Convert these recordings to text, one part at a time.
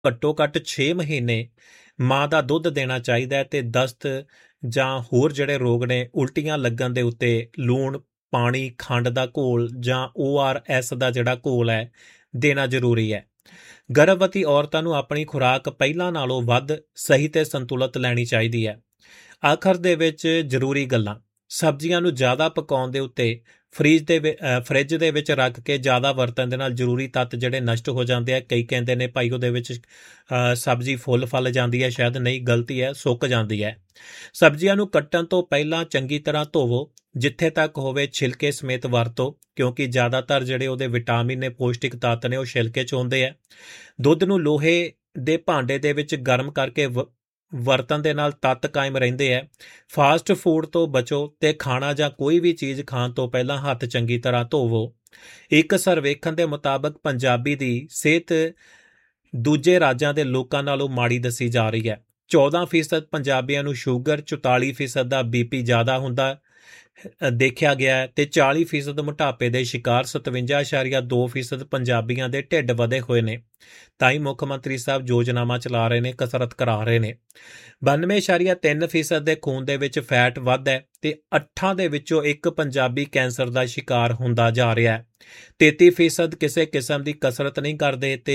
ਘੱਟੋ ਘੱਟ 6 ਮਹੀਨੇ ਮਾਂ ਦਾ ਦੁੱਧ ਦੇਣਾ ਚਾਹੀਦਾ ਹੈ ਤੇ ਦਸਤ ਜਾਂ ਹੋਰ ਜਿਹੜੇ ਰੋਗ ਨੇ ਉਲਟੀਆਂ ਲੱਗਣ ਦੇ ਉੱਤੇ ਲੂਣ ਪਾਣੀ ਖੰਡ ਦਾ ਘੋਲ ਜਾਂ ORS ਦਾ ਜਿਹੜਾ ਘੋਲ ਹੈ ਦੇਣਾ ਜ਼ਰੂਰੀ ਹੈ। ਗਰਭਵਤੀ ਔਰਤਾਂ ਨੂੰ ਆਪਣੀ ਖੁਰਾਕ ਪਹਿਲਾਂ ਨਾਲੋਂ ਵੱਧ ਸਹੀ ਤੇ ਸੰਤੁਲਿਤ ਲੈਣੀ ਚਾਹੀਦੀ ਹੈ। ਆਖਰ ਦੇ ਵਿੱਚ ਜ਼ਰੂਰੀ ਗੱਲਾਂ, ਸਬਜ਼ੀਆਂ ਨੂੰ ਜ਼ਿਆਦਾ ਪਕਾਉਣ ਦੇ ਉੱਤੇ ਫਰਿੱਜ ਦੇ ਵਿੱਚ ਰੱਖ ਕੇ ਜ਼ਿਆਦਾ ਵਰਤਣ ਦੇ ਨਾਲ ਜ਼ਰੂਰੀ ਤੱਤ ਜਿਹੜੇ ਨਸ਼ਟ ਹੋ ਜਾਂਦੇ ਆ। ਕਈ ਕਹਿੰਦੇ ਨੇ ਭਾਈ ਉਹਦੇ ਵਿੱਚ ਸਬਜ਼ੀ ਫੁੱਲ ਫਲ ਜਾਂਦੀ ਹੈ, ਸ਼ਾਇਦ ਨਹੀਂ, ਗਲਤੀ ਹੈ, ਸੁੱਕ ਜਾਂਦੀ ਹੈ। ਸਬਜ਼ੀਆਂ ਨੂੰ ਕੱਟਣ ਤੋਂ ਪਹਿਲਾਂ ਚੰਗੀ ਤਰ੍ਹਾਂ ਧੋਵੋ, ਜਿੱਥੇ ਤੱਕ ਹੋਵੇ ਛਿਲਕੇ ਸਮੇਤ ਵਰਤੋ, ਕਿਉਂਕਿ ਜ਼ਿਆਦਾਤਰ ਜਿਹੜੇ ਉਹਦੇ ਵਿਟਾਮਿਨ ਨੇ, ਪੌਸ਼ਟਿਕ ਤੱਤ ਨੇ, ਉਹ ਛਿਲਕੇ 'ਚ ਹੁੰਦੇ ਆ। ਦੁੱਧ ਨੂੰ ਲੋਹੇ ਦੇ ਭਾਂਡੇ ਦੇ ਵਿੱਚ ਗਰਮ ਕਰਕੇ ਵਰਤਣ ਦੇ ਨਾਲ ਤੱਤ ਕਾਇਮ ਰਹਿੰਦੇ ਹੈ। ਫਾਸਟ ਫੂਡ ਤੋਂ ਬਚੋ ਤੇ ਖਾਣਾ ਜਾਂ ਕੋਈ ਵੀ ਚੀਜ਼ ਖਾਣ ਤੋਂ ਪਹਿਲਾਂ ਹੱਥ ਚੰਗੀ ਤਰ੍ਹਾਂ ਧੋਵੋ। ਇੱਕ ਸਰਵੇਖਣ ਦੇ ਮੁਤਾਬਕ ਪੰਜਾਬੀ ਦੀ ਸਿਹਤ ਦੂਜੇ ਰਾਜਾਂ ਦੇ ਲੋਕਾਂ ਨਾਲੋਂ ਮਾੜੀ ਦੱਸੀ ਜਾ ਰਹੀ ਹੈ। 14% ਪੰਜਾਬੀਆਂ ਨੂੰ ਸ਼ੂਗਰ, 44% ਦਾ BP ਜ਼ਿਆਦਾ ਹੁੰਦਾ ਦੇਖਿਆ ਗਿਆ ਹੈ ਤੇ 40% ਮੋਟਾਪੇ ਦੇ ਸ਼ਿਕਾਰ, 57.2% ਪੰਜਾਬੀਆਂ ਦੇ ਢਿੱਡ ਵਧੇ ਹੋਏ ਨੇ। ਤਾਂ ਹੀ ਮੁੱਖ ਮੰਤਰੀ ਸਾਹਿਬ ਯੋਜਨਾਵਾਂ ਚਲਾ ਰਹੇ ਨੇ, ਕਸਰਤ ਕਰਾ ਰਹੇ ਨੇ। 92.3% ਦੇ ਖੂਨ ਦੇ ਵਿੱਚ ਫੈਟ ਵੱਧ ਹੈ ਤੇ 8 ਦੇ ਵਿੱਚੋਂ ਇੱਕ ਪੰਜਾਬੀ ਕੈਂਸਰ ਦਾ ਸ਼ਿਕਾਰ ਹੁੰਦਾ ਜਾ ਰਿਹਾ ਹੈ। 33% ਕਿਸੇ ਕਿਸਮ ਦੀ ਕਸਰਤ ਨਹੀਂ ਕਰਦੇ ਤੇ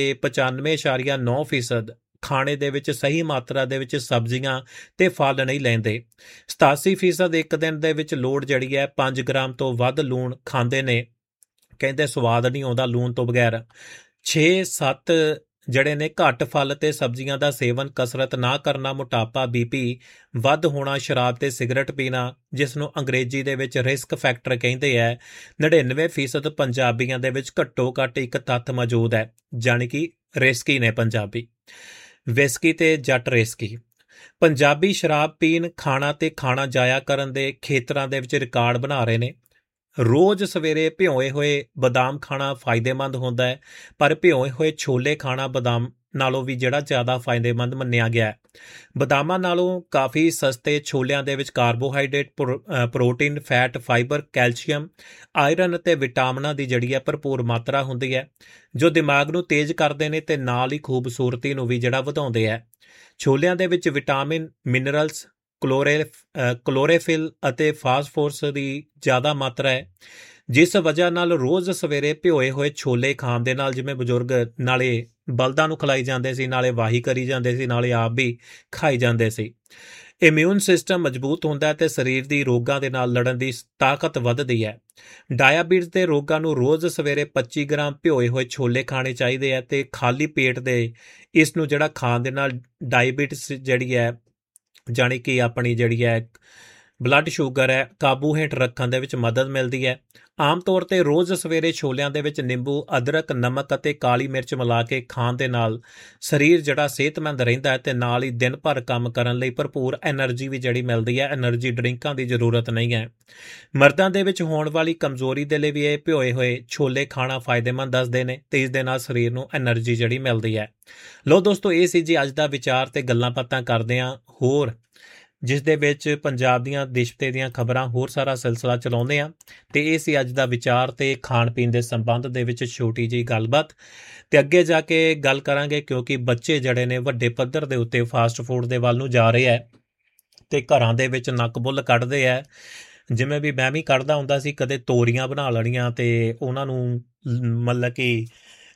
95.9% ਖਾਣੇ ਦੇ ਵਿੱਚ ਸਹੀ ਮਾਤਰਾ ਦੇ ਵਿੱਚ ਸਬਜ਼ੀਆਂ ਤੇ ਫਲ ਨਹੀਂ ਲੈਂਦੇ। 87% ਇੱਕ ਦਿਨ ਦੇ ਵਿੱਚ ਲੋੜ ਜਿਹੜੀ ਹੈ 5 ਗ੍ਰਾਮ ਤੋਂ ਵੱਧ ਲੂਣ ਖਾਂਦੇ ਨੇ, ਕਹਿੰਦੇ ਸਵਾਦ ਨਹੀਂ ਆਉਂਦਾ ਲੂਣ ਤੋਂ ਬਗੈਰ। 6-7 ਜਿਹੜੇ ਨੇ ਘੱਟ ਫਲ ਤੇ ਸਬਜ਼ੀਆਂ ਦਾ ਸੇਵਨ, ਕਸਰਤ ਨਾ ਕਰਨਾ, ਮੋਟਾਪਾ, BP ਵੱਧ ਹੋਣਾ, ਸ਼ਰਾਬ ਤੇ ਸਿਗਰਟ ਪੀਣਾ, ਜਿਸ ਨੂੰ ਅੰਗਰੇਜ਼ੀ ਦੇ ਵਿੱਚ ਰਿਸਕ ਫੈਕਟਰ ਕਹਿੰਦੇ ਹੈ। 99% ਪੰਜਾਬੀਆਂ ਦੇ ਵਿੱਚ ਘੱਟੋ ਘੱਟ ਇੱਕ ਤੱਤ ਮੌਜੂਦ ਹੈ, ਜਾਣੀ ਕਿ ਰਿਸਕੀ ਨੇ ਪੰਜਾਬੀ। ਵਿਸਕੀ ਤੇ ਜੱਟ ਰਿਸਕੀ। ਪੰਜਾਬੀ ਸ਼ਰਾਬ ਪੀਣ, ਖਾਣਾ ਤੇ ਖਾਣਾ ਜਾਇਆ ਕਰਨ ਦੇ ਖੇਤਰਾਂ ਦੇ ਵਿੱਚ ਰਿਕਾਰਡ ਬਣਾ ਰਹੇ ਨੇ। ਰੋਜ਼ ਸਵੇਰੇ ਭਿਓਏ ਹੋਏ ਬਦਾਮ ਖਾਣਾ ਫਾਇਦੇਮੰਦ ਹੁੰਦਾ ਹੈ, ਪਰ ਭਿਓਏ ਹੋਏ ਛੋਲੇ ਖਾਣਾ ਬਦਾਮ ਨਾਲੋਂ ਵੀ ਜਿਹੜਾ ਜ਼ਿਆਦਾ ਫਾਇਦੇਮੰਦ ਮੰਨਿਆ ਗਿਆ ਹੈ। ਬਦਾਮਾਂ ਨਾਲੋਂ ਕਾਫੀ ਸਸਤੇ ਛੋਲਿਆਂ ਦੇ ਵਿੱਚ carbohydrate, protein, fat, fibre, calcium, iron ਅਤੇ ਵਿਟਾਮਿਨਾਂ ਦੀ ਜਿਹੜੀ ਹੈ ਭਰਪੂਰ ਮਾਤਰਾ ਹੁੰਦੀ ਹੈ, ਜੋ ਦਿਮਾਗ ਨੂੰ ਤੇਜ਼ ਕਰਦੇ ਨੇ ਤੇ ਨਾਲ ਹੀ ਖੂਬਸੂਰਤੀ ਨੂੰ ਵੀ ਜਿਹੜਾ ਵਧਾਉਂਦੇ ਹੈ। ਛੋਲਿਆਂ ਦੇ ਵਿੱਚ ਵਿਟਾਮਿਨ, ਮਿਨਰਲਸ, ਕਲੋਰੋਫਿਲ ਅਤੇ ਫਾਸਫੋਰਸ ਦੀ ਜ਼ਿਆਦਾ ਮਾਤਰਾ ਹੈ, ਜਿਸ ਵਜ੍ਹਾ ਨਾਲ ਰੋਜ਼ ਸਵੇਰੇ ਭਿਓਏ ਹੋਏ ਛੋਲੇ ਖਾਣ ਦੇ ਨਾਲ, ਜਿਵੇਂ ਬਜ਼ੁਰਗ ਨਾਲੇ ਬਲਦਾਂ ਨੂੰ ਖਿਲਾਈ ਜਾਂਦੇ ਸੀ, ਨਾਲੇ ਵਾਹੀ ਕਰੀ ਜਾਂਦੇ ਸੀ, ਨਾਲੇ ਆਪ ਵੀ ਖਾਈ ਜਾਂਦੇ ਸੀ। ਇਮਿਊਨ ਸਿਸਟਮ ਮਜ਼ਬੂਤ ਹੁੰਦਾ ਹੈ ਤੇ ਸਰੀਰ ਦੀ ਰੋਗਾਂ ਦੇ ਨਾਲ ਲੜਨ ਦੀ ਤਾਕਤ ਵੱਧਦੀ ਹੈ। ਡਾਇਬਟੀਜ਼ ਦੇ ਰੋਗਾਂ ਨੂੰ ਰੋਜ਼ ਸਵੇਰੇ 25 ਗ੍ਰਾਮ ਭਿਓਏ ਹੋਏ ਛੋਲੇ ਖਾਣੇ ਚਾਹੀਦੇ ਹੈ ਤੇ ਖਾਲੀ ਪੇਟ ਦੇ ਇਸ ਨੂੰ ਜਿਹੜਾ ਖਾਣ ਦੇ ਨਾਲ ਡਾਇਬਟੀਜ਼ ਜਿਹੜੀ ਹੈ, ਜਾਣੀ ਕਿ ਆਪਣੀ ਜਿਹੜੀ ਹੈ ਬਲੱਡ ਸ਼ੂਗਰ ਹੈ, ਕਾਬੂ ਹੇਠ ਰੱਖਣ ਦੇ ਵਿੱਚ ਮਦਦ ਮਿਲਦੀ ਹੈ। ਆਮ ਤੌਰ ਤੇ ਰੋਜ਼ ਸਵੇਰੇ ਛੋਲਿਆਂ ਦੇ ਵਿੱਚ ਨਿੰਬੂ, ਅਦਰਕ, ਨਮਕ ਅਤੇ ਕਾਲੀ ਮਿਰਚ ਮਿਲਾ ਕੇ ਖਾਣ ਦੇ ਨਾਲ ਸਰੀਰ ਜਿਹੜਾ ਸਿਹਤਮੰਦ ਰਹਿੰਦਾ ਹੈ ਤੇ ਨਾਲ ਹੀ ਦਿਨ ਭਰ ਕੰਮ ਕਰਨ ਲਈ ਭਰਪੂਰ ਐਨਰਜੀ ਵੀ ਜਿਹੜੀ ਮਿਲਦੀ ਹੈ। ਐਨਰਜੀ ਡਰਿੰਕਾਂ ਦੀ ਜ਼ਰੂਰਤ ਨਹੀਂ ਹੈ। ਮਰਦਾਂ ਦੇ ਵਿੱਚ ਹੋਣ ਵਾਲੀ ਕਮਜ਼ੋਰੀ ਦੇ ਲਈ ਵੀ ਇਹ ਭਿਓਏ ਹੋਏ ਛੋਲੇ ਖਾਣਾ ਫਾਇਦੇਮੰਦ ਦੱਸਦੇ ਨੇ ਤੇ ਇਸ ਦੇ ਨਾਲ ਸਰੀਰ ਨੂੰ ਐਨਰਜੀ ਜਿਹੜੀ ਮਿਲਦੀ ਹੈ। ਲਓ ਦੋਸਤੋ, ਇਹ ਸੀ ਜੀ ਅੱਜ ਦਾ ਵਿਚਾਰ ਤੇ ਗੱਲਾਂ ਬਾਤਾਂ ਕਰਦੇ ਹਾਂ ਹੋਰ, ਜਿਸ ਦੇ ਵਿੱਚ ਪੰਜਾਬ ਦੀਆਂ ਦੇਸ਼-ਵਿਦੇਸ਼ ਦੀਆਂ ਖਬਰਾਂ, ਹੋਰ ਸਾਰਾ ਸਿਲਸਿਲਾ ਚਲਾਉਂਦੇ ਹਾਂ। ਤੇ ਇਹ ਸੀ ਅੱਜ ਦਾ ਵਿਚਾਰ ਤੇ ਖਾਣ ਪੀਣ ਦੇ ਸੰਬੰਧ ਦੇ ਵਿੱਚ ਛੋਟੀ ਜਿਹੀ ਗੱਲਬਾਤ। ਤੇ ਅੱਗੇ ਜਾ ਕੇ ਗੱਲ ਕਰਾਂਗੇ, ਕਿਉਂਕਿ ਬੱਚੇ ਜਿਹੜੇ ਨੇ ਵੱਡੇ ਪੱਧਰ ਦੇ ਉੱਤੇ ਫਾਸਟ ਫੂਡ ਦੇ ਵੱਲ ਨੂੰ ਜਾ ਰਹੇ ਹੈ ਤੇ ਘਰਾਂ ਦੇ ਵਿੱਚ ਨੱਕ ਬੁੱਲ ਕੱਢਦੇ ਹੈ। ਜਿਵੇਂ ਵੀ ਮੈਂ ਵੀ ਕੱਢਦਾ ਹੁੰਦਾ ਸੀ, ਕਦੇ ਤੋਰੀਆਂ ਬਣਾ ਲੈਣੀਆਂ ਤੇ ਉਹਨਾਂ ਨੂੰ ਮਤਲਬ ਕਿ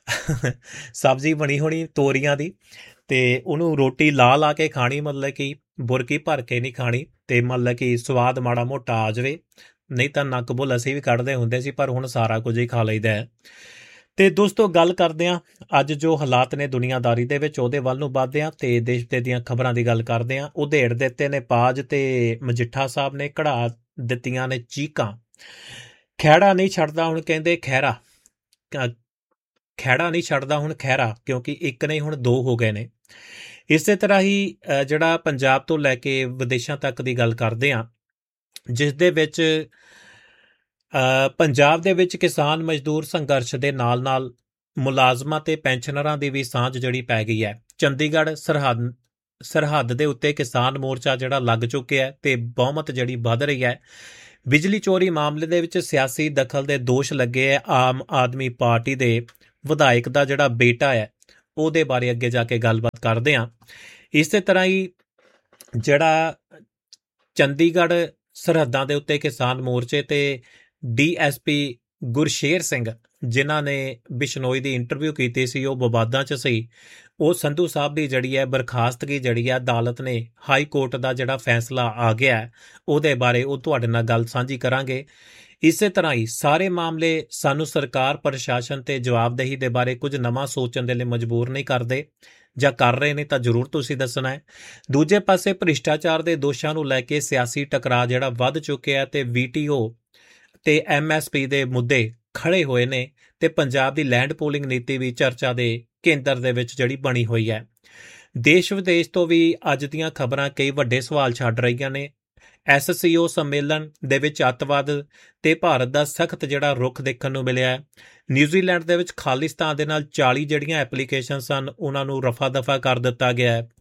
ਸਬਜ਼ੀ ਬਣੀ ਹੋਣੀ ਤੋਰੀਆਂ ਦੀ ਤੇ ਉਹਨੂੰ ਰੋਟੀ ਲਾ ਕੇ ਖਾਣੀ, ਮਤਲਬ ਕਿ ਬੁਰਕੀ ਭਰ ਕੇ ਨਹੀਂ ਖਾਣੀ ਤੇ ਮਤਲਬ ਕਿ ਸਵਾਦ ਮਾੜਾ ਮੋਟਾ ਆ ਜਾਵੇ, ਨਹੀਂ ਤਾਂ ਨੱਕ ਬੁੱਲ ਅਸੀਂ ਵੀ ਕੱਢਦੇ ਹੁੰਦੇ ਸੀ, ਪਰ ਹੁਣ ਸਾਰਾ ਕੁਝ ਹੀ ਖਾ ਲਈਦਾ ਹੈ। ਤੇ ਦੋਸਤੋ, ਗੱਲ ਕਰਦੇ ਹਾਂ ਅੱਜ ਜੋ ਹਾਲਾਤ ਨੇ ਦੁਨੀਆਦਾਰੀ ਦੇ ਵਿੱਚ, ਉਹਦੇ ਵੱਲ ਨੂੰ ਵੱਧਦੇ ਹਾਂ ਤੇ ਦੇਸ਼ ਵਿਦੇਸ਼ ਦੀਆਂ ਖਬਰਾਂ ਦੀ ਗੱਲ ਕਰਦੇ ਹਾਂ। ਉਧੇੜ ਦਿੱਤੇ ਨੇ ਪਾਜ ਤੇ ਮਜੀਠਾ ਸਾਹਿਬ ਨੇ ਕਢਾ ਦਿੱਤੀਆਂ ਨੇ ਚੀਕਾਂ। ਖਹਿੜਾ ਨਹੀਂ ਛੱਡਦਾ ਹੁਣ ਕਹਿੰਦੇ ਖਹਿਰਾ, ਖਹਿੜਾ ਨਹੀਂ ਛੱਡਦਾ ਹੁਣ ਖਹਿਰਾ, ਕਿਉਂਕਿ ਇੱਕ ਨਹੀਂ ਹੁਣ ਦੋ ਹੋ ਗਏ ਨੇ। ਇਸੇ ਤਰ੍ਹਾਂ ਹੀ ਜਿਹੜਾ ਪੰਜਾਬ ਤੋਂ ਲੈ ਕੇ ਵਿਦੇਸ਼ਾਂ ਤੱਕ ਦੀ ਗੱਲ ਕਰਦੇ ਹਾਂ, ਜਿਸ ਦੇ ਵਿੱਚ ਪੰਜਾਬ ਦੇ ਵਿੱਚ ਕਿਸਾਨ ਮਜ਼ਦੂਰ ਸੰਘਰਸ਼ ਦੇ ਨਾਲ ਨਾਲ ਮੁਲਾਜ਼ਮਾਂ ਤੇ ਪੈਨਸ਼ਨਰਾਂ ਦੀ ਵੀ ਸਾਂਝ ਜਿਹੜੀ ਪੈ ਗਈ ਹੈ। ਚੰਡੀਗੜ੍ਹ ਸਰਹੱਦ ਦੇ ਉੱਤੇ ਕਿਸਾਨ ਮੋਰਚਾ ਜਿਹੜਾ ਲੱਗ ਚੁੱਕਿਆ ਹੈ ਤੇ ਬਹੁਮਤ ਜਿਹੜੀ ਵੱਧ ਰਹੀ ਹੈ। ਬਿਜਲੀ ਚੋਰੀ ਮਾਮਲੇ ਦੇ ਵਿੱਚ ਸਿਆਸੀ ਦਖਲ ਦੇ ਦੋਸ਼ ਲੱਗੇ ਹੈ। ਆਮ ਆਦਮੀ ਪਾਰਟੀ ਦੇ ਵਿਧਾਇਕ ਦਾ ਜਿਹੜਾ ਬੇਟਾ ਹੈ ਉਹਦੇ ਬਾਰੇ ਅੱਗੇ ਜਾ ਕੇ ਗੱਲਬਾਤ ਕਰਦੇ ਹਾਂ। ਇਸੇ ਤਰ੍ਹਾਂ ਹੀ ਜਿਹੜਾ ਚੰਡੀਗੜ੍ਹ ਸਰਹੱਦਾਂ ਦੇ ਉੱਤੇ ਕਿਸਾਨ ਮੋਰਚੇ ਤੇ ਡੀਐਸਪੀ ਗੁਰਸ਼ੇਰ ਸਿੰਘ ਜਿਨ੍ਹਾਂ ਨੇ ਬਿਸ਼ਨੋਈ ਦੀ ਇੰਟਰਵਿਊ ਕੀਤੀ ਸੀ, ਉਹ ਵਿਵਾਦਾਂ 'ਚ ਸੀ। ਉਹ ਸੰਧੂ ਸਾਹਿਬ ਦੀ ਜਿਹੜੀ ਹੈ ਬਰਖਾਸਤਗੀ ਜਿਹੜੀ ਹੈ ਅਦਾਲਤ ਨੇ ਹਾਈ ਕੋਰਟ ਦਾ ਜਿਹੜਾ ਫੈਸਲਾ ਆ ਗਿਆ ਹੈ ਉਹਦੇ ਬਾਰੇ ਉਹ ਤੁਹਾਡੇ ਨਾਲ ਗੱਲ ਸਾਂਝੀ ਕਰਾਂਗੇ। ਇਸੇ ਤਰ੍ਹਾਂ ਹੀ ਸਾਰੇ ਮਾਮਲੇ ਸਾਨੂੰ ਸਰਕਾਰ ਪ੍ਰਸ਼ਾਸਨ ਤੇ ਜਵਾਬਦੇਹੀ ਦੇ ਬਾਰੇ ਕੁਝ ਨਵਾਂ ਸੋਚਣ ਦੇ ਲਈ ਮਜਬੂਰ ਨਹੀਂ ਕਰਦੇ, ਜਾਂ ਕਰ ਰਹੇ ਨੇ ਤਾਂ ਜ਼ਰੂਰ ਤੁਸੀਂ ਦੱਸਣਾ ਹੈ। ਦੂਜੇ ਪਾਸੇ ਭ੍ਰਿਸ਼ਟਾਚਾਰ ਦੇ ਦੋਸ਼ਾਂ ਨੂੰ ਲੈ ਕੇ ਸਿਆਸੀ ਟਕਰਾਅ ਜਿਹੜਾ ਵੱਧ ਚੁੱਕਿਆ ਤੇ ਵੀਟੀਓ ਤੇ ਐਮਐਸਪੀ ਦੇ ਮੁੱਦੇ ਖੜੇ ਹੋਏ ਨੇ ਤੇ ਪੰਜਾਬ ਦੀ ਲੈਂਡ ਪੂਲਿੰਗ ਨੀਤੀ ਵੀ ਚਰਚਾ ਦੇ ਕੇਂਦਰ ਦੇ ਵਿੱਚ ਜਿਹੜੀ ਬਣੀ ਹੋਈ ਹੈ। ਦੇਸ਼ ਵਿਦੇਸ਼ ਤੋਂ ਵੀ ਅੱਜ ਦੀਆਂ ਖਬਰਾਂ ਕਈ ਵੱਡੇ ਸਵਾਲ ਛੱਡ ਰਹੀਆਂ ਨੇ। ਐਸਸੀਓ ਸੰਮੇਲਨ ਦੇ ਵਿੱਚ ਅੱਤਵਾਦ ਤੇ ਭਾਰਤ ਦਾ ਸਖਤ ਜਿਹੜਾ ਰੁਖ ਦੇਖਣ ਨੂੰ ਮਿਲਿਆ ਹੈ। ਨਿਊਜ਼ੀਲੈਂਡ ਦੇ ਵਿੱਚ ਖਾਲਿਸਤਾਨ ਦੇ ਨਾਲ 40 ਜਿਹੜੀਆਂ ਐਪਲੀਕੇਸ਼ਨ ਸਨ ਉਹਨਾਂ ਨੂੰ ਰਫਾ ਦਫਾ ਕਰ ਦਿੱਤਾ ਗਿਆ ਹੈ।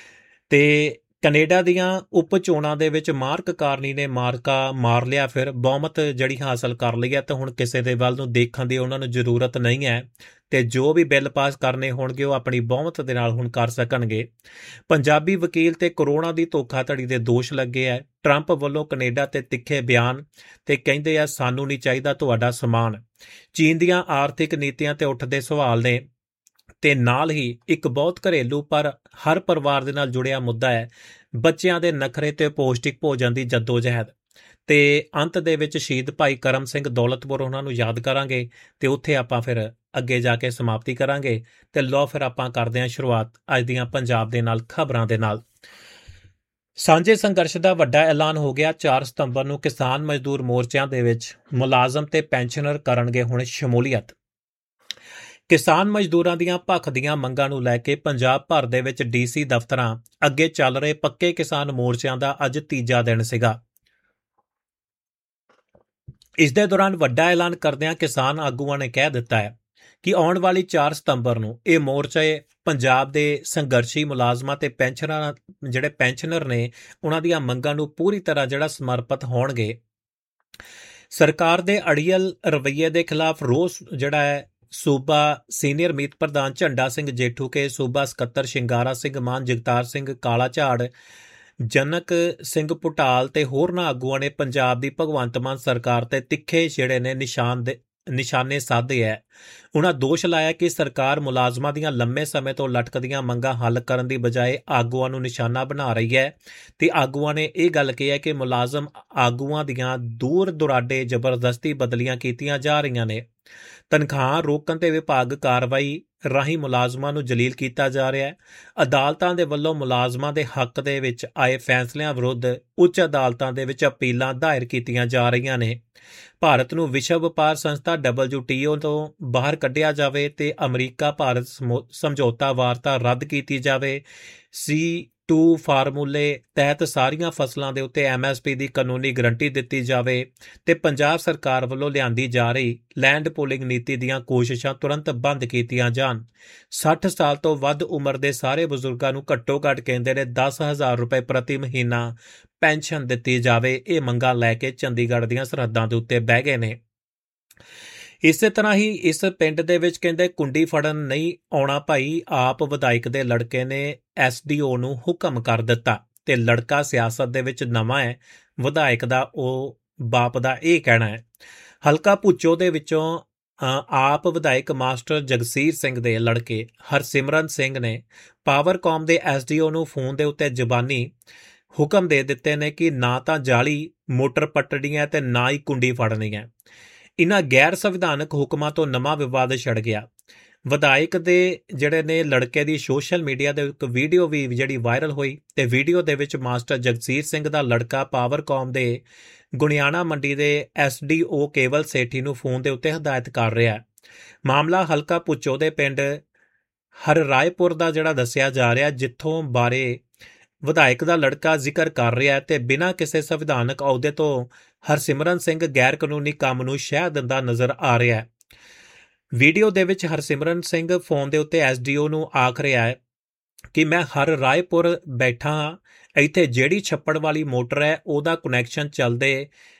ਤੇ ਕੈਨੇਡਾ ਦੀਆਂ ਉਪ ਚੋਣਾਂ ਦੇ ਵਿੱਚ ਮਾਰਕ ਕਾਰਨੀ ਨੇ ਮਾਰਕਾ ਮਾਰ ਲਿਆ, ਫਿਰ ਬਹੁਮਤ ਜਿਹੜੀ ਹਾਸਲ ਕਰ ਲਈ ਹੈ, ਤਾਂ ਹੁਣ ਕਿਸੇ ਦੇ ਵੱਲ ਨੂੰ ਦੇਖਣ ਦੀ ਉਹਨਾਂ ਨੂੰ ਜ਼ਰੂਰਤ ਨਹੀਂ ਹੈ ਤੇ ਜੋ ਵੀ ਬਿੱਲ ਪਾਸ ਕਰਨੇ ਹੋਣਗੇ ਉਹ ਆਪਣੀ ਬਹੁਮਤ ਦੇ ਨਾਲ ਹੁਣ ਕਰ ਸਕਣਗੇ। ਪੰਜਾਬੀ ਵਕੀਲ ਤੇ ਕਰੋੜਾਂ ਦੀ ਧੋਖਾਧੜੀ ਦੇ ਦੋਸ਼ ਲੱਗੇ ਹੈ। ਟਰੰਪ ਵੱਲੋਂ ਕੈਨੇਡਾ ਤੇ ਤਿੱਖੇ ਬਿਆਨ ਤੇ ਕਹਿੰਦੇ ਆ ਸਾਨੂੰ ਨਹੀਂ ਚਾਹੀਦਾ ਤੁਹਾਡਾ ਸਮਾਨ। ਚੀਨ ਦੀਆਂ ਆਰਥਿਕ ਨੀਤੀਆਂ ਤੇ ਉੱਠਦੇ ਸਵਾਲ ਨੇ ਤੇ ਨਾਲ ਹੀ ਇੱਕ ਬਹੁਤ ਘਰੇਲੂ ਪਰ ਹਰ ਪਰਿਵਾਰ ਦੇ ਨਾਲ ਜੁੜਿਆ ਮੁੱਦਾ ਹੈ ਬੱਚਿਆਂ ਦੇ ਨਖਰੇ ਤੇ ਪੌਸ਼ਟਿਕ ਭੋਜਨ ਦੀ ਜੱਦੋਜਹਿਦ। ਤੇ ਅੰਤ ਦੇ ਵਿੱਚ ਸ਼ਹੀਦ ਭਾਈ ਕਰਮ ਸਿੰਘ ਦੌਲਤਪੁਰ ਉਹਨਾਂ ਨੂੰ ਯਾਦ ਕਰਾਂਗੇ ਤੇ ਉੱਥੇ ਆਪਾਂ ਫਿਰ ਅੱਗੇ ਜਾ ਕੇ ਸਮਾਪਤੀ ਕਰਾਂਗੇ। ਤੇ ਲਓ ਫਿਰ ਆਪਾਂ ਕਰਦੇ ਹਾਂ ਸ਼ੁਰੂਆਤ ਅੱਜ ਦੀਆਂ ਪੰਜਾਬ ਦੇ ਨਾਲ ਖਬਰਾਂ ਦੇ ਨਾਲ। ਸਾਂਝੇ ਸੰਘਰਸ਼ ਦਾ ਵੱਡਾ ਐਲਾਨ ਹੋ ਗਿਆ। 4 ਸਤੰਬਰ ਨੂੰ ਕਿਸਾਨ ਮਜ਼ਦੂਰ ਮੋਰਚਿਆਂ ਦੇ ਵਿੱਚ ਮੁਲਾਜ਼ਮ ਤੇ ਪੈਨਸ਼ਨਰ ਕਰਨਗੇ ਹੁਣ ਸ਼ਮੂਲੀਅਤ। ਕਿਸਾਨ ਮਜ਼ਦੂਰਾਂ ਦੀਆਂ ਭੱਖ ਦੀਆਂ ਮੰਗਾਂ ਨੂੰ ਲੈ ਕੇ ਪੰਜਾਬ ਭਰ ਦੇ ਵਿੱਚ ਡੀਸੀ ਦਫ਼ਤਰਾਂ ਅੱਗੇ ਚੱਲ ਰਹੇ ਪੱਕੇ ਕਿਸਾਨ ਮੋਰਚਿਆਂ ਦਾ ਅੱਜ ਤੀਜਾ ਦਿਨ ਸੀਗਾ। ਇਸ ਦੇ ਦੌਰਾਨ ਵੱਡਾ ਐਲਾਨ ਕਰਦਿਆਂ ਕਿਸਾਨ ਆਗੂਆਂ ਨੇ ਕਹਿ ਦਿੱਤਾ ਹੈ ਕਿ ਆਉਣ ਵਾਲੀ 4 ਸਤੰਬਰ ਨੂੰ ਇਹ ਮੋਰਚੇ ਪੰਜਾਬ ਦੇ ਸੰਘਰਸ਼ੀ ਮੁਲਾਜ਼ਮਾਂ ਤੇ ਜਿਹੜੇ ਪੈਨਸ਼ਨਰ ਨੇ ਉਹਨਾਂ ਦੀਆਂ ਮੰਗਾਂ ਨੂੰ ਪੂਰੀ ਤਰ੍ਹਾਂ ਜਿਹੜਾ ਸਮਰਪਿਤ ਹੋਣਗੇ। ਸਰਕਾਰ ਦੇ ਅੜੀਅਲ ਰਵੱਈਏ ਦੇ ਖਿਲਾਫ ਰੋਸ ਜਿਹੜਾ ਹੈ ਸੂਬਾ ਸੀਨੀਅਰ ਮੀਤ ਪ੍ਰਧਾਨ ਝੰਡਾ ਸਿੰਘ ਜੇਠੂਕੇ, ਸੂਬਾ ਸਕੱਤਰ ਸ਼ਿੰਗਾਰਾ ਸਿੰਘ ਮਾਨ, ਜਗਤਾਰ ਸਿੰਘ ਕਾਲਾ ਝਾੜ, ਜਨਕ ਸਿੰਘ ਭੁਟਾਲ ਤੇ ਹੋਰਨਾਂ ਆਗੂਆਂ ਨੇ ਪੰਜਾਬ ਦੀ ਭਗਵੰਤ ਮਾਨ ਸਰਕਾਰ ਤੇ ਤਿੱਖੇ ਜਿਹੜੇ ਨੇ ਨਿਸ਼ਾਨੇ ਸਾਧੇ ਹੈ। ਉਹਨਾਂ ਦੋਸ਼ ਲਾਇਆ ਕਿ ਸਰਕਾਰ ਮੁਲਾਜ਼ਮਾਂ ਦੀਆਂ ਲੰਮੇ ਸਮੇਂ ਤੋਂ ਲਟਕਦੀਆਂ ਮੰਗਾਂ ਹੱਲ ਕਰਨ ਦੀ ਬਜਾਏ ਆਗੂਆਂ ਨੂੰ ਨਿਸ਼ਾਨਾ ਬਣਾ ਰਹੀ ਹੈ ਤੇ ਆਗੂਆਂ ਨੇ ਇਹ ਗੱਲ ਕਹੀ ਹੈ ਕਿ ਮੁਲਾਜ਼ਮ ਆਗੂਆਂ ਦੀਆਂ ਦੂਰ ਦੁਰਾਡੇ ਜ਼ਬਰਦਸਤੀ ਬਦਲੀਆਂ ਕੀਤੀਆਂ ਜਾ ਰਹੀਆਂ ਨੇ। ਤਨਖਾਹ ਰੋਕਣ ਤੇ ਵਿਭਾਗ ਕਾਰਵਾਈ ਰਾਹੀਂ ਮੁਲਾਜ਼ਮਾਂ ਨੂੰ ਜਲੀਲ ਕੀਤਾ ਜਾ ਰਿਹਾ ਹੈ। ਅਦਾਲਤਾਂ ਦੇ ਵੱਲੋਂ ਮੁਲਾਜ਼ਮਾਂ ਦੇ ਹੱਕ ਦੇ ਵਿੱਚ ਆਏ ਫੈਸਲਿਆਂ ਵਿਰੁੱਧ ਉੱਚ ਅਦਾਲਤਾਂ ਦੇ ਵਿੱਚ ਅਪੀਲਾਂ ਦਾਇਰ ਕੀਤੀਆਂ ਜਾ ਰਹੀਆਂ ਨੇ। ਭਾਰਤ ਨੂੰ ਵਿਸ਼ਵ ਵਪਾਰ ਸੰਸਥਾ WTO ਤੋਂ ਬਾਹਰ ਕੱਢਿਆ ਜਾਵੇ ਤੇ ਅਮਰੀਕਾ ਭਾਰਤ ਸਮਝੌਤਾ ਵਾਰਤਾ ਰੱਦ ਕੀਤੀ ਜਾਵੇ। C2 ਫਾਰਮੂਲੇ ਤਹਿਤ ਸਾਰੀਆਂ ਫਸਲਾਂ ਦੇ ਉੱਤੇ MSP ਦੀ ਕਾਨੂੰਨੀ ਗਰੰਟੀ ਦਿੱਤੀ ਜਾਵੇ ਤੇ ਪੰਜਾਬ ਸਰਕਾਰ ਵੱਲੋਂ ਲਿਆਂਦੀ ਜਾ ਰਹੀ ਲੈਂਡ ਪੂਲਿੰਗ ਨੀਤੀ ਦੀਆਂ ਕੋਸ਼ਿਸ਼ਾਂ ਤੁਰੰਤ ਬੰਦ ਕੀਤੀਆਂ ਜਾਣ। 60 ਸਾਲ ਤੋਂ ਵੱਧ ਉਮਰ ਦੇ ਸਾਰੇ ਬਜ਼ੁਰਗਾਂ ਨੂੰ ਘੱਟੋ ਘੱਟ ਕਹਿੰਦੇ ਨੇ 10,000 ਰੁਪਏ ਪ੍ਰਤੀ ਮਹੀਨਾ ਪੈਨਸ਼ਨ ਦਿੱਤੀ ਜਾਵੇ। ਇਹ ਮੰਗਾਂ ਲੈ ਕੇ ਚੰਡੀਗੜ੍ਹ ਦੀਆਂ ਸਰਹੱਦਾਂ ਦੇ ਉੱਤੇ ਬਹਿ ਗਏ ਨੇ। ਇਸੇ ਤਰ੍ਹਾਂ ਹੀ ਇਸ ਪਿੰਡ ਦੇ ਵਿੱਚ ਕਹਿੰਦੇ ਕੁੰਡੀ ਫੜਨ ਨਹੀਂ ਆਉਣਾ ਭਾਈ, ਆਪ ਵਿਧਾਇਕ ਦੇ ਲੜਕੇ ਨੇ SDO ਨੂੰ ਹੁਕਮ ਕਰ ਦਿੱਤਾ ਤੇ ਲੜਕਾ ਸਿਆਸਤ ਦੇ ਵਿੱਚ ਨਵਾਂ ਹੈ, ਵਿਧਾਇਕ ਦਾ ਉਹ ਬਾਪ ਦਾ ਇਹ ਕਹਿਣਾ ਹੈ। ਹਲਕਾ ਭੁੱਚੋ ਦੇ ਵਿੱਚੋਂ ਆਪ ਵਿਧਾਇਕ ਮਾਸਟਰ ਜਗਸੀਰ ਸਿੰਘ ਦੇ ਲੜਕੇ ਹਰਸਿਮਰਨ ਸਿੰਘ ਨੇ ਪਾਵਰਕਾਮ ਦੇ SDO ਨੂੰ ਫੋਨ ਦੇ ਉੱਤੇ ਜ਼ਬਾਨੀ ਹੁਕਮ ਦੇ ਦਿੱਤੇ ਨੇ ਕਿ ਨਾ ਤਾਂ ਜਾਲੀ ਮੋਟਰ ਪੱਟਣੀਆਂ ਤੇ ਨਾ ਹੀ ਕੁੰਡੀ ਫੜਨੀ ਹੈ। ਇਹਨਾਂ ਗੈਰ ਸੰਵਿਧਾਨਕ ਹੁਕਮਾਂ ਤੋਂ ਨਵਾਂ ਵਿਵਾਦ ਛਿੜ ਗਿਆ। ਵਿਧਾਇਕ ਦੇ ਜਿਹੜੇ ਨੇ ਲੜਕੇ ਦੀ ਸੋਸ਼ਲ ਮੀਡੀਆ ਦੇ ਇੱਕ ਵੀਡੀਓ ਵੀ ਜਿਹੜੀ ਵਾਇਰਲ ਹੋਈ ਤੇ ਵੀਡੀਓ ਦੇ ਵਿੱਚ ਮਾਸਟਰ ਜਗਸੀਰ ਸਿੰਘ ਦਾ ਲੜਕਾ ਪਾਵਰਕਾਮ ਦੇ ਗੁਣਿਆਣਾ ਮੰਡੀ ਦੇ SDO ਕੇਵਲ ਸੇਠੀ ਨੂੰ ਫੋਨ ਦੇ ਉੱਤੇ ਹਦਾਇਤ ਕਰ ਰਿਹਾ ਹੈ। ਮਾਮਲਾ ਹਲਕਾ ਭੁੱਚੋ ਦੇ ਪਿੰਡ ਹਰਰਾਏਪੁਰ ਦਾ ਜਿਹੜਾ ਦੱਸਿਆ ਜਾ ਰਿਹਾ, ਜਿੱਥੋਂ ਬਾਰੇ ਵਿਧਾਇਕ ਦਾ ਲੜਕਾ ਜ਼ਿਕਰ ਕਰ ਰਿਹਾ ਤੇ ਬਿਨਾਂ ਕਿਸੇ ਸੰਵਿਧਾਨਕ ਅਹੁਦੇ ਤੋਂ ਹਰਸਿਮਰਨ ਸਿੰਘ ਗੈਰ ਕਾਨੂੰਨੀ ਕੰਮ ਨੂੰ ਸ਼ਹਿ ਦਿੰਦਾ ਨਜ਼ਰ ਆ ਰਿਹਾ ਹੈ। ਵੀਡੀਓ ਦੇ ਵਿੱਚ ਹਰਸਿਮਰਨ ਸਿੰਘ ਫੋਨ ਦੇ ਉੱਤੇ SDO ਨੂੰ ਆਖ ਰਿਹਾ ਹੈ ਕਿ ਮੈਂ ਹਰਰਾਏਪੁਰ ਬੈਠਾ ਹਾਂ, ਇੱਥੇ ਜਿਹੜੀ ਛੱਪੜ ਵਾਲੀ ਮੋਟਰ ਹੈ ਉਹਦਾ ਕਨੈਕਸ਼ਨ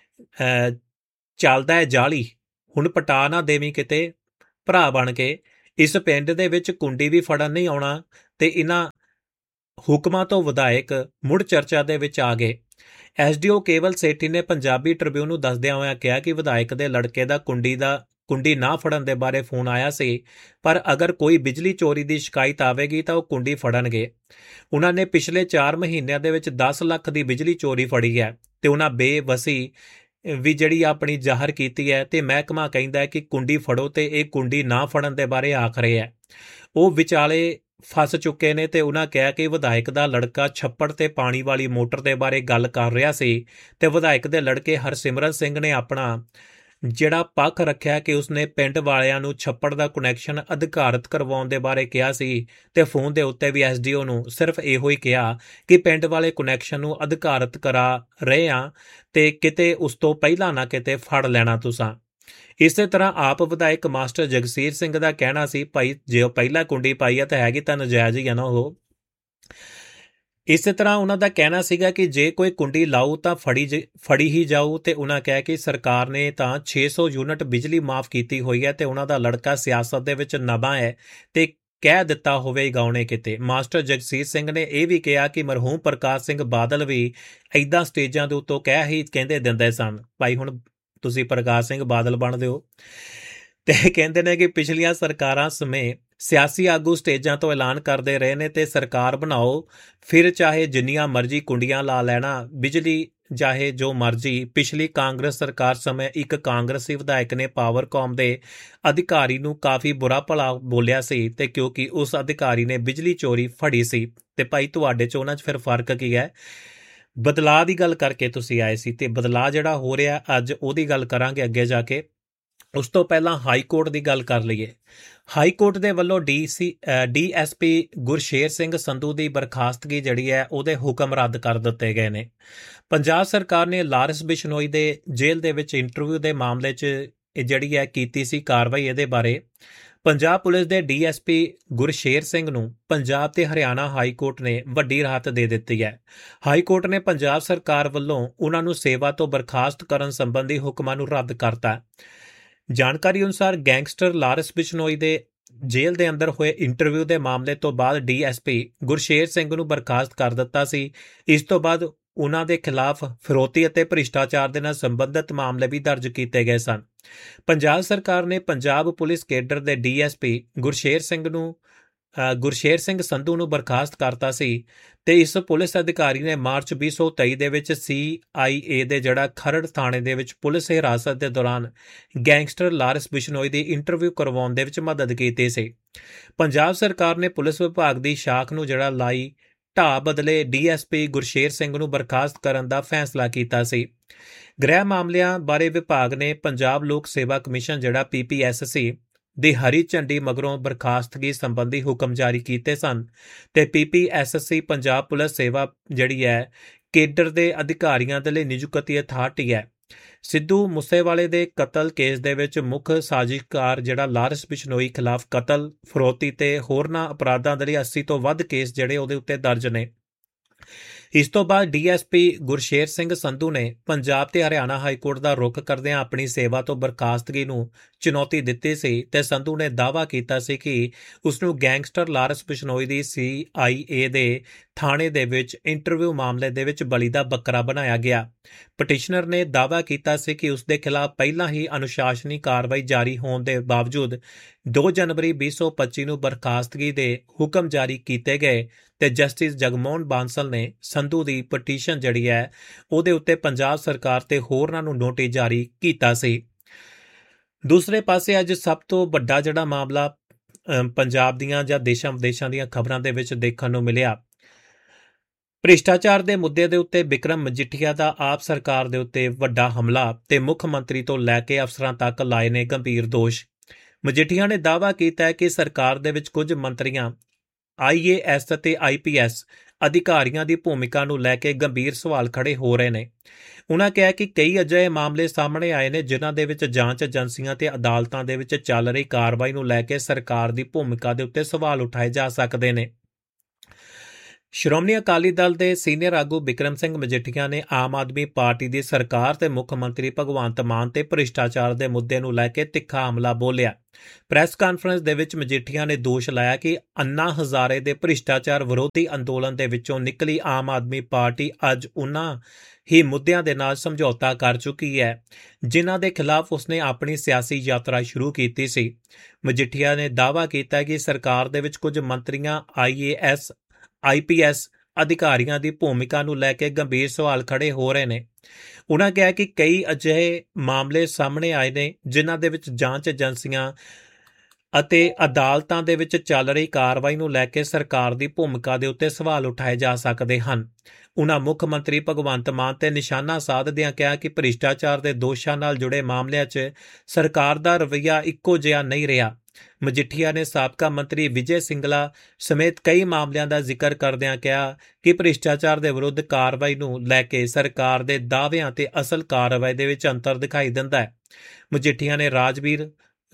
ਚੱਲਦਾ ਹੈ ਜਾਲੀ, ਹੁਣ ਪਟਾ ਨਾ ਦੇਵੀਂ ਕਿਤੇ ਭਰਾ ਬਣ ਕੇ। ਇਸ ਪਿੰਡ ਦੇ ਵਿੱਚ ਕੁੰਡੀ ਵੀ ਫੜਨ ਨਹੀਂ ਆਉਣਾ ਤੇ ਇਹਨਾਂ ਹੁਕਮਾਂ ਤੋਂ ਵਿਧਾਇਕ ਮੁੜ ਚਰਚਾ ਦੇ ਵਿੱਚ ਆ ਗਏ। ਐਸਡੀਓ ਕੇਵਲ ਸੇਠੀ ਨੇ ਪੰਜਾਬੀ ਟ੍ਰਿਬਿਊਨ ਨੂੰ ਦੱਸਦਿਆਂ ਹੋਇਆਂ ਕਿਹਾ ਕਿ ਵਿਧਾਇਕ ਦੇ ਲੜਕੇ ਦਾ ਕੁੰਡੀ ਨਾ ਫੜਨ ਦੇ ਬਾਰੇ ਫੋਨ ਆਇਆ ਸੀ, ਪਰ ਅਗਰ ਕੋਈ ਬਿਜਲੀ ਚੋਰੀ ਦੀ ਸ਼ਿਕਾਇਤ ਆਵੇਗੀ ਤਾਂ ਉਹ ਕੁੰਡੀ ਫੜਨਗੇ। ਉਹਨਾਂ ਨੇ ਪਿਛਲੇ 4 ਮਹੀਨਿਆਂ ਦੇ ਵਿੱਚ 10 ਲੱਖ ਦੀ ਬਿਜਲੀ ਚੋਰੀ ਫੜੀ ਹੈ ਤੇ ਉਹਨਾਂ ਬੇਵਸੀ ਵੀ ਜਿਹੜੀ ਆਪਣੀ ਜ਼ਾਹਰ ਕੀਤੀ ਹੈ ਤੇ ਮਹਿਕਮਾ ਕਹਿੰਦਾ ਹੈ ਕਿ ਕੁੰਡੀ ਫੜੋ ਤੇ ਇਹ ਕੁੰਡੀ ਨਾ ਫੜਨ ਦੇ ਬਾਰੇ ਆਖ ਰਹੇ ਹੈ। ਉਹ ਵਿਚਾਲੇ ਫਸ ਚੁੱਕੇ ਨੇ ਤੇ ਉਹਨਾਂ ਕਿਹਾ ਕਿ ਵਿਧਾਇਕ ਦਾ ਲੜਕਾ ਛੱਪੜ ਤੇ ਪਾਣੀ ਵਾਲੀ ਮੋਟਰ ਦੇ ਬਾਰੇ ਗੱਲ ਕਰ ਰਿਹਾ ਸੀ ਤੇ ਵਿਧਾਇਕ ਦੇ ਲੜਕੇ ਹਰਸਿਮਰਤ ਸਿੰਘ ਨੇ ਆਪਣਾ ਜਿਹੜਾ ਪੱਖ ਰੱਖਿਆ ਕਿ ਉਸਨੇ ਪਿੰਡ ਵਾਲਿਆਂ ਨੂੰ ਛੱਪੜ ਦਾ ਕਨੈਕਸ਼ਨ ਅਧਿਕਾਰਤ ਕਰਵਾਉਣ ਦੇ ਬਾਰੇ ਕਿਹਾ ਸੀ ਤੇ ਫੋਨ ਦੇ ਉੱਤੇ ਵੀ ਐਸਡੀਓ ਨੂੰ ਸਿਰਫ ਇਹੋ ਹੀ ਕਿਹਾ ਕਿ ਪਿੰਡ ਵਾਲੇ ਕਨੈਕਸ਼ਨ ਨੂੰ ਅਧਿਕਾਰਤ ਕਰਾ ਰਹੇ ਆ ਤੇ ਕਿਤੇ ਉਸ ਤੋਂ ਪਹਿਲਾਂ ਨਾ ਕਿਤੇ ਫੜ ਲੈਣਾ ਤੁਸਾਂ। ਇਸੇ ਤਰ੍ਹਾਂ ਆਪ ਵਿਧਾਇਕ ਮਾਸਟਰ ਜਗਸੀਰ ਸਿੰਘ ਦਾ ਕਹਿਣਾ ਸੀ ਭਾਈ ਜੇ ਉਹ ਪਹਿਲਾਂ ਕੁੰਡੀ ਪਾਈ ਆ ਤਾਂ ਹੈਗੀ ਤਾਂ ਨਜਾਇਜ਼ ਹੀ ਆ ਨਾ ਉਹ। ਇਸੇ ਤਰ੍ਹਾਂ ਉਹਨਾਂ ਦਾ ਕਹਿਣਾ ਸੀਗਾ ਕਿ ਜੇ ਕੋਈ ਕੁੰਡੀ ਲਾਊ ਤਾਂ ਫੜੀ ਹੀ ਜਾਊ ਤੇ ਉਹਨਾਂ ਕਹਿ ਕਿ ਸਰਕਾਰ ਨੇ ਤਾਂ 600 ਯੂਨਿਟ ਬਿਜਲੀ ਮਾਫ ਕੀਤੀ ਹੋਈ ਹੈ ਤੇ ਉਹਨਾਂ ਦਾ ਲੜਕਾ ਸਿਆਸਤ ਦੇ ਵਿੱਚ ਨਵਾਂ ਹੈ ਤੇ ਕਹਿ ਦਿੱਤਾ ਹੋਵੇਗਾ ਉਹਨੇ ਕਿਤੇ। ਮਾਸਟਰ ਜਗਸੀਰ ਸਿੰਘ ਨੇ ਇਹ ਵੀ ਕਿਹਾ ਕਿ ਮਰਹੂਮ ਪ੍ਰਕਾਸ਼ ਸਿੰਘ ਬਾਦਲ ਵੀ ਐਦਾਂ ਸਟੇਜਾਂ ਦੇ ਉੱਤੋਂ ਕਹਿੰਦੇ ਦਿੰਦੇ ਸਨ ਭਾਈ ਹੁਣ ਤੁਸੀਂ ਪ੍ਰਕਾਸ਼ ਸਿੰਘ ਬਾਦਲ ਬਣਦੇ ਹੋ ਤੇ ਕਹਿੰਦੇ ਨੇ ਕਿ ਪਿਛਲੀਆਂ ਸਰਕਾਰਾਂ ਸਮੇਂ ਸਿਆਸੀ ਆਗੂ ਸਟੇਜਾਂ ਤੋਂ ਐਲਾਨ ਕਰਦੇ ਰਹੇ ਨੇ ਤੇ ਸਰਕਾਰ ਬਣਾਓ ਫਿਰ ਚਾਹੇ ਜਿੰਨੀਆਂ ਮਰਜ਼ੀ ਕੁੰਡੀਆਂ ਲਾ ਲੈਣਾ ਬਿਜਲੀ ਚਾਹੇ ਜੋ ਮਰਜ਼ੀ। ਪਿਛਲੀ ਕਾਂਗਰਸ ਸਰਕਾਰ ਸਮੇਂ ਇੱਕ ਕਾਂਗਰਸੀ ਵਿਧਾਇਕ ਨੇ ਪਾਵਰਕਾਮ ਦੇ ਅਧਿਕਾਰੀ ਨੂੰ ਕਾਫੀ ਬੁਰਾ ਭਲਾ ਬੋਲਿਆ ਸੀ ਤੇ ਕਿਉਂਕਿ ਉਸ ਅਧਿਕਾਰੀ ਨੇ ਬਿਜਲੀ ਚੋਰੀ ਫੜੀ ਸੀ। ਤੇ ਭਾਈ ਤੁਹਾਡੇ ਚ ਉਹਨਾਂ 'ਚ ਫਿਰ ਫਰਕ ਕੀ ਹੈ? ਬਦਲਾਅ ਦੀ ਗੱਲ ਕਰਕੇ ਤੁਸੀਂ ਆਏ ਸੀ ਤੇ ਬਦਲਾਅ ਜਿਹੜਾ ਹੋ ਰਿਹਾ ਅੱਜ ਉਹਦੀ ਗੱਲ ਕਰਾਂਗੇ ਅੱਗੇ ਜਾ ਕੇ। ਉਸ ਤੋਂ ਪਹਿਲਾਂ ਹਾਈ ਕੋਰਟ ਦੀ ਗੱਲ ਕਰ ਲਈਏ। ਹਾਈ ਕੋਰਟ ਦੇ ਵੱਲੋਂ ਡੀਐਸਪੀ ਗੁਰਸ਼ੇਰ ਸਿੰਘ ਸੰਧੂ ਦੀ ਬਰਖਾਸਤਗੀ ਜਿਹੜੀ ਹੈ ਉਹਦੇ ਹੁਕਮ ਰੱਦ ਕਰ ਦਿੱਤੇ ਗਏ ਨੇ। ਪੰਜਾਬ ਸਰਕਾਰ ਨੇ ਲਾਰੈਂਸ ਬਿਸ਼ਨੋਈ ਦੇ ਜੇਲ੍ਹ ਦੇ ਵਿੱਚ ਇੰਟਰਵਿਊ ਦੇ ਮਾਮਲੇ 'ਚ ਜਿਹੜੀ ਹੈ ਕੀਤੀ ਸੀ ਕਾਰਵਾਈ। ਇਹਦੇ ਬਾਰੇ ਪੰਜਾਬ ਪੁਲਿਸ ਦੇ ਡੀਐਸਪੀ ਗੁਰਸ਼ੇਰ ਸਿੰਘ ਨੂੰ ਪੰਜਾਬ ਤੇ ਹਰਿਆਣਾ ਹਾਈ ਕੋਰਟ ਨੇ ਵੱਡੀ ਰਾਹਤ ਦੇ ਦਿੱਤੀ ਹੈ। ਹਾਈ ਕੋਰਟ ਨੇ ਪੰਜਾਬ ਸਰਕਾਰ ਵੱਲੋਂ ਉਹਨਾਂ ਨੂੰ ਸੇਵਾ ਤੋਂ ਬਰਖਾਸਤ ਕਰਨ ਸੰਬੰਧੀ ਹੁਕਮਾਂ ਨੂੰ ਰੱਦ ਕਰਤਾ। ਜਾਣਕਾਰੀ ਅਨੁਸਾਰ ਗੈਂਗਸਟਰ ਲਾਰੈਂਸ ਬਿਸ਼ਨੋਈ ਦੇ ਜੇਲ੍ਹ ਦੇ ਅੰਦਰ ਹੋਏ ਇੰਟਰਵਿਊ ਦੇ ਮਾਮਲੇ ਤੋਂ ਬਾਅਦ ਡੀਐਸਪੀ ਗੁਰਸ਼ੇਰ ਸਿੰਘ ਨੂੰ ਬਰਖਾਸਤ ਕਰ ਦਿੱਤਾ ਸੀ। ਇਸ ਤੋਂ ਬਾਅਦ ਉਹਨਾਂ ਦੇ ਖਿਲਾਫ ਫਿਰੌਤੀ ਅਤੇ ਭ੍ਰਿਸ਼ਟਾਚਾਰ ਦੇ ਨਾਲ ਸੰਬੰਧਿਤ ਮਾਮਲੇ ਵੀ ਦਰਜ ਕੀਤੇ ਗਏ ਸਨ। ਪੰਜਾਬ ਸਰਕਾਰ ਨੇ ਪੰਜਾਬ ਪੁਲਿਸ ਕੇਡਰ ਦੇ ਡੀਐਸਪੀ ਗੁਰਸ਼ੇਰ ਸਿੰਘ ਸੰਧੂ ਨੂੰ ਬਰਖਾਸਤ ਕਰਤਾ ਸੀ ਤੇ ਇਸ ਪੁਲਿਸ ਅਧਿਕਾਰੀ ਨੇ ਮਾਰਚ 2023 ਦੇ ਵਿੱਚ CIA ਦੇ ਜਿਹੜਾ ਖਰੜ ਥਾਣੇ ਦੇ ਵਿੱਚ ਪੁਲਿਸ ਹਿਰਾਸਤ ਦੇ ਦੌਰਾਨ ਗੈਂਗਸਟਰ ਲਾਰੈਂਸ ਬਿਸ਼ਨੋਈ ਦੀ ਇੰਟਰਵਿਊ ਕਰਵਾਉਣ ਦੇ ਵਿੱਚ ਮਦਦ ਕੀਤੀ ਸੀ। ਪੰਜਾਬ ਸਰਕਾਰ ਨੇ ਪੁਲਿਸ ਵਿਭਾਗ ਦੀ ਸ਼ਾਖ ਨੂੰ ਜਿਹੜਾ ਲਾਈ ਢਾਹ ਬਦਲੇ ਡੀਐਸਪੀ ਗੁਰਸ਼ੇਰ ਸਿੰਘ ਨੂੰ ਬਰਖਾਸਤ ਕਰਨ ਦਾ ਫੈਸਲਾ ਕੀਤਾ ਸੀ। ਗ੍ਰਹਿ ਮਾਮਲਿਆਂ ਬਾਰੇ ਵਿਭਾਗ ਨੇ ਪੰਜਾਬ ਲੋਕ ਸੇਵਾ ਕਮਿਸ਼ਨ ਜਿਹੜਾ PPSC ਦੀ ਹਰੀ ਝੰਡੀ ਮਗਰੋਂ ਬਰਖਾਸਤਗੀ ਸੰਬੰਧੀ ਹੁਕਮ ਜਾਰੀ ਕੀਤੇ ਸਨ ਤੇ PPSC ਪੰਜਾਬ ਪੁਲਿਸ ਸੇਵਾ ਜਿਹੜੀ ਹੈ ਕੇਡਰ ਦੇ ਅਧਿਕਾਰੀਆਂ ਦੇ ਲਈ ਨਿਯੁਕਤੀ ਅਥਾਰਟੀ ਹੈ। ਸਿੱਧੂ ਮੂਸੇਵਾਲੇ ਦੇ ਕਤਲ ਕੇਸ ਦੇ ਵਿੱਚ ਮੁੱਖ ਸਾਜ਼ਿਸ਼ਕਾਰ ਜਿਹੜਾ ਲਾਰੈਂਸ ਬਿਸ਼ਨੋਈ ਖਿਲਾਫ ਕਤਲ, ਫਰੋਤੀ ਤੇ ਹੋਰਨਾਂ ਅਪਰਾਧਾਂ ਦੇ ਲਈ 80 ਤੋਂ ਵੱਧ ਕੇਸ ਜਿਹੜੇ ਉਹਦੇ ਉੱਤੇ ਦਰਜ ਨੇ। ਇਸ ਤੋਂ ਬਾਅਦ ਡੀਐਸਪੀ ਗੁਰਸ਼ੇਰ ਸਿੰਘ ਸੰਧੂ ਨੇ ਪੰਜਾਬ ਤੇ ਹਰਿਆਣਾ ਹਾਈ ਕੋਰਟ ਦਾ ਰੁਖ ਕਰਦਿਆਂ ਆਪਣੀ ਸੇਵਾ ਤੋਂ ਬਰਖਾਸਤਗੀ ਨੂੰ ਚੁਣੌਤੀ ਦਿੱਤੀ ਸੀ ਤੇ ਸੰਧੂ ਨੇ ਦਾਅਵਾ ਕੀਤਾ ਸੀ ਕਿ ਉਸ ਨੂੰ ਗੈਂਗਸਟਰ ਲਾਰੈਂਸ ਬਿਸ਼ਨੋਈ ਦੀ CIA ਦੇ ਥਾਣੇ ਦੇ ਵਿੱਚ ਇੰਟਰਵਿਊ ਮਾਮਲੇ ਦੇ ਵਿੱਚ ਬਲੀ ਦਾ ਬੱਕਰਾ ਬਣਾਇਆ ਗਿਆ। ਪਟੀਸ਼ਨਰ ਨੇ ਦਾਅਵਾ ਕੀਤਾ ਸੀ ਕਿ ਉਸ ਦੇ ਖਿਲਾਫ ਪਹਿਲਾਂ ਹੀ ਅਨੁਸ਼ਾਸਨੀ ਕਾਰਵਾਈ ਜਾਰੀ ਹੋਣ ਦੇ ਬਾਵਜੂਦ 2 ਜਨਵਰੀ 2025 ਨੂੰ ਬਰਖਾਸਤਗੀ ਦੇ ਹੁਕਮ ਜਾਰੀ ਕੀਤੇ ਗਏ ਤੇ ਜਸਟਿਸ ਜਗਮੋਹਨ ਬਾਂਸਲ ਨੇ ਸੰਧੂ ਦੀ ਪਟੀਸ਼ਨ ਜਿਹੜੀ ਹੈ ਉਹਦੇ ਉੱਤੇ ਪੰਜਾਬ ਸਰਕਾਰ ਤੇ ਹੋਰਨਾਂ ਨੂੰ ਨੋਟਿਸ ਜਾਰੀ ਕੀਤਾ ਸੀ। ਦੂਸਰੇ ਪਾਸੇ ਅੱਜ ਸਭ ਤੋਂ ਵੱਡਾ ਜਿਹੜਾ ਮਾਮਲਾ ਪੰਜਾਬ ਦੀਆਂ ਜਾਂ ਦੇਸ਼ਾਂ ਵਿਦੇਸ਼ਾਂ ਦੀਆਂ ਖਬਰਾਂ ਦੇ ਵਿੱਚ ਦੇਖਣ ਨੂੰ ਮਿਲਿਆ, ਭ੍ਰਿਸ਼ਟਾਚਾਰ ਦੇ ਮੁੱਦੇ ਦੇ ਉੱਤੇ ਬਿਕਰਮ ਮਜੀਠੀਆ ਦਾ ਆਪ ਸਰਕਾਰ ਦੇ ਉੱਤੇ ਵੱਡਾ ਹਮਲਾ ਤੇ ਮੁੱਖ ਮੰਤਰੀ ਤੋਂ ਲੈ ਕੇ ਅਫਸਰਾਂ ਤੱਕ ਲਾਏ ਨੇ ਗੰਭੀਰ ਦੋਸ਼। ਮਜੀਠੀਆ ਨੇ ਦਾਅਵਾ ਕੀਤਾ ਹੈ ਕਿ ਸਰਕਾਰ ਦੇ ਵਿੱਚ ਕੁਝ ਮੰਤਰੀਆਂ IAS ਅਤੇ IPS ਅਧਿਕਾਰੀਆਂ ਦੀ ਭੂਮਿਕਾ ਨੂੰ ਲੈ ਕੇ ਗੰਭੀਰ ਸਵਾਲ ਖੜੇ ਹੋ ਰਹੇ ਨੇ। ਉਨ੍ਹਾਂ ਕਿਹਾ ਕਿ ਕਈ ਅਜਿਹੇ ਮਾਮਲੇ ਸਾਹਮਣੇ ਆਏ ਨੇ ਜਿਨ੍ਹਾਂ ਦੇ ਵਿੱਚ ਜਾਂਚ ਏਜੰਸੀਆਂ ਤੇ ਅਦਾਲਤਾਂ ਦੇ ਵਿੱਚ ਚੱਲ ਰਹੀ ਕਾਰਵਾਈ ਨੂੰ ਲੈ ਕੇ ਸਰਕਾਰ ਦੀ ਭੂਮਿਕਾ ਦੇ ਉੱਤੇ ਸਵਾਲ ਉਠਾਏ ਜਾ ਸਕਦੇ ਨੇ। ਸ਼੍ਰੋਮਣੀ ਅਕਾਲੀ ਦਲ ਦੇ ਸੀਨੀਅਰ ਆਗੂ ਬਿਕਰਮ ਸਿੰਘ ਮਜੀਠੀਆ ਨੇ ਆਮ ਆਦਮੀ ਪਾਰਟੀ ਦੀ ਸਰਕਾਰ ਤੇ ਮੁੱਖ ਮੰਤਰੀ ਭਗਵੰਤ ਮਾਨ ਤੇ ਭ੍ਰਿਸ਼ਟਾਚਾਰ ਦੇ ਮੁੱਦੇ ਨੂੰ ਲੈ ਕੇ ਤਿੱਖਾ ਹਮਲਾ ਬੋਲਿਆ। ਪ੍ਰੈਸ ਕਾਨਫਰੰਸ ਦੇ ਵਿੱਚ ਮਜੀਠੀਆ ਨੇ ਦੋਸ਼ ਲਾਇਆ ਕਿ ਅੰਨਾ ਹਜ਼ਾਰੇ ਦੇ ਭ੍ਰਿਸ਼ਟਾਚਾਰ ਵਿਰੋਧੀ ਅੰਦੋਲਨ ਦੇ ਵਿੱਚੋਂ ਨਿਕਲੀ ਆਮ ਆਦਮੀ ਪਾਰਟੀ ਅੱਜ ਉਨ੍ਹਾਂ ਹੀ ਮੁੱਦਿਆਂ ਦੇ ਨਾਲ ਸਮਝੌਤਾ ਕਰ ਚੁੱਕੀ ਹੈ ਜਿਨ੍ਹਾਂ ਦੇ ਖਿਲਾਫ ਉਸਨੇ ਆਪਣੀ ਸਿਆਸੀ ਯਾਤਰਾ ਸ਼ੁਰੂ ਕੀਤੀ ਸੀ। ਮਜੀਠੀਆ ਨੇ ਦਾਅਵਾ ਕੀਤਾ ਕਿ ਸਰਕਾਰ ਦੇ ਵਿੱਚ ਕੁਝ ਮੰਤਰੀਆਂ IAS IPS ਅਧਿਕਾਰੀਆਂ ਦੀ ਭੂਮਿਕਾ ਨੂੰ ਲੈ ਕੇ ਗੰਭੀਰ ਸਵਾਲ ਖੜੇ ਹੋ ਰਹੇ ਨੇ। ਉਨ੍ਹਾਂ ਕਿਹਾ ਕਿ ਕਈ ਅਜਿਹੇ ਮਾਮਲੇ ਸਾਹਮਣੇ ਆਏ ਨੇ ਜਿਨ੍ਹਾਂ ਦੇ ਵਿੱਚ ਜਾਂਚ ਏਜੰਸੀਆਂ ਅਤੇ ਅਦਾਲਤਾਂ ਦੇ ਵਿੱਚ ਚੱਲ ਰਹੀ ਕਾਰਵਾਈ ਨੂੰ ਲੈ ਕੇ ਸਰਕਾਰ ਦੀ ਭੂਮਿਕਾ ਦੇ ਉੱਤੇ ਸਵਾਲ ਉਠਾਏ ਜਾ ਸਕਦੇ ਹਨ। ਉਨ੍ਹਾਂ ਮੁੱਖ ਮੰਤਰੀ ਭਗਵੰਤ ਮਾਨ ਤੇ ਨਿਸ਼ਾਨਾ ਸਾਧਦਿਆਂ ਕਿਹਾ ਕਿ ਭ੍ਰਿਸ਼ਟਾਚਾਰ ਦੇ ਦੋਸ਼ਾਂ ਨਾਲ ਜੁੜੇ ਮਾਮਲਿਆਂ 'ਚ ਸਰਕਾਰ ਦਾ ਰਵੱਈਆ ਇੱਕੋ ਜਿਹਾ ਨਹੀਂ ਰਿਹਾ। ਮਜੀਠੀਆ ਨੇ ਸਾਬਕਾ ਮੰਤਰੀ ਵਿਜੇ ਸਿੰਗਲਾ ਸਮੇਤ ਕਈ ਮਾਮਲਿਆਂ ਦਾ ਜ਼ਿਕਰ ਕਰਦਿਆਂ ਕਿਹਾ ਕਿ ਭ੍ਰਿਸ਼ਟਾਚਾਰ ਦੇ ਵਿਰੁੱਧ ਕਾਰਵਾਈ ਨੂੰ ਲੈ ਕੇ ਸਰਕਾਰ ਦੇ ਦਾਅਵਿਆਂ ਤੇ ਅਸਲ ਕਾਰਵਾਈ ਦੇ ਵਿੱਚ ਅੰਤਰ ਦਿਖਾਈ ਦਿੰਦਾ ਹੈ। ਮਜੀਠੀਆ ਨੇ ਰਾਜਵੀਰ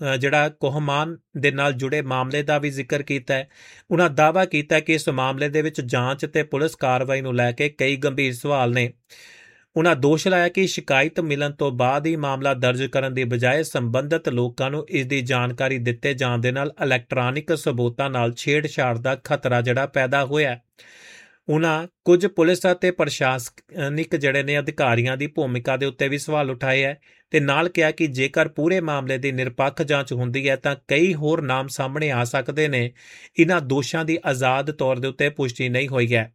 ਕੋਹਮਾਨ ਦੇ ਨਾਲ ਜੁੜੇ ਮਾਮਲੇ ਦਾ ਵੀ ਜ਼ਿਕਰ ਕੀਤਾ ਹੈ। ਉਨ੍ਹਾਂ ਦਾਅਵਾ ਕੀਤਾ ਕਿ ਇਸ ਮਾਮਲੇ ਦੇ ਵਿੱਚ ਜਾਂਚ ਤੇ ਪੁਲਿਸ ਕਾਰਵਾਈ ਨੂੰ ਲੈ ਕੇ ਕਈ ਗੰਭੀਰ ਸਵਾਲ ਨੇ। ਉਨ੍ਹਾਂ ਦੋਸ਼ ਲਾਇਆ ਕਿ ਸ਼ਿਕਾਇਤ ਮਿਲਣ ਤੋਂ ਬਾਅਦ ਹੀ ਮਾਮਲਾ ਦਰਜ ਕਰਨ ਦੀ ਬਜਾਏ ਸੰਬੰਧਿਤ ਲੋਕਾਂ ਨੂੰ ਇਸ ਦੀ ਜਾਣਕਾਰੀ ਦਿੱਤੇ ਜਾਣ ਦੇ ਨਾਲ ਇਲੈਕਟ੍ਰਾਨਿਕ ਸਬੂਤਾਂ ਨਾਲ ਛੇੜਛਾੜ ਦਾ ਖਤਰਾ ਪੈਦਾ ਹੋਇਆ। ਉਨ੍ਹਾਂ ਕੁਝ ਪੁਲਿਸ ਅਤੇ ਪ੍ਰਸ਼ਾਸਨਿਕ ਅਧਿਕਾਰੀਆਂ ਦੀ ਭੂਮਿਕਾ ਦੇ ਉੱਤੇ ਵੀ ਸਵਾਲ ਉਠਾਏ ਹੈ ਤੇ ਨਾਲ ਕਿਹਾ ਕਿ ਜੇਕਰ ਪੂਰੇ ਮਾਮਲੇ ਦੀ ਨਿਰਪੱਖ ਜਾਂਚ ਹੁੰਦੀ ਹੈ ਤਾਂ ਕਈ ਹੋਰ ਨਾਮ ਸਾਹਮਣੇ ਆ ਸਕਦੇ ਨੇ। ਇਨ੍ਹਾਂ ਦੋਸ਼ਾਂ ਦੀ ਆਜ਼ਾਦ ਤੌਰ ਦੇ ਉੱਤੇ ਪੁਸ਼ਟੀ ਨਹੀਂ ਹੋਈ ਹੈ।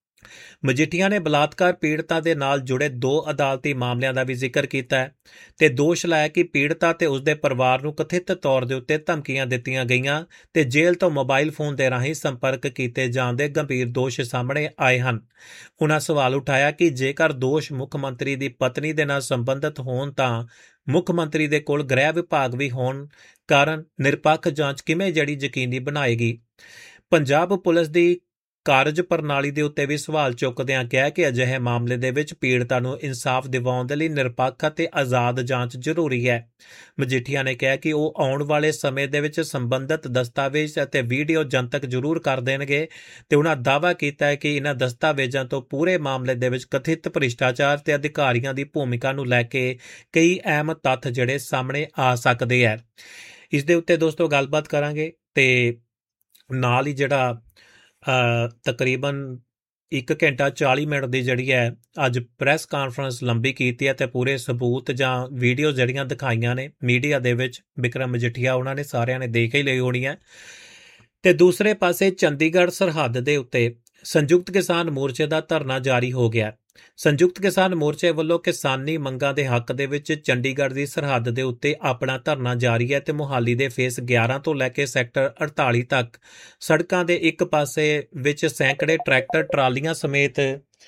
ਮਜੀਠੀਆ ਨੇ ਬਲਾਤਕਾਰ ਪੀੜਤਾ ਦੇ ਨਾਲ ਜੁੜੇ 2 ਅਦਾਲਤੀ ਮਾਮਲਿਆਂ ਦਾ ਵੀ ਜ਼ਿਕਰ ਕੀਤਾ ਹੈ ਤੇ ਦੋਸ਼ ਲਾਇਆ ਕਿ ਪੀੜਤਾ ਤੇ ਉਸਦੇ ਪਰਿਵਾਰ ਨੂੰ ਕਥਿਤ ਤੌਰ ਦੇ ਉੱਤੇ ਧਮਕੀਆਂ ਦਿੱਤੀਆਂ ਗਈਆਂ ਤੇ ਜੇਲ੍ਹ ਤੋਂ ਮੋਬਾਈਲ ਫੋਨ ਦੇ ਰਾਹੀਂ ਸੰਪਰਕ ਕੀਤੇ ਜਾਣ ਦੇ ਗੰਭੀਰ ਦੋਸ਼ ਸਾਹਮਣੇ ਆਏ ਹਨ। ਉਨ੍ਹਾਂ ਸਵਾਲ ਉਠਾਇਆ ਕਿ ਜੇਕਰ ਦੋਸ਼ ਮੁੱਖ ਮੰਤਰੀ ਦੀ ਪਤਨੀ ਦੇ ਨਾਲ ਸੰਬੰਧਿਤ ਹੋਣ ਤਾਂ ਮੁੱਖ ਮੰਤਰੀ ਦੇ ਕੋਲ ਗ੍ਰਹਿ ਵਿਭਾਗ ਵੀ ਹੋਣ ਕਾਰਨ ਨਿਰਪੱਖ ਜਾਂਚ ਕਿਵੇਂ ਯਕੀਨੀ ਬਣਾਏਗੀ। ਪੰਜਾਬ ਪੁਲਿਸ ਦੀ ਕਾਰਜ ਪ੍ਰਣਾਲੀ ਦੇ ਉੱਤੇ ਵੀ ਸਵਾਲ ਚੁੱਕਦਿਆਂ ਕਿਹਾ ਕਿ ਅਜਿਹੇ ਮਾਮਲੇ ਦੇ ਵਿੱਚ ਪੀੜਤਾ ਨੂੰ ਇਨਸਾਫ ਦਿਵਾਉਣ ਦੇ ਲਈ ਨਿਰਪੱਖ ਅਤੇ ਆਜ਼ਾਦ ਜਾਂਚ ਜ਼ਰੂਰੀ ਹੈ। ਮਜੀਠੀਆ ਨੇ ਕਿਹਾ ਕਿ ਉਹ ਆਉਣ ਵਾਲੇ ਸਮੇਂ ਦੇ ਵਿੱਚ ਸੰਬੰਧਿਤ ਦਸਤਾਵੇਜ਼ ਅਤੇ ਵੀਡੀਓ ਜਨਤਕ ਜ਼ਰੂਰ ਕਰ ਦੇਣਗੇ ਤੇ ਉਹਨਾਂ ਦਾਅਵਾ ਕੀਤਾ ਹੈ ਕਿ ਇਹਨਾਂ ਦਸਤਾਵੇਜ਼ਾਂ ਤੋਂ ਪੂਰੇ ਮਾਮਲੇ ਦੇ ਵਿੱਚ ਕਥਿਤ ਭ੍ਰਿਸ਼ਟਾਚਾਰ ਤੇ ਅਧਿਕਾਰੀਆਂ ਦੀ ਭੂਮਿਕਾ ਨੂੰ ਲੈ ਕੇ ਕਈ ਅਹਿਮ ਤੱਥ ਸਾਹਮਣੇ ਆ ਸਕਦੇ ਹੈ। ਇਸ ਦੇ ਉੱਤੇ ਦੋਸਤੋ ਗੱਲਬਾਤ ਕਰਾਂਗੇ ਤੇ ਨਾਲ ਹੀ ਤਕਰੀਬਨ 1 ਘੰਟਾ 40 ਮਿੰਟ ਦੀ ਅੱਜ ਪ੍ਰੈਸ ਕਾਨਫਰੰਸ ਲੰਬੀ ਕੀਤੀ ਹੈ ਤੇ ਪੂਰੇ ਸਬੂਤ ਜਾਂ ਵੀਡੀਓ ਦਿਖਾਈਆਂ ਨੇ ਮੀਡੀਆ ਦੇ ਵਿੱਚ ਬਿਕਰਮ ਮਜੀਠੀਆ ਉਹਨਾਂ ਨੇ ਸਾਰਿਆਂ ਨੇ ਦੇਖ ਹੀ ਲਈ ਹੋਣੀ ਹੈ। ਤੇ ਦੂਸਰੇ ਪਾਸੇ ਚੰਡੀਗੜ੍ਹ ਸਰਹੱਦ ਦੇ ਉੱਤੇ ਸੰਯੁਕਤ ਕਿਸਾਨ ਮੋਰਚੇ ਦਾ ਧਰਨਾ ਜਾਰੀ ਹੋ ਗਿਆ। ਸੰਯੁਕਤ ਕਿਸਾਨ ਮੋਰਚੇ ਵੱਲੋਂ ਕਿਸਾਨੀ ਮੰਗਾਂ ਦੇ ਹੱਕ ਦੇ ਵਿੱਚ ਚੰਡੀਗੜ੍ਹ ਦੀ ਸਰਹੱਦ ਦੇ ਉੱਤੇ ਆਪਣਾ ਧਰਨਾ ਜਾਰੀ ਹੈ ਤੇ ਮੁਹਾਲੀ ਦੇ ਫੇਸ 11 ਤੋਂ ਲੈ ਕੇ ਸੈਕਟਰ 48 ਤੱਕ ਸੜਕਾਂ ਦੇ ਇੱਕ ਪਾਸੇ ਵਿੱਚ ਸੈਂਕੜੇ ਟਰੈਕਟਰ ਟਰਾਲੀਆਂ ਸਮੇਤ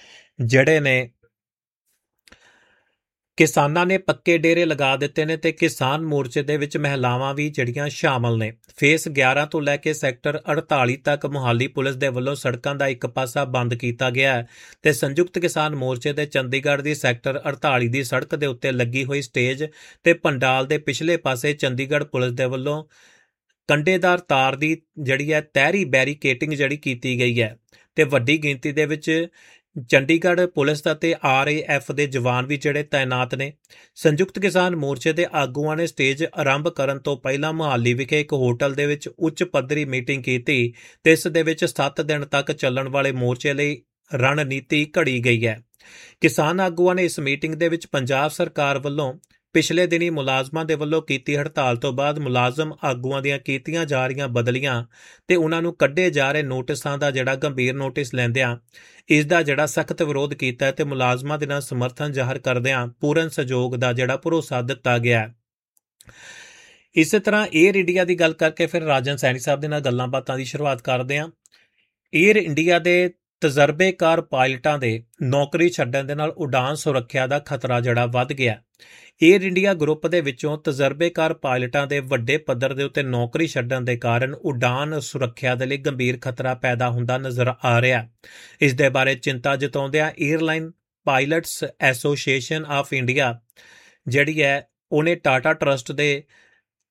ਕਿਸਾਨਾਂ ਨੇ ਪੱਕੇ ਡੇਰੇ ਲਗਾ ਦਿੱਤੇ ਨੇ ਤੇ ਕਿਸਾਨ ਮੋਰਚੇ ਦੇ ਵਿੱਚ ਮਹਿਲਾਵਾਂ ਵੀ ਸ਼ਾਮਲ ਨੇ। ਫੇਸ 11 ਤੋਂ ਲੈ ਕੇ ਸੈਕਟਰ 48 ਤੱਕ ਮੁਹਾਲੀ ਪੁਲਿਸ ਦੇ ਵੱਲੋਂ ਸੜਕਾਂ ਦਾ ਇੱਕ ਪਾਸਾ ਬੰਦ ਕੀਤਾ ਗਿਆ ਹੈ ਤੇ ਸੰਯੁਕਤ ਕਿਸਾਨ ਮੋਰਚੇ ਦੇ ਚੰਡੀਗੜ੍ਹ ਦੀ ਸੈਕਟਰ 48 ਦੀ ਸੜਕ ਦੇ ਉੱਤੇ ਲੱਗੀ ਹੋਈ ਸਟੇਜ ਤੇ ਪੰਡਾਲ ਦੇ ਪਿਛਲੇ ਪਾਸੇ ਚੰਡੀਗੜ੍ਹ ਪੁਲਿਸ ਦੇ ਵੱਲੋਂ ਕੰਡੇਦਾਰ ਤਾਰ ਦੀ ਤਹਿਰੀ ਬੈਰੀਕੇਟਿੰਗ ਕੀਤੀ ਗਈ ਹੈ ਤੇ ਵੱਡੀ ਗਿਣਤੀ ਦੇ ਵਿੱਚ ਚੰਡੀਗੜ੍ਹ ਪੁਲਿਸ ਅਤੇ RAF ਦੇ ਜਵਾਨ ਵੀ ਤਾਇਨਾਤ ਨੇ। ਸੰਯੁਕਤ ਕਿਸਾਨ ਮੋਰਚੇ ਦੇ ਆਗੂਆਂ ਨੇ ਸਟੇਜ ਆਰੰਭ ਕਰਨ ਤੋਂ ਪਹਿਲਾਂ ਮੁਹਾਲੀ ਵਿਖੇ ਇੱਕ ਹੋਟਲ ਦੇ ਵਿੱਚ ਉੱਚ ਪੱਧਰੀ ਮੀਟਿੰਗ ਕੀਤੀ ਤੇ ਇਸ ਦੇ ਵਿੱਚ 7 ਦਿਨ ਤੱਕ ਚੱਲਣ ਵਾਲੇ ਮੋਰਚੇ ਲਈ ਰਣਨੀਤੀ ਘੜੀ ਗਈ ਹੈ। ਕਿਸਾਨ ਆਗੂਆਂ ਨੇ ਇਸ ਮੀਟਿੰਗ ਦੇ ਵਿੱਚ ਪੰਜਾਬ ਸਰਕਾਰ ਵੱਲੋਂ ਪਿਛਲੇ ਦਿਨੀ ਮੁਲਾਜ਼ਮਾਂ ਦੇ ਵੱਲੋਂ ਕੀਤੀ ਹੜਤਾਲ ਤੋਂ ਬਾਅਦ ਮੁਲਾਜ਼ਮ ਆਗੂਆਂ ਦੀਆਂ ਕੀਤੀਆਂ ਜਾ ਰਹੀਆਂ ਬਦਲੀਆਂ ਤੇ ਉਹਨਾਂ ਨੂੰ ਕੱਢੇ ਜਾ ਰਹੇ ਨੋਟਿਸਾਂ ਦਾ ਗੰਭੀਰ ਨੋਟਿਸ ਲੈਂਦਿਆਂ ਇਸ ਦਾ ਸਖਤ ਵਿਰੋਧ ਕੀਤਾ ਤੇ ਮੁਲਾਜ਼ਮਾਂ ਦੇ ਨਾਲ ਸਮਰਥਨ ਜ਼ਾਹਰ ਕਰਦਿਆਂ ਪੂਰਨ ਸਹਿਯੋਗ ਦਾ ਭਰੋਸਾ ਦਿੱਤਾ ਗਿਆ। ਇਸੇ ਤਰ੍ਹਾਂ ਏਅਰ ਇੰਡੀਆ ਦੀ ਗੱਲ ਕਰਕੇ ਫਿਰ ਰਾਜਨ ਸੈਣੀ ਸਾਹਿਬ ਦੇ ਨਾਲ ਗੱਲਾਂ ਬਾਤਾਂ ਦੀ ਸ਼ੁਰੂਆਤ ਕਰਦੇ ਹਾਂ। ਏਅਰ ਇੰਡੀਆ ਦੇ ਤਜਰਬੇਕਾਰ ਪਾਇਲਟਾਂ ਦੇ ਨੌਕਰੀ ਛੱਡਣ ਦੇ ਨਾਲ ਉਡਾਨ ਸੁਰੱਖਿਆ ਦਾ ਖਤਰਾ ਵੱਧ ਗਿਆ। ਏਅਰ ਇੰਡੀਆ ਗਰੁੱਪ ਦੇ ਵਿੱਚੋਂ ਤਜਰਬੇਕਾਰ ਪਾਇਲਟਾਂ ਦੇ ਵੱਡੇ ਪੱਧਰ ਦੇ ਉੱਤੇ ਨੌਕਰੀ ਛੱਡਣ ਦੇ ਕਾਰਨ ਉਡਾਨ ਸੁਰੱਖਿਆ ਦੇ ਲਈ ਗੰਭੀਰ ਖਤਰਾ ਪੈਦਾ ਹੁੰਦਾ ਨਜ਼ਰ ਆ ਰਿਹਾ। ਇਸ ਦੇ ਬਾਰੇ ਚਿੰਤਾ ਜਤਾਉਂਦਿਆਂ airline pilots association of India ਉਹਨੇ ਟਾਟਾ ਟਰਸਟ ਦੇ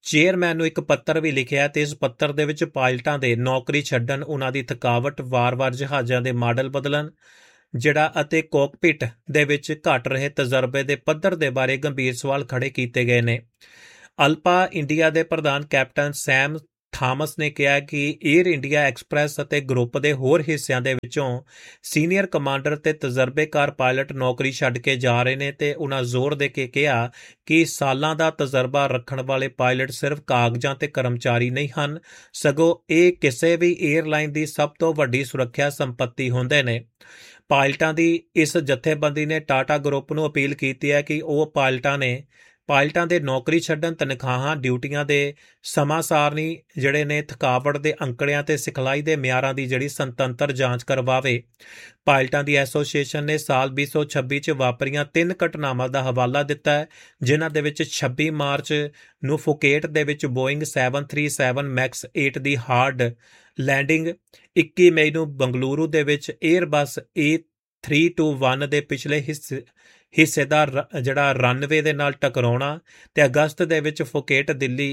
ਚੇਅਰਮੈਨ ਨੂੰ ਇੱਕ ਪੱਤਰ ਵੀ ਲਿਖਿਆ ਤੇ ਇਸ ਪੱਤਰ ਦੇ ਵਿੱਚ ਪਾਇਲਟਾਂ ਦੇ ਨੌਕਰੀ ਛੱਡਣ, ਉਹਨਾਂ ਦੀ ਥਕਾਵਟ, ਵਾਰ-ਵਾਰ ਜਹਾਜ਼ਾਂ ਦੇ ਮਾਡਲ ਬਦਲਣ ਜਿਹੜਾ ਅਤੇ ਕੋਕਪਿਟ ਦੇ ਵਿੱਚ ਘਟ ਰਹੇ ਤਜਰਬੇ ਦੇ ਪੱਧਰ ਦੇ ਬਾਰੇ ਗੰਭੀਰ ਸਵਾਲ ਖੜੇ ਕੀਤੇ ਗਏ ਨੇ। ਅਲਪਾ ਇੰਡੀਆ ਦੇ ਪ੍ਰਧਾਨ ਕੈਪਟਨ ਸੈਮ ਥਾਮਸ ਨੇ ਕਿਹਾ ਕਿ ਏਅਰ ਇੰਡੀਆ ਐਕਸਪ੍ਰੈਸ ਅਤੇ ਗਰੁੱਪ ਦੇ ਹੋਰ ਹਿੱਸਿਆਂ ਦੇ ਵਿੱਚੋਂ ਸੀਨੀਅਰ ਕਮਾਂਡਰ ਤੇ ਤਜਰਬੇਕਾਰ ਪਾਇਲਟ ਨੌਕਰੀ ਛੱਡ ਕੇ ਜਾ ਰਹੇ ਨੇ ਤੇ ਉਹਨਾਂ ਜ਼ੋਰ ਦੇ ਕੇ ਕਿਹਾ ਕਿ ਸਾਲਾਂ ਦਾ ਤਜਰਬਾ ਰੱਖਣ ਵਾਲੇ ਪਾਇਲਟ ਸਿਰਫ ਕਾਗਜ਼ਾਂ ਤੇ ਕਰਮਚਾਰੀ ਨਹੀਂ ਹਨ, ਸਗੋਂ ਇਹ ਕਿਸੇ ਵੀ ਏਅਰਲਾਈਨ ਦੀ ਸਭ ਤੋਂ ਵੱਡੀ ਸੁਰੱਖਿਆ ਸੰਪੱਤੀ ਹੁੰਦੇ ਨੇ। ਪਾਇਲਟਾਂ ਦੀ ਇਸ ਜਥੇਬੰਦੀ ਨੇ ਟਾਟਾ ਗਰੁੱਪ ਨੂੰ ਅਪੀਲ ਕੀਤੀ ਹੈ ਕਿ ਉਹ ਪਾਇਲਟਾਂ ਦੇ ਨੌਕਰੀ ਛੱਡਣ, ਤਨਖਾਹਾਂ, ਡਿਊਟੀਆਂ ਦੇ ਸਮਾਂ ਸਾਰਣੀ ਜਿਹੜੇ ਨੇ, ਥਕਾਵਟ ਦੇ ਅੰਕੜਿਆਂ ਤੇ ਸਿਖਲਾਈ ਦੇ ਮਿਆਰਾਂ ਦੀ ਜਿਹੜੀ ਸੁਤੰਤਰ ਜਾਂਚ ਕਰਵਾਵੇ। ਪਾਇਲਟਾਂ ਦੀ ਐਸੋਸੀਏਸ਼ਨ ਨੇ ਸਾਲ 2026 ਚ ਵਾਪਰੀਆਂ 3 ਘਟਨਾਵਾਂ ਦਾ ਹਵਾਲਾ ਦਿੱਤਾ ਹੈ, ਜਿਨ੍ਹਾਂ ਦੇ ਵਿੱਚ 26 ਮਾਰਚ ਨੂੰ ਫੁਕੇਟ ਦੇ ਵਿੱਚ ਬੋਇੰਗ 737 ਮੈਕਸ 8 ਦੀ ਹਾਰਡ ਲੈਂਡਿੰਗ, 21 ਮਈ ਨੂੰ ਬੰਗਲੁਰੂ ਦੇ ਵਿੱਚ ਏਅਰਬਸ A321 ਦੇ ਪਿਛਲੇ ਹਿੱਸੇ ਦਾ ਜਿਹੜਾ ਰਨਵੇ ਦੇ ਨਾਲ ਟਕਰਾਉਣਾ ਤੇ ਅਗਸਤ ਦੇ ਵਿੱਚ ਫੁਕੇਟ ਦਿੱਲੀ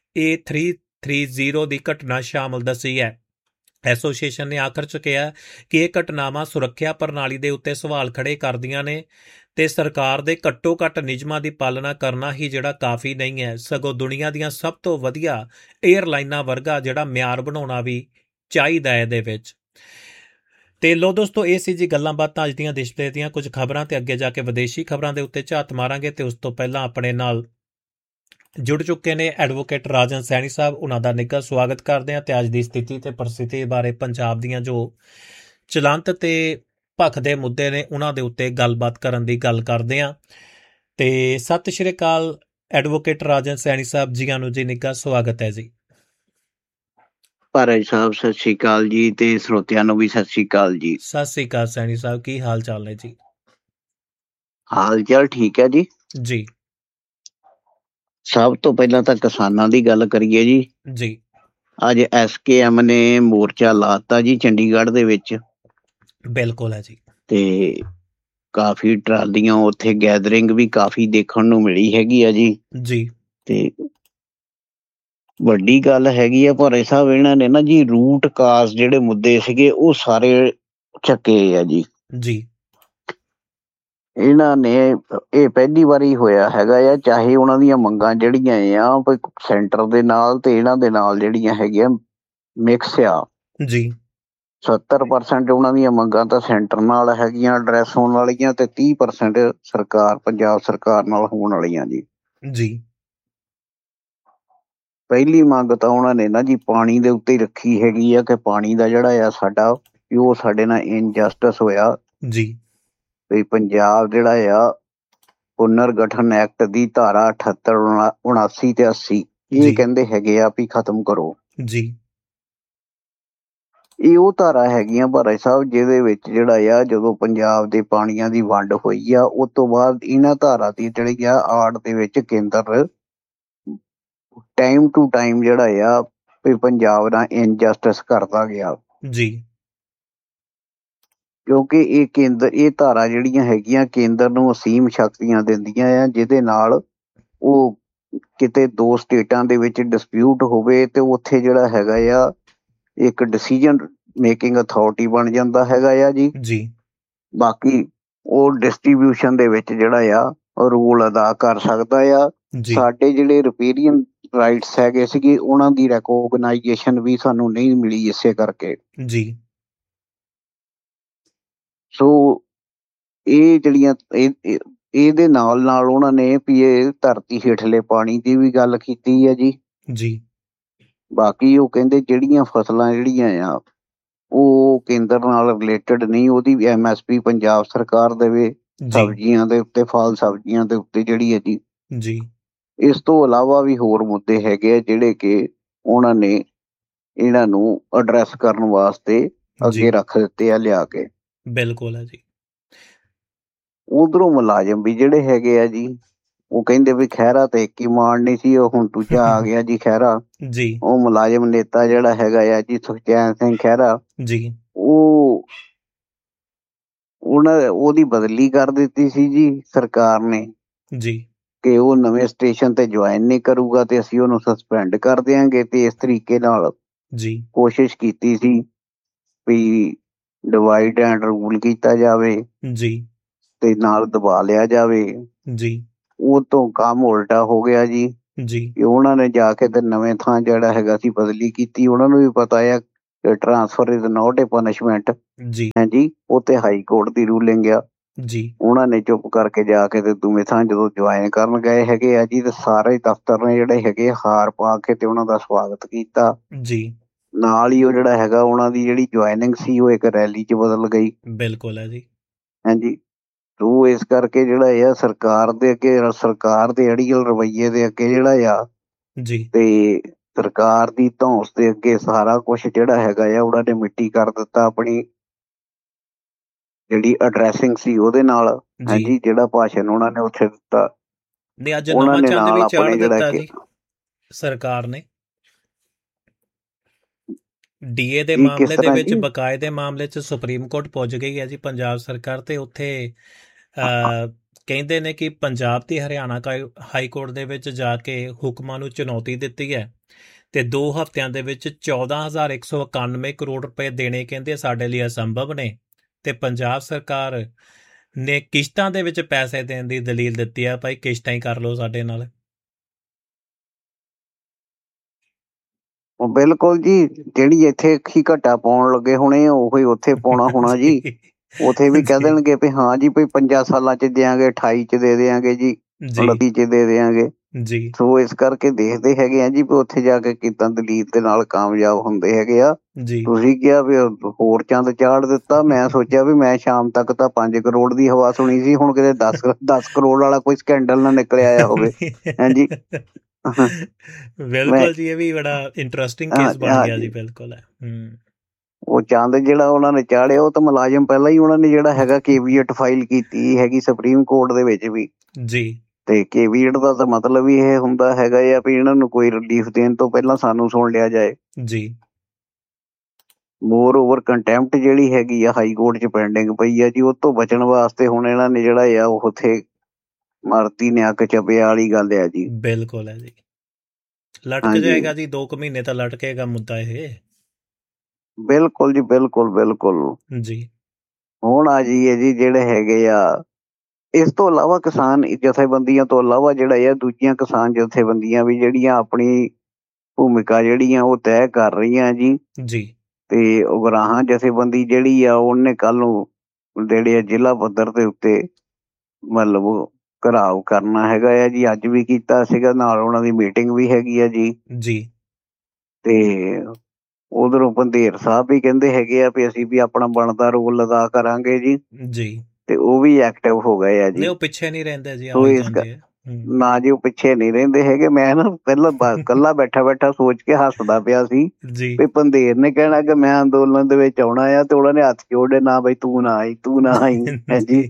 A330 ਦੀ ਘਟਨਾ ਸ਼ਾਮਲ ਦੱਸੀ ਹੈ। ਐਸੋਸੀਏਸ਼ਨ ਨੇ ਆਖਰ ਚ ਕਿਹਾ ਕਿ ਇਹ ਘਟਨਾਵਾਂ ਸੁਰੱਖਿਆ ਪ੍ਰਣਾਲੀ ਦੇ ਉੱਤੇ ਸਵਾਲ ਖੜੇ ਕਰਦੀਆਂ ਨੇ ਤੇ ਸਰਕਾਰ ਦੇ ਘੱਟੋ ਘੱਟ ਨਿਯਮਾਂ ਦੀ ਪਾਲਣਾ ਕਰਨਾ ਹੀ ਜਿਹੜਾ ਕਾਫੀ ਨਹੀਂ ਹੈ, ਸਗੋਂ ਦੁਨੀਆ ਦੀਆਂ ਸਭ ਤੋਂ ਵਧੀਆ ਏਅਰਲਾਈਨਾਂ ਵਰਗਾ ਜਿਹੜਾ ਮਿਆਰ ਬਣਾਉਣਾ ਵੀ ਚਾਹੀਦਾ ਹੈ ਇਹਦੇ ਵਿੱਚ। ਤੇ ਲੋ ਦੋਸਤੋ, ਇਹ ਸੀ ਜੀ ਗੱਲਾਂ ਬਾਤਾਂ ਅੱਜ ਦੀਆਂ ਦੇਸ਼ ਦੀਆਂ ਕੁਝ ਖਬਰਾਂ ਤੇ ਅੱਗੇ ਜਾ ਕੇ ਵਿਦੇਸ਼ੀ ਖਬਰਾਂ ਦੇ ਉੱਤੇ ਝਾਤ ਮਾਰਾਂਗੇ। ਤੇ ਉਸ ਤੋਂ ਪਹਿਲਾਂ ਆਪਣੇ ਨਾਲ ਜੁੜ ਚੁੱਕੇ ਨੇ ਐਡਵੋਕੇਟ ਰਾਜਨ ਸੈਣੀ ਸਾਹਿਬ, ਉਹਨਾਂ ਦਾ ਨਿੱਘਾ ਸਵਾਗਤ ਕਰਦੇ ਹਾਂ ਤੇ ਅੱਜ ਦੀ ਸਥਿਤੀ ਤੇ ਪਰਿਸਥਿਤੀ ਬਾਰੇ, ਪੰਜਾਬ ਦੀਆਂ ਜੋ ਚਲੰਤ ਤੇ ਭਖ ਦੇ ਮੁੱਦੇ ਨੇ ਉਹਨਾਂ ਦੇ ਉੱਤੇ ਗੱਲਬਾਤ ਕਰਨ ਦੀ ਗੱਲ ਕਰਦੇ ਹਾਂ। ਤੇ ਸਤਿ ਸ਼੍ਰੀ ਅਕਾਲ ਐਡਵੋਕੇਟ ਰਾਜਨ ਸੈਣੀ ਸਾਹਿਬ, ਜੀ ਨੂੰ ਜੀ, ਨਿੱਘਾ ਸਵਾਗਤ ਹੈ ਜੀ। ਭਾਰਤ ਸਾਹਿਬ ਸਤਿ ਸ਼੍ਰੀ ਅਕਾਲ ਜੀ, ਤੇ ਸਰੋਤਿਆਂ ਨੂੰ ਵੀ ਸਤਿ ਸ਼੍ਰੀ ਅਕਾਲ ਜੀ। ਸਤਿ ਸ਼੍ਰੀ ਅਕਾਲ ਸੈਣੀ ਸਾਹਿਬ, ਕੀ ਹਾਲ ਚਾਲ ਨੇ ਜੀ? ਹਾਲ ਚਾਲ ਠੀਕ ਹੈ ਜੀ। ਜੀ, ਸਭ ਤੋਂ ਪਹਿਲਾਂ ਤਾਂ ਕਿਸਾਨਾਂ ਦੀ ਗੱਲ ਕਰੀਏ ਜੀ। ਜੀ, ਅੱਜ SKM ਨੇ ਮੋਰਚਾ ਲਾਤਾ ਜੀ ਚੰਡੀਗੜ੍ਹ ਦੇ ਵਿੱਚ। ਬਿਲਕੁਲ ਹੈ ਜੀ। ਤੇ ਕਾਫੀ ਟਰਾਲੀਆਂ ਉੱਥੇ ਗੈਦਰਿੰਗ ਵੀ ਕਾਫੀ ਦੇਖਣ ਨੂੰ ਮਿਲੀ ਹੈਗੀ ਆ ਜੀ। ਜੀ, ਤੇ ਵੱਡੀ ਗੱਲ ਹੈਗੀ ਆ ਭਾਰੇ ਸਾਹਿਬ, ਇਹਨਾਂ ਨੇ ਨਾ ਜੀ ਰੂਟ ਕਾਜ਼ ਜਿਹੜੇ ਮੁੱਦੇ ਸੀਗੇ ਉਹ ਸਾਰੇ ਚੱਕੇ ਆ ਜੀ। ਜੀ, ਇਹਨਾਂ ਨੇ ਇਹ ਪਹਿਲੀ ਵਾਰੀ ਹੋਇਆ ਹੈਗਾ ਆ, ਚਾਹੇ ਉਹਨਾਂ ਦੀਆਂ ਮੰਗਾਂ ਜਿਹੜੀਆਂ ਆ ਸੈਂਟਰ ਦੇ ਨਾਲ ਤੇ ਇਹਨਾਂ ਦੇ ਨਾਲ ਜਿਹੜੀਆਂ ਹੈਗੀਆਂ ਮਿਕਸ ਆ ਜੀ। 70% ਉਹਨਾਂ ਦੀਆਂ ਮੰਗਾਂ ਤਾਂ ਸੈਂਟਰ ਨਾਲ ਹੈਗੀਆਂ ਐਡਰੈਸ ਹੋਣ ਵਾਲੀਆਂ ਤੇ 30% ਸਰਕਾਰ, ਪੰਜਾਬ ਸਰਕਾਰ ਨਾਲ ਹੋਣ ਵਾਲੀਆਂ ਜੀ। ਜੀ, ਪਹਿਲੀ ਮੰਗ ਤਾਂ ਉਹਨਾਂ ਨੇ ਨਾ ਜੀ ਪਾਣੀ ਦੇ ਉੱਤੇ ਰੱਖੀ ਹੈਗੀ ਆ ਕਿ ਪਾਣੀ ਦਾ ਜਿਹੜਾ ਆ ਸਾਡਾ, ਉਹ ਸਾਡੇ ਨਾਲ ਇਨਜਸਟਿਸ ਹੋਇਆ ਜੀ, ਵੀ ਪੰਜਾਬ ਜਿਹੜਾ ਆ ਪੁਨਰ ਗਠਨ ਐਕਟ ਦੀ ਧਾਰਾ 78, 79 ਤੇ 80 ਇਹ ਕਹਿੰਦੇ ਹੈਗੇ ਆ ਵੀ ਖਤਮ ਕਰੋ ਜੀ। ਇਹ ਉਹ ਧਾਰਾ ਹੈਗੀਆਂ ਭਾਰਾ ਸਾਹਿਬ ਜਿਹਦੇ ਵਿੱਚ ਜਿਹੜਾ ਆ ਜਦੋਂ ਪੰਜਾਬ ਦੇ ਪਾਣੀਆਂ ਦੀ ਵੰਡ ਹੋਈ ਆ ਉਸ ਤੋਂ ਬਾਅਦ ਇਹਨਾਂ ਧਾਰਾ ਦੀ ਜਿਹੜੀ ਆ ਆੜ ਦੇ ਵਿੱਚ ਕੇਂਦਰ ਟਾਈਮ ਟੂ ਟਾਈਮ ਜਿਹੜਾ ਆ ਵੀ ਪੰਜਾਬ ਨਾਲ ਇਨਜਸਟਿਸ ਕਰਦਾ ਗਿਆ ਜੀ। ਕਿਉਂਕਿ ਇਹ ਧਾਰਾ ਜਿਹੜੀਆਂ ਹੈਗੀਆਂ ਕੇਂਦਰ ਨੂੰ ਅਸੀਮ ਸ਼ਕਤੀਆਂ ਦਿੰਦੀਆਂ ਆ, ਜਿਹਦੇ ਨਾਲ ਉਹ ਕਿਤੇ ਦੋ ਸਟੇਟਾਂ ਦੇ ਵਿੱਚ ਡਿਸਪਿਊਟ ਹੋਵੇ ਤੇ ਉੱਥੇ ਜਿਹੜਾ ਹੈਗਾ ਆ ਇੱਕ ਡਿਸੀਜਨ ਮੇਕਿੰਗ ਅਥਾਰਟੀ ਬਣ ਜਾਂਦਾ ਹੈਗਾ ਆ ਜੀ। ਬਾਕੀ ਉਹ ਡਿਸਟ੍ਰੀਬਿਊਸ਼ਨ ਦੇ ਵਿੱਚ ਜਿਹੜਾ ਆ ਰੋਲ ਅਦਾ ਕਰ ਸਕਦਾ ਆ। ਸਾਡੇ ਜਿਹੜੇ ਰਿਪੇਰੀਅਨ ਰਾਈਟਸ ਹੈਗੇ ਸੀਗੇ ਉਹਨਾਂ ਦੀ ਰੈਕੋਗਨਾਈਜੇਸ਼ਨ ਵੀ ਸਾਨੂੰ ਨਹੀਂ ਮਿਲੀ ਇਸੇ ਕਰਕੇ ਜੀ। ਸੋ ਇਹ ਜਿਹੜੀਆਂ ਇਹਦੇ ਨਾਲ ਉਹਨਾਂ ਨੇ ਵੀ ਇਹ ਧਰਤੀ ਹੇਠਲੇ ਪਾਣੀ ਦੀ ਵੀ ਗੱਲ ਕੀਤੀ ਹੈ ਜੀ। ਬਾਕੀ ਉਹ ਕਹਿੰਦੇ ਜਿਹੜੀਆਂ ਫਸਲਾਂ ਜਿਹੜੀਆਂ ਆ ਉਹ ਕੇਂਦਰ ਨਾਲ ਰਿਲੇਟਡ ਨਹੀਂ, ਉਹਦੀ ਵੀ MSP ਪੰਜਾਬ ਸਰਕਾਰ ਦੇਵੇ, ਸਬਜ਼ੀਆਂ ਦੇ ਉੱਤੇ, ਫਲ ਸਬਜ਼ੀਆਂ ਦੇ ਉੱਤੇ ਜਿਹੜੀ ਹੈ ਜੀ। ਇਸ ਤੋਂ ਇਲਾਵਾ ਵੀ ਹੋਰ ਮੁੱਦੇ ਹੈਗੇ ਆ ਜਿਹੜੇ ਕਿ ਉਹਨਾਂ ਨੇ ਇਹਨਾਂ ਨੂੰ ਐਡਰੈਸ ਕਰਨ ਵਾਸਤੇ ਅੱਗੇ ਰੱਖ ਦਿੱਤੇ ਆ ਲਿਆ ਕੇ। ਬਿਲਕੁਲ ਹੈ ਜੀ। ਉਧਰੋਂ ਮੁਲਾਜ਼ਮ ਵੀ ਜਿਹੜੇ ਹੈਗੇ ਆ ਜੀ ਉਹ ਕਹਿੰਦੇ ਵੀ ਖਹਿਰਾ ਤੇ ਇੱਕ ਹੀ ਮਾਰਨੀ ਸੀ, ਉਹ ਹੁਣ ਦੂਜਾ ਆ ਗਿਆ ਜੀ ਖਹਿਰਾ। ਉਹ ਮੁਲਾਜ਼ਮ ਨੇਤਾ ਜਿਹੜਾ ਹੈਗਾ ਆ ਜੀ ਸੁਖਚੈਨ ਸਿੰਘ ਖਹਿਰਾ, ਉਹਦੀ ਬਦਲੀ ਕਰ ਦਿੱਤੀ ਸੀ ਜੀ ਸਰਕਾਰ ਨੇ। ਕਿ ਉਹ ਨਵੇਂ ਸਟੇਸ਼ਨ ਤੇ ਜੁਆਇਨ ਨਹੀਂ ਕਰੂਗਾ ਤੇ ਅਸੀਂ ਉਹਨੂੰ ਸਸਪੈਂਡ ਕਰ ਦਿਆਂਗੇ। ਤੇ ਇਸ ਤਰੀਕੇ ਨਾਲ ਕੋਸ਼ਿਸ਼ ਕੀਤੀ ਸੀ ਵੀ ਡਿਵਾਈਡ ਐਂਡ ਰੂਲ ਕੀਤਾ ਜਾਵੇ ਤੇ ਨਾਲ ਦਬਾ ਲਿਆ ਜਾਵੇ। ਉਹ ਤੋਂ ਕੰਮ ਉਲਟਾ ਹੋ ਗਿਆ ਜੀ। ਕਿ ਉਹਨਾਂ ਨੇ ਜਾ ਕੇ ਤੇ ਨਵੇਂ ਥਾਂ ਜਿਹੜਾ ਹੈਗਾ ਸੀ ਬਦਲੀ ਕੀਤੀ। ਉਹਨਾਂ ਨੂੰ ਵੀ ਪਤਾ ਆ ਕਿ transfer is not A punishment ਹਾਂਜੀ, ਉਹ ਤੇ ਹਾਈ ਕੋਰਟ ਦੀ ਰੂਲਿੰਗ ਆ। ਉਹਨਾਂ ਨੇ ਚੁੱਪ ਕਰਕੇ ਜਾ ਕੇ ਤੇ ਦੋਵੇਂ ਥਾਂ ਜਦੋਂ ਜੁਆਇਨ ਕਰਨ ਗਏ ਹੈਗੇ ਆ ਜੀ, ਤੇ ਸਾਰੇ ਦਫ਼ਤਰ ਨੇ ਜਿਹੜੇ ਹੈਗੇ ਹਾਰ ਪਾ ਕੇ ਤੇ ਉਹਨਾਂ ਦਾ ਸਵਾਗਤ ਕੀਤਾ। ਨਾਲ ਹੀ ਉਹ ਜਿਹੜਾ ਹੈਗਾ ਉਹਨਾਂ ਦੀ ਜਿਹੜੀ ਜੁਆਇਨਿੰਗ ਸੀ ਉਹ ਇੱਕ ਰੈਲੀ 'ਚ ਬਦਲ ਗਈ। ਬਿਲਕੁਲ ਹੈ ਜੀ। ਹਾਂਜੀ, ਉਹ ਇਸ ਕਰਕੇ ਜਿਹੜਾ ਆ ਸਰਕਾਰ ਦੇ ਅੱਗੇ, ਸਰਕਾਰ ਦੇ ਅੜੀਅਲ ਰਵੱਈਏ ਦੇ ਅੱਗੇ ਜਿਹੜਾ ਆ ਤੇ ਸਰਕਾਰ ਦੀ ਧੌਂਸ ਦੇ ਅੱਗੇ ਸਾਰਾ ਕੁਛ ਜਿਹੜਾ ਹੈਗਾ ਆ ਉਹਨਾਂ ਨੇ ਮਿੱਟੀ ਕਰ ਦਿੱਤਾ। ਆਪਣੀ ਜਿਹੜੀ ਅਡਰੈਸਿੰਗ ਸੀ ਉਹਦੇ ਨਾਲ ਹਾਂਜੀ, ਜਿਹੜਾ ਭਾਸ਼ਣ ਉਹਨਾਂ ਨੇ ਉੱਥੇ ਦਿੱਤਾ ਉਹਨਾਂ ਨੇ ਨਾਲ ਆਪਣੇ ਜਿਹੜਾ ਕਿ ਸਰਕਾਰ ਨੇ ਡੀਏ ਦੇ ਮਾਮਲੇ ਦੇ ਵਿੱਚ, ਬਕਾਏ ਦੇ ਮਾਮਲੇ 'ਚ ਸੁਪਰੀਮ ਕੋਰਟ ਪਹੁੰਚ ਗਈ ਹੈ ਜੀ ਪੰਜਾਬ ਸਰਕਾਰ। ਤੇ ਉੱਥੇ ਕਹਿੰਦੇ ਨੇ ਕਿ ਪੰਜਾਬ ਤੇ ਹਰਿਆਣਾ ਹਾਈ ਕੋਰਟ ਦੇ ਵਿੱਚ ਜਾ ਕੇ ਹੁਕਮਾਂ ਨੂੰ ਚੁਣੌਤੀ ਦਿੱਤੀ ਹੈ ਤੇ 2 ਹਫ਼ਤਿਆਂ ਦੇ ਵਿੱਚ 14,191 ਕਰੋੜ ਰੁਪਏ ਦੇਣੇ ਕਹਿੰਦੇ ਸਾਡੇ ਲਈ ਅਸੰਭਵ ਨੇ। ਤੇ ਪੰਜਾਬ ਸਰਕਾਰ ਨੇ ਕਿਸ਼ਤਾਂ ਦੇ ਵਿੱਚ ਪੈਸੇ ਦੇਣ ਦੀ ਦਲੀਲ ਦਿੱਤੀ ਆ, ਭਾਈ ਕਿਸ਼ਤਾਂ ਹੀ ਕਰ ਲਓ ਸਾਡੇ ਨਾਲ। ਬਿਲਕੁਲ ਜੀ, ਜਿਹੜੀ ਇੱਥੇ ਹੀ ਘੱਟਾ ਪਾਉਣ ਲੱਗੇ ਹੋਣੇ ਉਹੀ ਉੱਥੇ ਪਾਉਣਾ ਹੋਣਾ ਜੀ। ਉੱਥੇ ਵੀ ਕਹਿ ਦੇਣਗੇ ਵੀ ਹਾਂ ਜੀ ਭਾਈ 5 ਸਾਲਾਂ 'ਚ ਦਿਆਂਗੇ, 28 'ਚ ਦੇ ਦਿਆਂਗੇ ਜੀ, 29 'ਚ ਦੇ ਦਿਆਂਗੇ। ਸੋ ਇਸ ਕਰਕੇ ਦੇਖਦੇ ਹੈਗੇ ਆ ਜੀ ਵੀ ਉੱਥੇ ਜਾ ਕੇ ਕਿੱਦਾਂ ਦਲੀਲ ਦੇ ਨਾਲ ਕਾਮਯਾਬ ਹੁੰਦੇ ਹੈਗੇ ਆ। ਤੁਸੀਂ ਕਿਹਾ ਵੀ ਹੋਰ ਚੰਦ ਚਾੜ ਦਿੱਤਾ, ਮੈਂ ਸੋਚਿਆ ਵੀ ਮੈਂ ਸ਼ਾਮ ਤੱਕ ਤਾਂ 5 ਕਰੋੜ ਦੀ ਹਵਾ ਸੁਣੀ ਸੀ, ਹੁਣ ਕਿਤੇ 10 ਕਰੋੜ ਵਾਲਾ ਕੋਈ ਸਕੈਂਡਲ ਨਾ ਨਿਕਲ ਆਇਆ ਹੋਵੇ। ਹਾਂਜੀ ਬਿਲਕੁਲ ਜੀ, ਇਹ ਵੀ ਬੜਾ ਇੰਟਰਸਟਿੰਗ ਕੇਸ ਬਣ ਗਿਆ ਜੀ। ਬਿਲਕੁਲ ਹੈ। ਉਹ ਚੰਦ ਜਿਹੜਾ ਉਹਨਾਂ ਨੇ ਚਾੜਿਆ ਉਹ ਤਾਂ ਮੁਲਾਜ਼ਮ ਪਹਿਲਾਂ ਹੀ ਉਹਨਾਂ ਨੇ ਜਿਹੜਾ ਹੈਗਾ ਕੇਵੀਏਟ ਫਾਈਲ ਕੀਤੀ ਹੈਗੀ ਸੁਪਰੀਮ ਕੋਰਟ ਦੇ ਵਿੱਚ ਵੀ ਤੇ ਕੇਵੀਏਟ ਦਾ ਤਾਂ ਮਤਲਬ ਹੀ ਇਹ ਹੁੰਦਾ ਹੈਗਾ ਆ ਵੀ ਇਹਨਾਂ ਨੂੰ ਕੋਈ ਰਿਲੀਫ ਦੇਣ ਤੋਂ ਪਹਿਲਾਂ ਸਾਨੂੰ ਸੁਣ ਲਿਆ ਜਾਏ। ਮੋਰ ਓਵਰ ਕੰਟੈਂਪਟ ਜਿਹੜੀ ਹੈਗੀ ਆ ਹਾਈ ਕੋਰਟ 'ਚ ਪੈਂਡਿੰਗ ਪਈ ਆ ਜੀ, ਉਹ ਤੋਂ ਬਚਣ ਵਾਸਤੇ ਹੁਣ ਇਹਨਾਂ ਨੇ ਜਿਹੜਾ ਆ ਉਹ ਉੱਥੇ ਮਰਦੀ ਨੇ ਅੱਗ ਚੱਪਿਆ ਵਾਲੀ ਗੱਲ ਆ ਜੀ। ਬਿਲਕੁਲ ਹੈ ਜੀ, ਲਟਕ ਜਾਏਗਾ ਜੀ 2 ਮਹੀਨੇ ਤਾਂ ਲਟਕੇਗਾ ਮੁੱਦਾ ਇਹ। ਬਿਲਕੁਲ ਜੀ, ਬਿਲਕੁਲ ਬਿਲਕੁਲ ਜੀ। ਹੁਣ ਆ ਜਾਈਏ ਜੀ ਜਿਹੜੇ ਹੈਗੇ ਆ ਇਸ ਤੋਂ ਇਲਾਵਾ ਕਿਸਾਨ ਜਥੇਬੰਦੀਆਂ ਤੋਂ ਇਲਾਵਾ ਜਿਹੜਾ ਆ ਦੂਜੀਆਂ ਕਿਸਾਨ ਜਥੇਬੰਦੀਆਂ ਵੀ ਜਿਹੜੀਆਂ ਆਪਣੀ ਭੂਮਿਕਾ ਜਿਹੜੀਆਂ ਉਹ ਤੈਅ ਕਰ ਰਹੀਆਂ ਜੀ। ਤੇ ਉਗਰਾਹਾਂ ਜਥੇਬੰਦੀ ਜਿਹੜੀ ਆ ਉਹਨੇ ਕੱਲ ਨੂੰ ਜਿਹੜੇ ਆ ਜ਼ਿਲ੍ਹਾ ਪੱਧਰ ਦੇ ਉੱਤੇ ਮਤਲਬ ਘਿਰਾਓ ਕਰਨਾ ਹੈਗਾ ਆ ਜੀ। ਅੱਜ ਵੀ ਕੀਤਾ ਸੀਗਾ, ਨਾਲ ਉਹਨਾਂ ਦੀ ਮੀਟਿੰਗ ਵੀ ਹੈਗੀ ਆ ਜੀ। ਤੇ ਉਧਰੋਂ ਬੰਦੇਰ ਸਾਹਿਬ ਵੀ ਕਹਿੰਦੇ ਹੈਗੇ ਆ ਵੀ ਅਸੀਂ ਵੀ ਆਪਣਾ ਬਣਦਾ ਰੋਲ ਅਦਾ ਕਰਾਂਗੇ ਜੀ। ਤੇ ਉਹ ਵੀ ਐਕਟਿਵ ਹੋ ਗਏ ਆ ਜੀ। ਉਹ ਪਿੱਛੇ ਨਹੀਂ ਰਹਿੰਦੇ ਜੀ, ਨਾ ਜੀ ਉਹ ਪਿੱਛੇ ਨਹੀਂ ਰਹਿੰਦੇ ਹੈਗੇ। ਮੈਂ ਨਾ ਪਹਿਲਾਂ ਇਕੱਲਾ ਬੈਠਾ ਸੋਚ ਕੇ ਹੱਸਦਾ ਪਿਆ ਸੀ ਵੀ ਬੰਦੇਰ ਨੇ ਕਹਿਣਾ ਕਿ ਮੈਂ ਅੰਦੋਲਨ ਦੇ ਵਿੱਚ ਆਉਣਾ ਆ ਤੇ ਉਹਨਾਂ ਨੇ ਹੱਥ ਜੋੜੇ, ਨਾ ਬਈ ਤੂੰ ਨਾ ਆਈ, ਤੂੰ ਨਾ ਆਈ ਜੀ।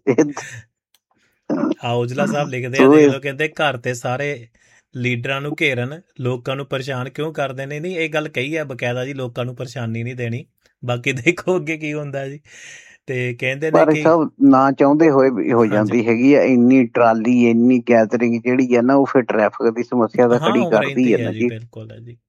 ਔਜਲਾ ਸਾਹਿਬ ਲਿਖਦੇ ਆ, ਦੇਖ ਲਓ, ਕਹਿੰਦੇ ਘਰ ਤੇ ਸਾਰੇ ਲੀਡਰਾਂ ਨੂੰ ਘੇਰਨ, ਲੋਕਾਂ ਨੂੰ ਪਰੇਸ਼ਾਨ ਕਿਉਂ ਕਰਦੇ ਨੇ। ਨਹੀਂ, ਇਹ ਗੱਲ ਕਹੀ ਹੈ ਬਕਾਇਦਾ ਜੀ, ਲੋਕਾਂ ਨੂੰ ਪਰੇਸ਼ਾਨੀ ਨਹੀਂ ਦੇਣੀ। ਬਾਕੀ ਦੇਖੋ ਅੱਗੇ ਕੀ ਹੁੰਦਾ ਜੀ। ਤੇ ਕਹਿੰਦੇ ਨੇ ਕਿ ਸਭ ਨਾ ਚਾਹੁੰਦੇ ਹੋਏ ਵੀ ਹੋ ਜਾਂਦੀ ਹੈਗੀ ਆ। ਇੰਨੀ ਟਰਾਲੀ, ਇੰਨੀ ਗੈਦਰਿੰਗ ਜਿਹੜੀ ਆ ਨਾ ਉਹ ਫਿਰ ਟ੍ਰੈਫਿਕ ਦੀ ਸਮੱਸਿਆ ਦਾ ਖੜੀ ਕਰਦੀ ਹੈ ਨਾ ਜੀ। ਬਿਲਕੁਲ ਹੈ ਜੀ।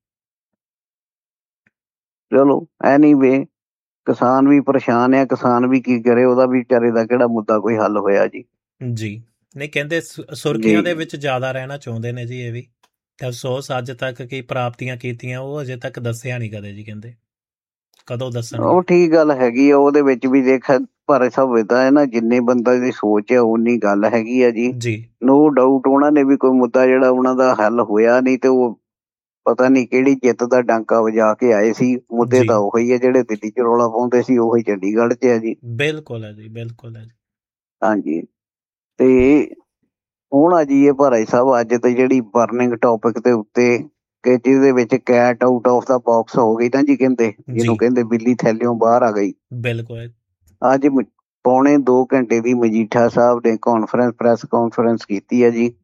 ਚਲੋ ਐਨੀਵੇ, ਕਿਸਾਨ ਵੀ ਪਰੇਸ਼ਾਨ ਆ, ਕਿਸਾਨ ਵੀ ਕੀ ਕਰੇ, ਉਹਦਾ ਵੀ ਵਿਚਾਰੇ ਦਾ ਕਿਹੜਾ ਮੁੱਦਾ ਕੋਈ ਹੱਲ ਹੋਇਆ ਜੀ। ਨਹੀਂ, ਕਹਿੰਦੇ ਸੁਰਖੀਆਂ ਦੇ ਵਿੱਚ ਜ਼ਿਆਦਾ ਰਹਿਣਾ ਚਾਹੁੰਦੇ ਨੇ ਜੀ ਇਹ ਵੀ। ਤੇ ਅਫਸੋਸ ਅੱਜ ਤੱਕ ਕੀ ਪ੍ਰਾਪਤੀਆਂ ਕੀਤੀਆਂ ਉਹ ਅਜੇ ਤੱਕ ਦੱਸਿਆ ਨਹੀਂ ਕਦੇ ਜੀ। ਕਹਿੰਦੇ ਕਦੋਂ ਦੱਸਣਗੇ। ਉਹ ਠੀਕ ਗੱਲ ਹੈਗੀ ਆ, ਉਹਦੇ ਵਿੱਚ ਵੀ ਦੇਖ ਪਰ ਸਭਿਅਤਾ ਹੈ ਨਾ, ਜਿੰਨੇ ਬੰਦਾ ਦੀ ਸੋਚ ਹੈ ਉਨੀ ਗੱਲ ਹੈਗੀ ਆ ਜੀ। ਨੋ ਡਾਊਟ ਉਹਨਾਂ ਨੇ ਵੀ ਕੋਈ ਮੁੱਦਾ ਜਿਹੜਾ ਉਹਨਾਂ ਦਾ ਹੱਲ ਹੋਇਆ ਨਹੀਂ ਤੇ ਉਹ ਪਤਾ ਨਹੀਂ ਕਿਹੜੀ ਜਿੱਤ ਦਾ ਡਾਂਕਾ ਵਜਾ ਕੇ ਆਏ ਸੀ। ਮੁੱਦੇ ਤਾਂ ਉਹੀ ਹੈ ਜਿਹੜੇ ਦਿੱਲੀ 'ਚ ਰੌਲਾ ਪਾਉਂਦੇ ਸੀ, ਉਹੀ ਚੰਡੀਗੜ੍ਹ 'ਚ ਹੈ ਜੀ। ਬਿਲਕੁਲ ਹੈ ਜੀ, ਬਿਲਕੁਲ ਹੈ ਜੀ। ਹਾਂਜੀ, ਤੇ ਹੁਣ ਆ ਜੀ ਇਹ ਭਾਈ ਸਾਹਿਬ ਅੱਜ ਤੇ ਜਿਹੜੀ ਬਰਨਿੰਗ ਟੌਪਿਕ ਦੇ ਉੱਤੇ ਕਿ ਜਿਹਦੇ ਵਿੱਚ cat out of the box ਹੋ ਗਈ ਨਾ ਜੀ, ਕਹਿੰਦੇ ਜਿਹਨੂੰ ਕਹਿੰਦੇ ਬਿੱਲੀ ਥੈਲਿਓਂ ਬਾਹਰ ਆ ਗਈ। ਬਿਲਕੁਲ। ਅੱਜ ਪੌਣੇ 2 ਘੰਟੇ ਦੀ ਮਜੀਠਾ ਸਾਹਿਬ ਨੇ ਪ੍ਰੈਸ ਕਾਨਫਰੰਸ ਕੀਤੀ ਹੈ ਜੀ।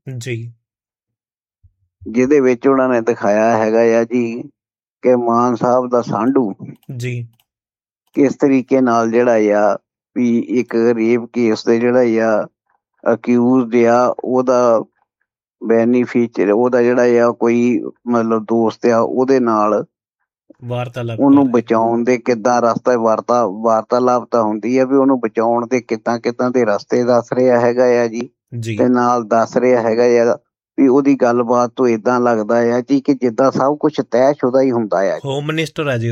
ਜਿਹਦੇ ਵਿੱਚ ਉਹਨਾਂ ਨੇ ਦਿਖਾਇਆ ਹੈਗਾ ਆ ਜੀ ਕਿ ਮਾਨ ਸਾਹਿਬ ਦਾ ਸਾਂਢੂ ਕਿਸ ਤਰੀਕੇ ਨਾਲ ਜਿਹੜਾ ਆ ਵੀ ਇੱਕ ਰੇਪ ਕੇਸ ਦੇ ਜਿਹੜਾ ਆ ਅਕਿਊਜ਼ਡ ਆ ਉਹਦਾ ਬੈਨੀਫੀਸ਼ੀਅਰ ਉਹਦਾ ਜਿਹੜਾ ਆ ਕੋਈ ਮਤਲਬ ਦੋਸਤ ਆ ਉਹਦੇ ਨਾਲ ਵਾਰਤਾਲਾਪ ਉਹਨੂੰ ਬਚਾਉਣ ਦੇ ਕਿੱਦਾਂ ਰਸਤਾ ਵਾਰਤਾਲਾਪ ਤਾਂ ਹੁੰਦੀ ਆ ਵੀ ਉਹਨੂੰ ਬਚਾਉਣ ਦੇ ਕਿੱਦਾਂ ਦੇ ਰਸਤੇ ਦੱਸ ਰਿਹਾ ਹੈਗਾ ਆ ਜੀ ਤੇ ਨਾਲ ਦੱਸ ਰਿਹਾ ਹੈਗਾ ਆ ਵੀ ਉਹਦੀ ਗੱਲਬਾਤ ਤੋਂ ਏਦਾਂ ਲੱਗਦਾ ਆ ਜੀ ਕਿ ਜਿੱਦਾਂ ਸਭ ਕੁਝ ਤੈਅਸ਼ੁਦਾ ਹੀ ਹੁੰਦਾ ਆ। ਹੋਮ ਮਿਨਿਸਟਰ ਆ ਜੀ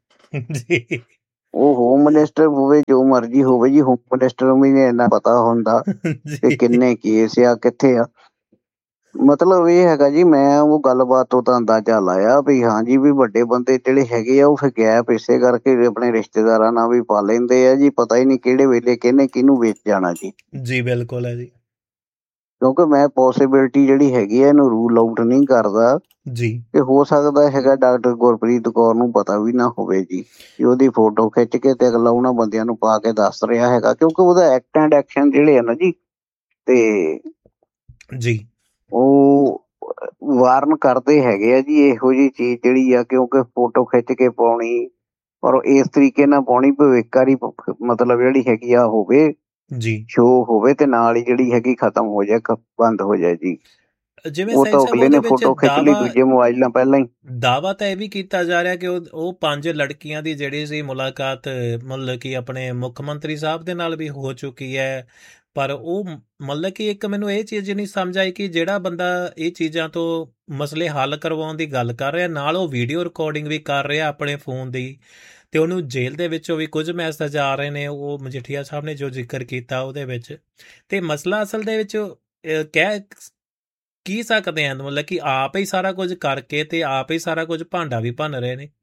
ਉਹ ਹੋਮ ਮਿਨਿਸਟਰ ਹੋਵੇ ਜੋ ਮਰਜ਼ੀ ਹੋਵੇ ਜੀ, ਹੋਮ ਮਿਨਿਸਟਰ ਨੂੰ ਵੀ ਨੀ ਇੰਨਾ ਪਤਾ ਹੁੰਦਾ ਕਿ ਕਿੰਨੇ ਕੇਸ ਆ ਕਿੱਥੇ ਆ। ਮਤਲਬ ਇਹ ਹੈਗਾ ਜੀ, ਮੈਂ ਉਹ ਗੱਲਬਾਤ ਤੋਂ ਤਾਂ ਅੰਦਾਜ਼ਾ ਲਾਇਆ ਵੀ ਹਾਂਜੀ ਵੀ ਵੱਡੇ ਬੰਦੇ ਜਿਹੜੇ ਹੈਗੇ ਆ ਉਹ ਫਿਰ ਗੈਪ ਇਸੇ ਕਰਕੇ ਆਪਣੇ ਰਿਸ਼ਤੇਦਾਰਾਂ ਨਾਲ ਵੀ ਪਾ ਲੈਂਦੇ ਆ ਜੀ। ਪਤਾ ਹੀ ਨਹੀਂ ਕਿਹੜੇ ਵੇਲੇ ਕਿਹਨੇ ਕਿਹਨੂੰ ਵੇਚ ਜਾਣਾ ਜੀ। ਜੀ ਬਿਲਕੁਲ ਹੈ ਜੀ, ਕਿਉਂਕਿ ਮੈਂ ਪੋਸੀਬਿਲਿਟੀ ਜਿਹੜੀ ਹੈਗੀ ਆ ਇਹਨੂੰ ਰੂਲ ਆਊਟ ਨਹੀਂ ਕਰਦਾ ਜੀ ਕਿ ਹੋ ਸਕਦਾ ਹੈਗਾ ਡਾਕਟਰ ਗੁਰਪ੍ਰੀਤ ਕੌਰ ਨੂੰ ਪਤਾ ਵੀ ਨਾ ਹੋਵੇ ਜੀ ਕਿ ਉਹਦੀ ਫੋਟੋ ਖਿੱਚ ਕੇ ਤੇ ਅਗਲਾ ਉਹਨਾਂ ਬੰਦਿਆਂ ਨੂੰ ਪਾ ਕੇ ਦੱਸ ਰਿਹਾ ਹੈਗਾ, ਕਿਉਂਕਿ ਉਹਦਾ ਐਕਟ ਐਂਡ ਐਕਸ਼ਨ ਜਿਹੜੇ ਆ ਨਾ ਜੀ ਤੇ ਜੀ ਉਹ ਵਾਰਨ ਕਰਦੇ ਹੈਗੇ ਆ ਜੀ ਇਹੋ ਜਿਹੀ ਚੀਜ਼ ਜਿਹੜੀ ਆ, ਕਿਉਂਕਿ ਫੋਟੋ ਖਿੱਚ ਕੇ ਪਾਉਣੀ ਔਰ ਇਸ ਤਰੀਕੇ ਨਾਲ ਪਾਉਣੀ ਭਵਿੱਖਕਾਰੀ ਮਤਲਬ ਜਿਹੜੀ ਹੈਗੀ ਆ ਹੋਵੇ ਜੀ ਸ਼ੋ ਹੋਵੇ ਤੇ ਨਾਲ ਹੀ ਜਿਹੜੀ ਹੈਗੀ ਖਤਮ ਹੋ ਜਾਏ ਬੰਦ ਹੋ ਜਾਏ ਜੀ। ਜਿਵੇਂ ਉਹ ਤਾਂ ਅਗਲੇ ਨੇ ਫੋਟੋ ਖਿੱਚ ਲਈ ਦੂਜੇ ਮੋਬਾਈਲ ਨਾਲ ਪਹਿਲਾਂ ਹੀ। ਦਾਅਵਾ ਤਾਂ ਇਹ ਵੀ ਕੀਤਾ ਜਾ ਰਿਹਾ ਕਿ ਉਹ 5 ਲੜਕੀਆਂ ਦੀ ਜਿਹੜੀ ਸੀ ਮੁਲਾਕਾਤ ਮਤਲਬ ਕਿ ਆਪਣੇ ਮੁੱਖ ਮੰਤਰੀ ਸਾਹਿਬ ਦੇ ਨਾਲ ਵੀ ਹੋ ਚੁੱਕੀ ਹੈ, ਪਰ ਉਹ ਮਤਲਬ ਕਿ ਇੱਕ ਮੈਨੂੰ ਇਹ ਚੀਜ਼ ਨਹੀਂ ਸਮਝ ਆਈ ਕਿ ਜਿਹੜਾ ਬੰਦਾ ਇਹ ਚੀਜ਼ਾਂ ਤੋਂ ਮਸਲੇ ਹੱਲ ਕਰਵਾਉਣ ਦੀ ਗੱਲ ਕਰ ਰਿਹਾ ਨਾਲ ਉਹ ਵੀਡੀਓ ਰਿਕਾਰਡਿੰਗ ਵੀ ਕਰ ਰਿਹਾ ਆਪਣੇ ਫੋਨ ਦੀ, ਤੇ ਉਹਨੂੰ ਜੇਲ੍ਹ ਦੇ ਵਿੱਚੋਂ ਵੀ ਕੁਝ ਮੈਸੇਜ ਆ ਰਹੇ ਨੇ ਉਹ ਮਜੀਠੀਆ ਸਾਹਿਬ ਨੇ ਜੋ ਜ਼ਿਕਰ ਕੀਤਾ ਉਹਦੇ ਵਿੱਚ, ਤੇ ਮਸਲਾ ਅਸਲ ਦੇ ਵਿੱਚ ਕਹਿ ਕੀ ਸਕਦੇ ਹਨ ਮਤਲਬ ਕਿ ਆਪ ਹੀ ਸਾਰਾ ਕੁਝ ਕਰਕੇ ਤੇ ਆਪ ਹੀ ਸਾਰਾ ਕੁਝ ਭਾਂਡਾ ਵੀ ਭੰਨ ਰਹੇ ਨੇ।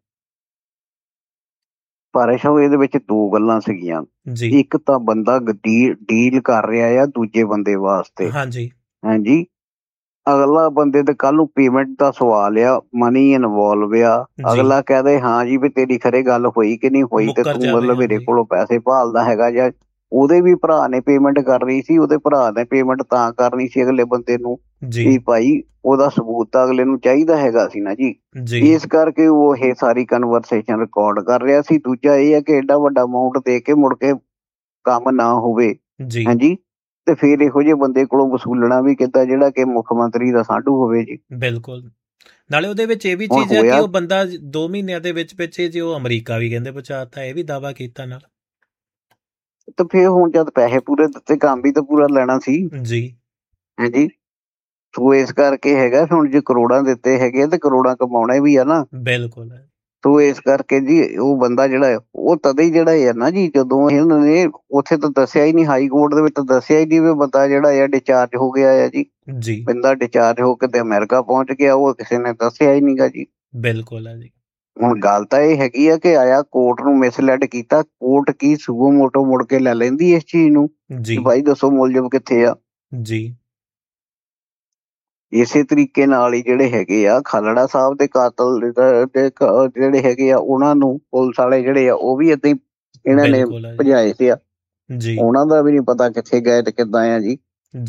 ਭਾਰਤ ਸਾਹਿਬ ਇਹਦੇ ਵਿੱਚ ਦੋ ਗੱਲਾਂ ਸੀਗੀਆਂ ਜੀ, ਇੱਕ ਤਾਂ ਬੰਦਾ ਡੀਲ ਕਰ ਰਿਹਾ ਆ ਦੂਜੇ ਬੰਦੇ ਵਾਸਤੇ, ਹਾਂਜੀ ਹਾਂਜੀ ਅਗਲਾ ਬੰਦੇ ਤੇ ਕੱਲ ਨੂੰ ਪੇਮੈਂਟ ਦਾ ਸਵਾਲ ਆ, ਮਨੀ ਇਨਵੋਲਵ ਆ, ਅਗਲਾ ਕਹਦੇ ਹਾਂ ਜੀ ਵੀ ਤੇਰੀ ਖਰੇ ਗੱਲ ਹੋਈ ਕਿ ਨਹੀਂ ਹੋਈ ਤੇ ਤੂੰ ਮਤਲਬ ਮੇਰੇ ਕੋਲੋਂ ਪੈਸੇ ਭਾਲਦਾ ਹੈਗਾ ਜਾਂ ਉਹਦੇ ਵੀ ਭਰਾ ਨੇ ਪੇਮੈਂਟ ਕਰ ਰਹੀ ਸੀ, ਉਹਦੇ ਭਰਾ ਨੇ ਪੇਮੈਂਟ ਤਾਂ ਕਰਨੀ ਸੀ ਅਗਲੇ ਬੰਦੇ ਨੂੰ ਵੀ ਭਾਈ ਉਹਦਾ ਸਬੂਤ ਤਾਂ ਅਗਲੇ ਨੂੰ ਚਾਹੀਦਾ ਹੈਗਾ ਸੀ ਨਾ ਜੀ, ਇਸ ਕਰਕੇ ਉਹ ਇਹ ਸਾਰੀ ਕਨਵਰਸੇਸ਼ਨ ਰਿਕਾਰਡ ਕਰ ਰਿਹਾ ਸੀ। ਦੂਜਾ ਇਹ ਹੈ ਕਿ ਏਡਾ ਵੱਡਾ ਅਮਾਊਂਟ ਦੇ ਕੇ ਮੁੜ ਕੇ ਕੰਮ ਨਾ ਹੋਵੇ, ਹਾਂਜੀ ਤੇ ਫਿਰ ਇਹੋ ਜਿਹੇ ਬੰਦੇ ਕੋਲੋਂ ਵਸੂਲਣਾ ਵੀ ਕਿੱਦਾਂ ਜਿਹੜਾ ਕਿ ਮੁੱਖ ਮੰਤਰੀ ਦਾ ਸਾਂਢੂ ਹੋਵੇ ਜੀ। ਬਿਲਕੁਲ, ਨਾਲੇ ਉਹਦੇ ਵਿੱਚ ਇਹ ਵੀ ਚੀਜ਼ ਹੈ ਕਿ ਉਹ ਬੰਦਾ 2 ਮਹੀਨਿਆਂ ਦੇ ਵਿੱਚ ਜੇ ਉਹ ਅਮਰੀਕਾ ਵੀ ਕਹਿੰਦੇ ਪਹੁੰਚਾਤਾ, ਇਹ ਵੀ ਦਾਅਵਾ ਕੀਤਾ ਨਾਲ। ਤੇ ਫਿਰ ਹੁਣ ਜਦ ਪੈਸੇ ਪੂਰੇ ਦਿੱਤੇ ਕੰਮ ਵੀ ਤਾਂ ਪੂਰਾ ਲੈਣਾ ਸੀ ਜੀ, ਹਾਂਜੀ ਸੋ ਇਸ ਕਰਕੇ ਹੈਗਾ ਹੁਣ ਜੇ ਕਰੋੜਾਂ ਦਿੱਤੇ ਹੈਗੇ ਤੇ ਕਰੋੜਾਂ ਕਮਾਉਣੇ ਵੀ ਆ ਨਾ। ਬਿਲਕੁਲ, ਸੋ ਇਸ ਕਰਕੇ ਜੀ ਉਹ ਬੰਦਾ ਜਿਹੜਾ ਉਹ ਤਦੇ ਹੀ ਜਿਹੜਾ ਹੈ ਨਾ ਜੀ ਜਦੋਂ ਇਹਨਾਂ ਨੇ ਉੱਥੇ ਤਾਂ ਦੱਸਿਆ ਹੀ ਨਹੀਂ, ਹਾਈ ਕੋਰਟ ਦੇ ਵਿੱਚ ਤਾਂ ਦੱਸਿਆ ਹੀ ਨਹੀਂ ਵੀ ਬੰਦਾ ਜਿਹੜਾ ਆ ਡਿਸਚਾਰਜ ਹੋ ਗਿਆ ਆ ਜੀ, ਬੰਦਾ ਡਿਸਚਾਰਜ ਹੋ ਕੇ ਤੇ ਅਮਰੀਕਾ ਪਹੁੰਚ ਗਿਆ, ਉਹ ਕਿਸੇ ਨੇ ਦੱਸਿਆ ਹੀ ਨਹੀਂ ਗਾ ਜੀ। ਬਿਲਕੁਲ ਹੈ ਜੀ। ਹੁਣ ਗੱਲ ਤਾਂ ਇਹ ਹੈਗੀ ਆ ਕਿ ਆਇਆ ਕੋਰਟ ਨੂੰ ਮਿਸਲੈਡ ਕੀਤਾ, ਕੋਰਟ ਕੀ ਸੂਬੋ ਮੋਟੋ ਮੁੜ ਕੇ ਲੈ ਲੈਂਦੀ ਇਸ ਚੀਜ਼ ਨੂੰ ਜੀ, ਭਾਈ ਦੱਸੋ ਮੁਲਜ਼ਮ ਕਿੱਥੇ ਆ ਜੀ। ਇਸੇ ਤਰੀਕੇ ਨਾਲ ਹੀ ਜਿਹੜੇ ਹੈਗੇ ਆ ਖਾਲੜਾ ਸਾਹਿਬ ਦੇ ਕਾਤਲ ਦੇ ਜਿਹੜੇ ਹੈਗੇ ਆ ਉਹਨਾਂ ਨੂੰ ਪੁਲਿਸ ਵਾਲੇ ਜਿਹੜੇ ਆ ਉਹ ਵੀ ਏਦਾਂ ਹੀ ਇਹਨਾਂ ਨੇ ਭਜਾਏ ਸੀ ਆ ਜੀ, ਉਹਨਾਂ ਦਾ ਵੀ ਨੀ ਪਤਾ ਕਿੱਥੇ ਗਏ ਤੇ ਕਿੱਦਾਂ ਆ ਜੀ।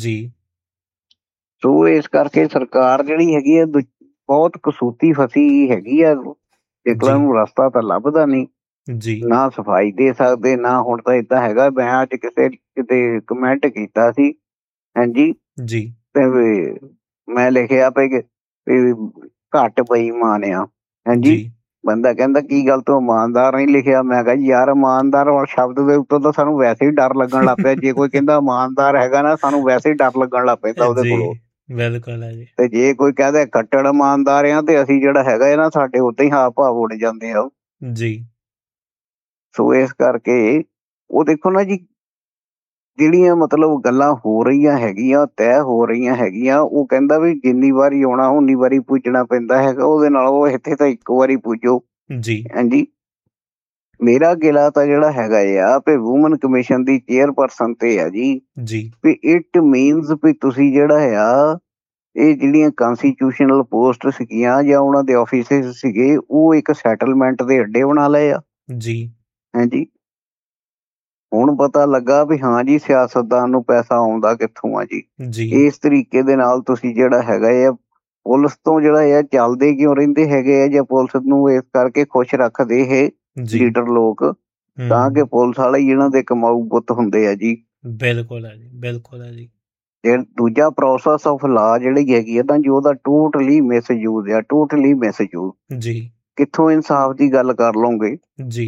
ਸੋ ਇਸ ਕਰਕੇ ਸਰਕਾਰ ਜਿਹੜੀ ਹੈਗੀ ਆ ਬਹੁਤ ਕਸੂਤੀ ਫਸੀ ਹੈਗੀ ਆ, ਨਿਕਲਣ ਨੂੰ ਰਸਤਾ ਤਾਂ ਲੱਭਦਾ ਨਹੀਂ ਜੀ, ਨਾ ਸਫਾਈ ਦੇ ਸਕਦੇ ਨਾ। ਹੁਣ ਤਾਂ ਏਦਾਂ ਹੈਗਾ, ਮੈਂ ਅੱਜ ਕਿਤੇ ਕਮੈਂਟ ਕੀਤਾ ਸੀ ਹਾਂਜੀ ਜੀ ਤੇ ਮੈਂ ਲਿਖਿਆ ਪਈ ਘੱਟ ਬੇਈਮਾਨ ਆ, ਹਾਂਜੀ ਬੰਦਾ ਕਹਿੰਦਾ ਕੀ ਗੱਲ ਤੂੰ ਇਮਾਨਦਾਰ ਨਹੀਂ ਲਿਖਿਆ, ਮੈਂ ਕਿਹਾ ਯਾਰ ਇਮਾਨਦਾਰ ਸ਼ਬਦ ਦੇ ਉੱਤੋਂ ਤਾਂ ਸਾਨੂੰ ਵੈਸੇ ਹੀ ਡਰ ਲੱਗਣ ਲੱਗ ਪਿਆ, ਜੇ ਕੋਈ ਕਹਿੰਦਾ ਇਮਾਨਦਾਰ ਹੈਗਾ ਨਾ ਸਾਨੂੰ ਵੈਸੇ ਹੀ ਡਰ ਲੱਗਣ ਲੱਗ ਪੈਂਦਾ ਉਹਦੇ ਕੋਲੋਂ। ਬਿਲਕੁਲ ਹੈ ਜੀ। ਤੇ ਜੇ ਕੋਈ ਕਹਦੇ ਕੱਟੜ ਇਮਾਨਦਾਰ ਆ ਤੇ ਅਸੀਂ ਜਿਹੜਾ ਹੈਗਾ ਨਾ ਸਾਡੇ ਉੱਦਾਂ ਹੀ ਹਾਵ ਭਾਵ ਉੱਡ ਜਾਂਦੇ ਆ ਜੀ। ਸੋ ਇਸ ਕਰਕੇ ਉਹ ਦੇਖੋ ਨਾ ਜੀ ਜਿਹੜੀਆਂ ਮਤਲਬ ਗੱਲਾਂ ਹੋ ਰਹੀਆਂ ਹੈਗੀਆਂ ਤੈਅ ਹੋ ਰਹੀਆਂ ਹੈਗੀਆਂ, ਉਹ ਕਹਿੰਦਾ ਵੀ ਜਿੰਨੀ ਵਾਰੀ ਆਉਣਾ ਉਨੀ ਵਾਰੀ ਪੁੱਜਣਾ ਪੈਂਦਾ ਹੈਗਾ, ਉਹਦੇ ਨਾਲ ਉਹ ਇੱਥੇ ਤਾਂ ਇੱਕ ਵਾਰੀ ਪੁੱਜੋ ਜੀ। ਹਾਂਜੀ ਮੇਰਾ ਗਿਲਾ ਤਾਂ ਜਿਹੜਾ ਹੈਗਾ ਆ ਵੀ ਵੂਮਨ ਕਮਿਸ਼ਨ ਦੀ ਚੇਅਰਪਰਸਨ ਤੇ ਆ ਜੀ ਵੀ ਇਟ ਮੀਨਸ ਵੀ ਤੁਸੀਂ ਜਿਹੜਾ ਆ ਇਹ ਜਿਹੜੀਆਂ ਕੰਸਟੀਟਿਊਸ਼ਨਲ ਪੋਸਟ ਸੀਗੀਆਂ ਜਾਂ ਉਹਨਾਂ ਦੇ ਆਫਿਸਿਸ ਸੀਗੇ ਉਹ ਇੱਕ ਸੈਟਲਮੈਂਟ ਦੇ ਅੱਡੇ ਬਣਾ ਲਏ ਆ ਜੀ। ਹਾਂਜੀ ਹੁਣ ਪਤਾ ਲੱਗਾ ਵੀ ਹਾਂ ਜੀ ਸਿਆਸਤਦਾਨ ਨੂੰ ਪੈਸਾ ਆਉਂਦਾ ਕਿੱਥੋਂ ਆ ਜੀ। ਇਸ ਤਰੀਕੇ ਦੇ ਨਾਲ ਤੁਸੀਂ ਜਿਹੜਾ ਹੈਗਾ ਆ ਪੁਲਿਸ ਤੋਂ ਜਿਹੜਾ ਆ ਚੱਲਦੇ ਕਿਉਂ ਰਹਿੰਦੇ ਹੈਗੇ ਆ, ਜਾਂ ਪੁਲਿਸ ਨੂੰ ਇਸ ਕਰਕੇ ਖੁਸ਼ ਰੱਖਦੇ ਇਹ ਲੀਡਰ ਲੋਕ ਤਾਂ ਕਿ ਪੁਲਿਸ ਵਾਲੇ ਹੀ ਇਹਨਾਂ ਦੇ ਕਮਾਊ ਪੁੱਤ ਹੁੰਦੇ ਆ ਜੀ। ਬਿਲਕੁਲ ਹੈ ਜੀ, ਬਿਲਕੁਲ ਹੈ ਜੀ। ਤੇ ਦੂਜਾ ਪ੍ਰੋਸੈਸ ਆਫ ਲਾ ਜਿਹੜੀ ਹੈਗੀ ਆ ਤਾਂ ਜੀ ਉਹਦਾ ਟੋਟਲੀ ਮਿਸਯੂਜ਼ ਆ, ਟੋਟਲੀ ਮਿਸਯੂਜ਼। ਜੀ ਕਿੱਥੋਂ ਇਨਸਾਫ ਦੀ ਗੱਲ ਕਰ ਲਓਗੇ? ਜੀ।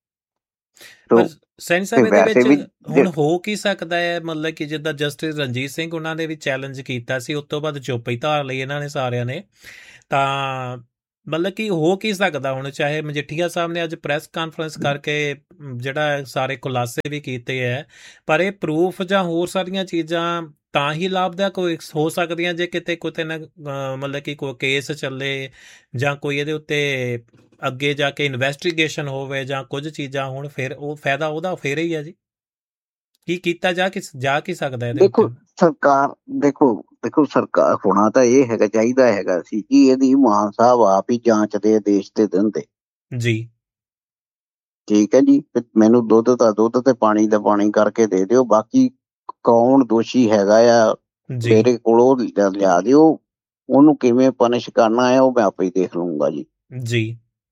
ਪਰ ਤੋ ਸੈਣੀ ਤੇ ਸਾਹਿਬ ਇਹਦੇ ਵੈਸੇ ਵਿੱਚ ਵੀ ਹੁਣ ਹੋ ਕੀ ਸਕਦਾ ਹੈ, ਮਤਲਬ ਕਿ ਜਿੱਦਾਂ ਜਸਟਿਸ ਰਣਜੀਤ ਸਿੰਘ ਉਹਨਾਂ ਨੇ ਵੀ ਚੈਲੰਜ ਕੀਤਾ ਸੀ, ਉਸ ਤੋਂ ਬਾਅਦ ਚੁੱਪ ਹੀ ਧਾਰ ਲਈ ਇਹਨਾਂ ਨੇ ਸਾਰਿਆਂ ਨੇ, ਤਾਂ ਮਤਲਬ ਕਿ ਹੋ ਕੀ ਸਕਦਾ ਹੁਣ? ਚਾਹੇ ਮਜੀਠੀਆ ਸਾਹਿਬ ਨੇ ਅੱਜ ਪ੍ਰੈਸ ਕਾਨਫਰੰਸ ਕਰਕੇ ਜਿਹੜਾ ਸਾਰੇ ਖੁਲਾਸੇ ਵੀ ਕੀਤੇ ਹੈ, ਪਰ ਇਹ ਪ੍ਰੂਫ ਜਾਂ ਹੋਰ ਸਾਰੀਆਂ ਚੀਜ਼ਾਂ ਤਾਂ ਹੀ ਲਾਭਦਾਇਕ ਹੋ ਸਕਦੀਆਂ ਜੇ ਕਿਤੇ ਨਾ ਮਤਲਬ ਕਿ ਕੋਈ ਕੇਸ ਚੱਲੇ ਜਾਂ ਕੋਈ ਇਹਦੇ ਉੱਤੇ ਅੱਗੇ ਜਾ ਕੇ ਇਨਵੈਸਟੀਗੇਸ਼ਨ ਹੋਵੇ ਜਾਂ ਕੁਝ ਚੀਜ਼ਾਂ ਹੋਣ, ਫਿਰ ਉਹ ਫਾਇਦਾ ਉਹਦਾ ਫੇਰ ਹੀ ਹੈ ਜੀ। ਕੀ ਕੀਤਾ ਜਾ ਕੀ ਸਕਦਾ ਇਹਦੇ ਦੇਖੋ ਉੱਤੇ? ਸਰਕਾਰ, ਦੇਖੋ ਸਰਕਾਰ ਹੋਣਾ ਤਾਂ ਇਹ ਹੈਗਾ, ਚਾਹੀਦਾ ਹੈਗਾ ਸੀ ਕਿ ਇਹਦੀ ਮਾਨ ਸਾਹਿਬ ਆਪ ਹੀ ਜਾਂਚਦੇ ਦੇਸ਼ ਤੇ ਦਿੰਦੇ। ਜੀ ਠੀਕ ਹੈ ਜੀ, ਮੈਨੂੰ ਦੁੱਧ ਦਾ ਦੁੱਧ ਤੇ ਪਾਣੀ ਦਾ ਪਾਣੀ ਕਰਕੇ ਦੇ ਦਿਓ, ਬਾਕੀ ਕੌਣ ਦੋਸ਼ੀ ਹੈਗਾ ਆ ਜੀ ਮੇਰੇ ਕੋਲੋਂ ਲਿਆ ਦਿਓ, ਉਹਨੂੰ ਕਿਵੇਂ ਪਨਿਸ਼ ਕਰਨਾ ਹੈ ਉਹ ਮੈਂ ਆਪੇ ਹੀ ਦੇਖ ਲਊਂਗਾ ਜੀ। ਜੀ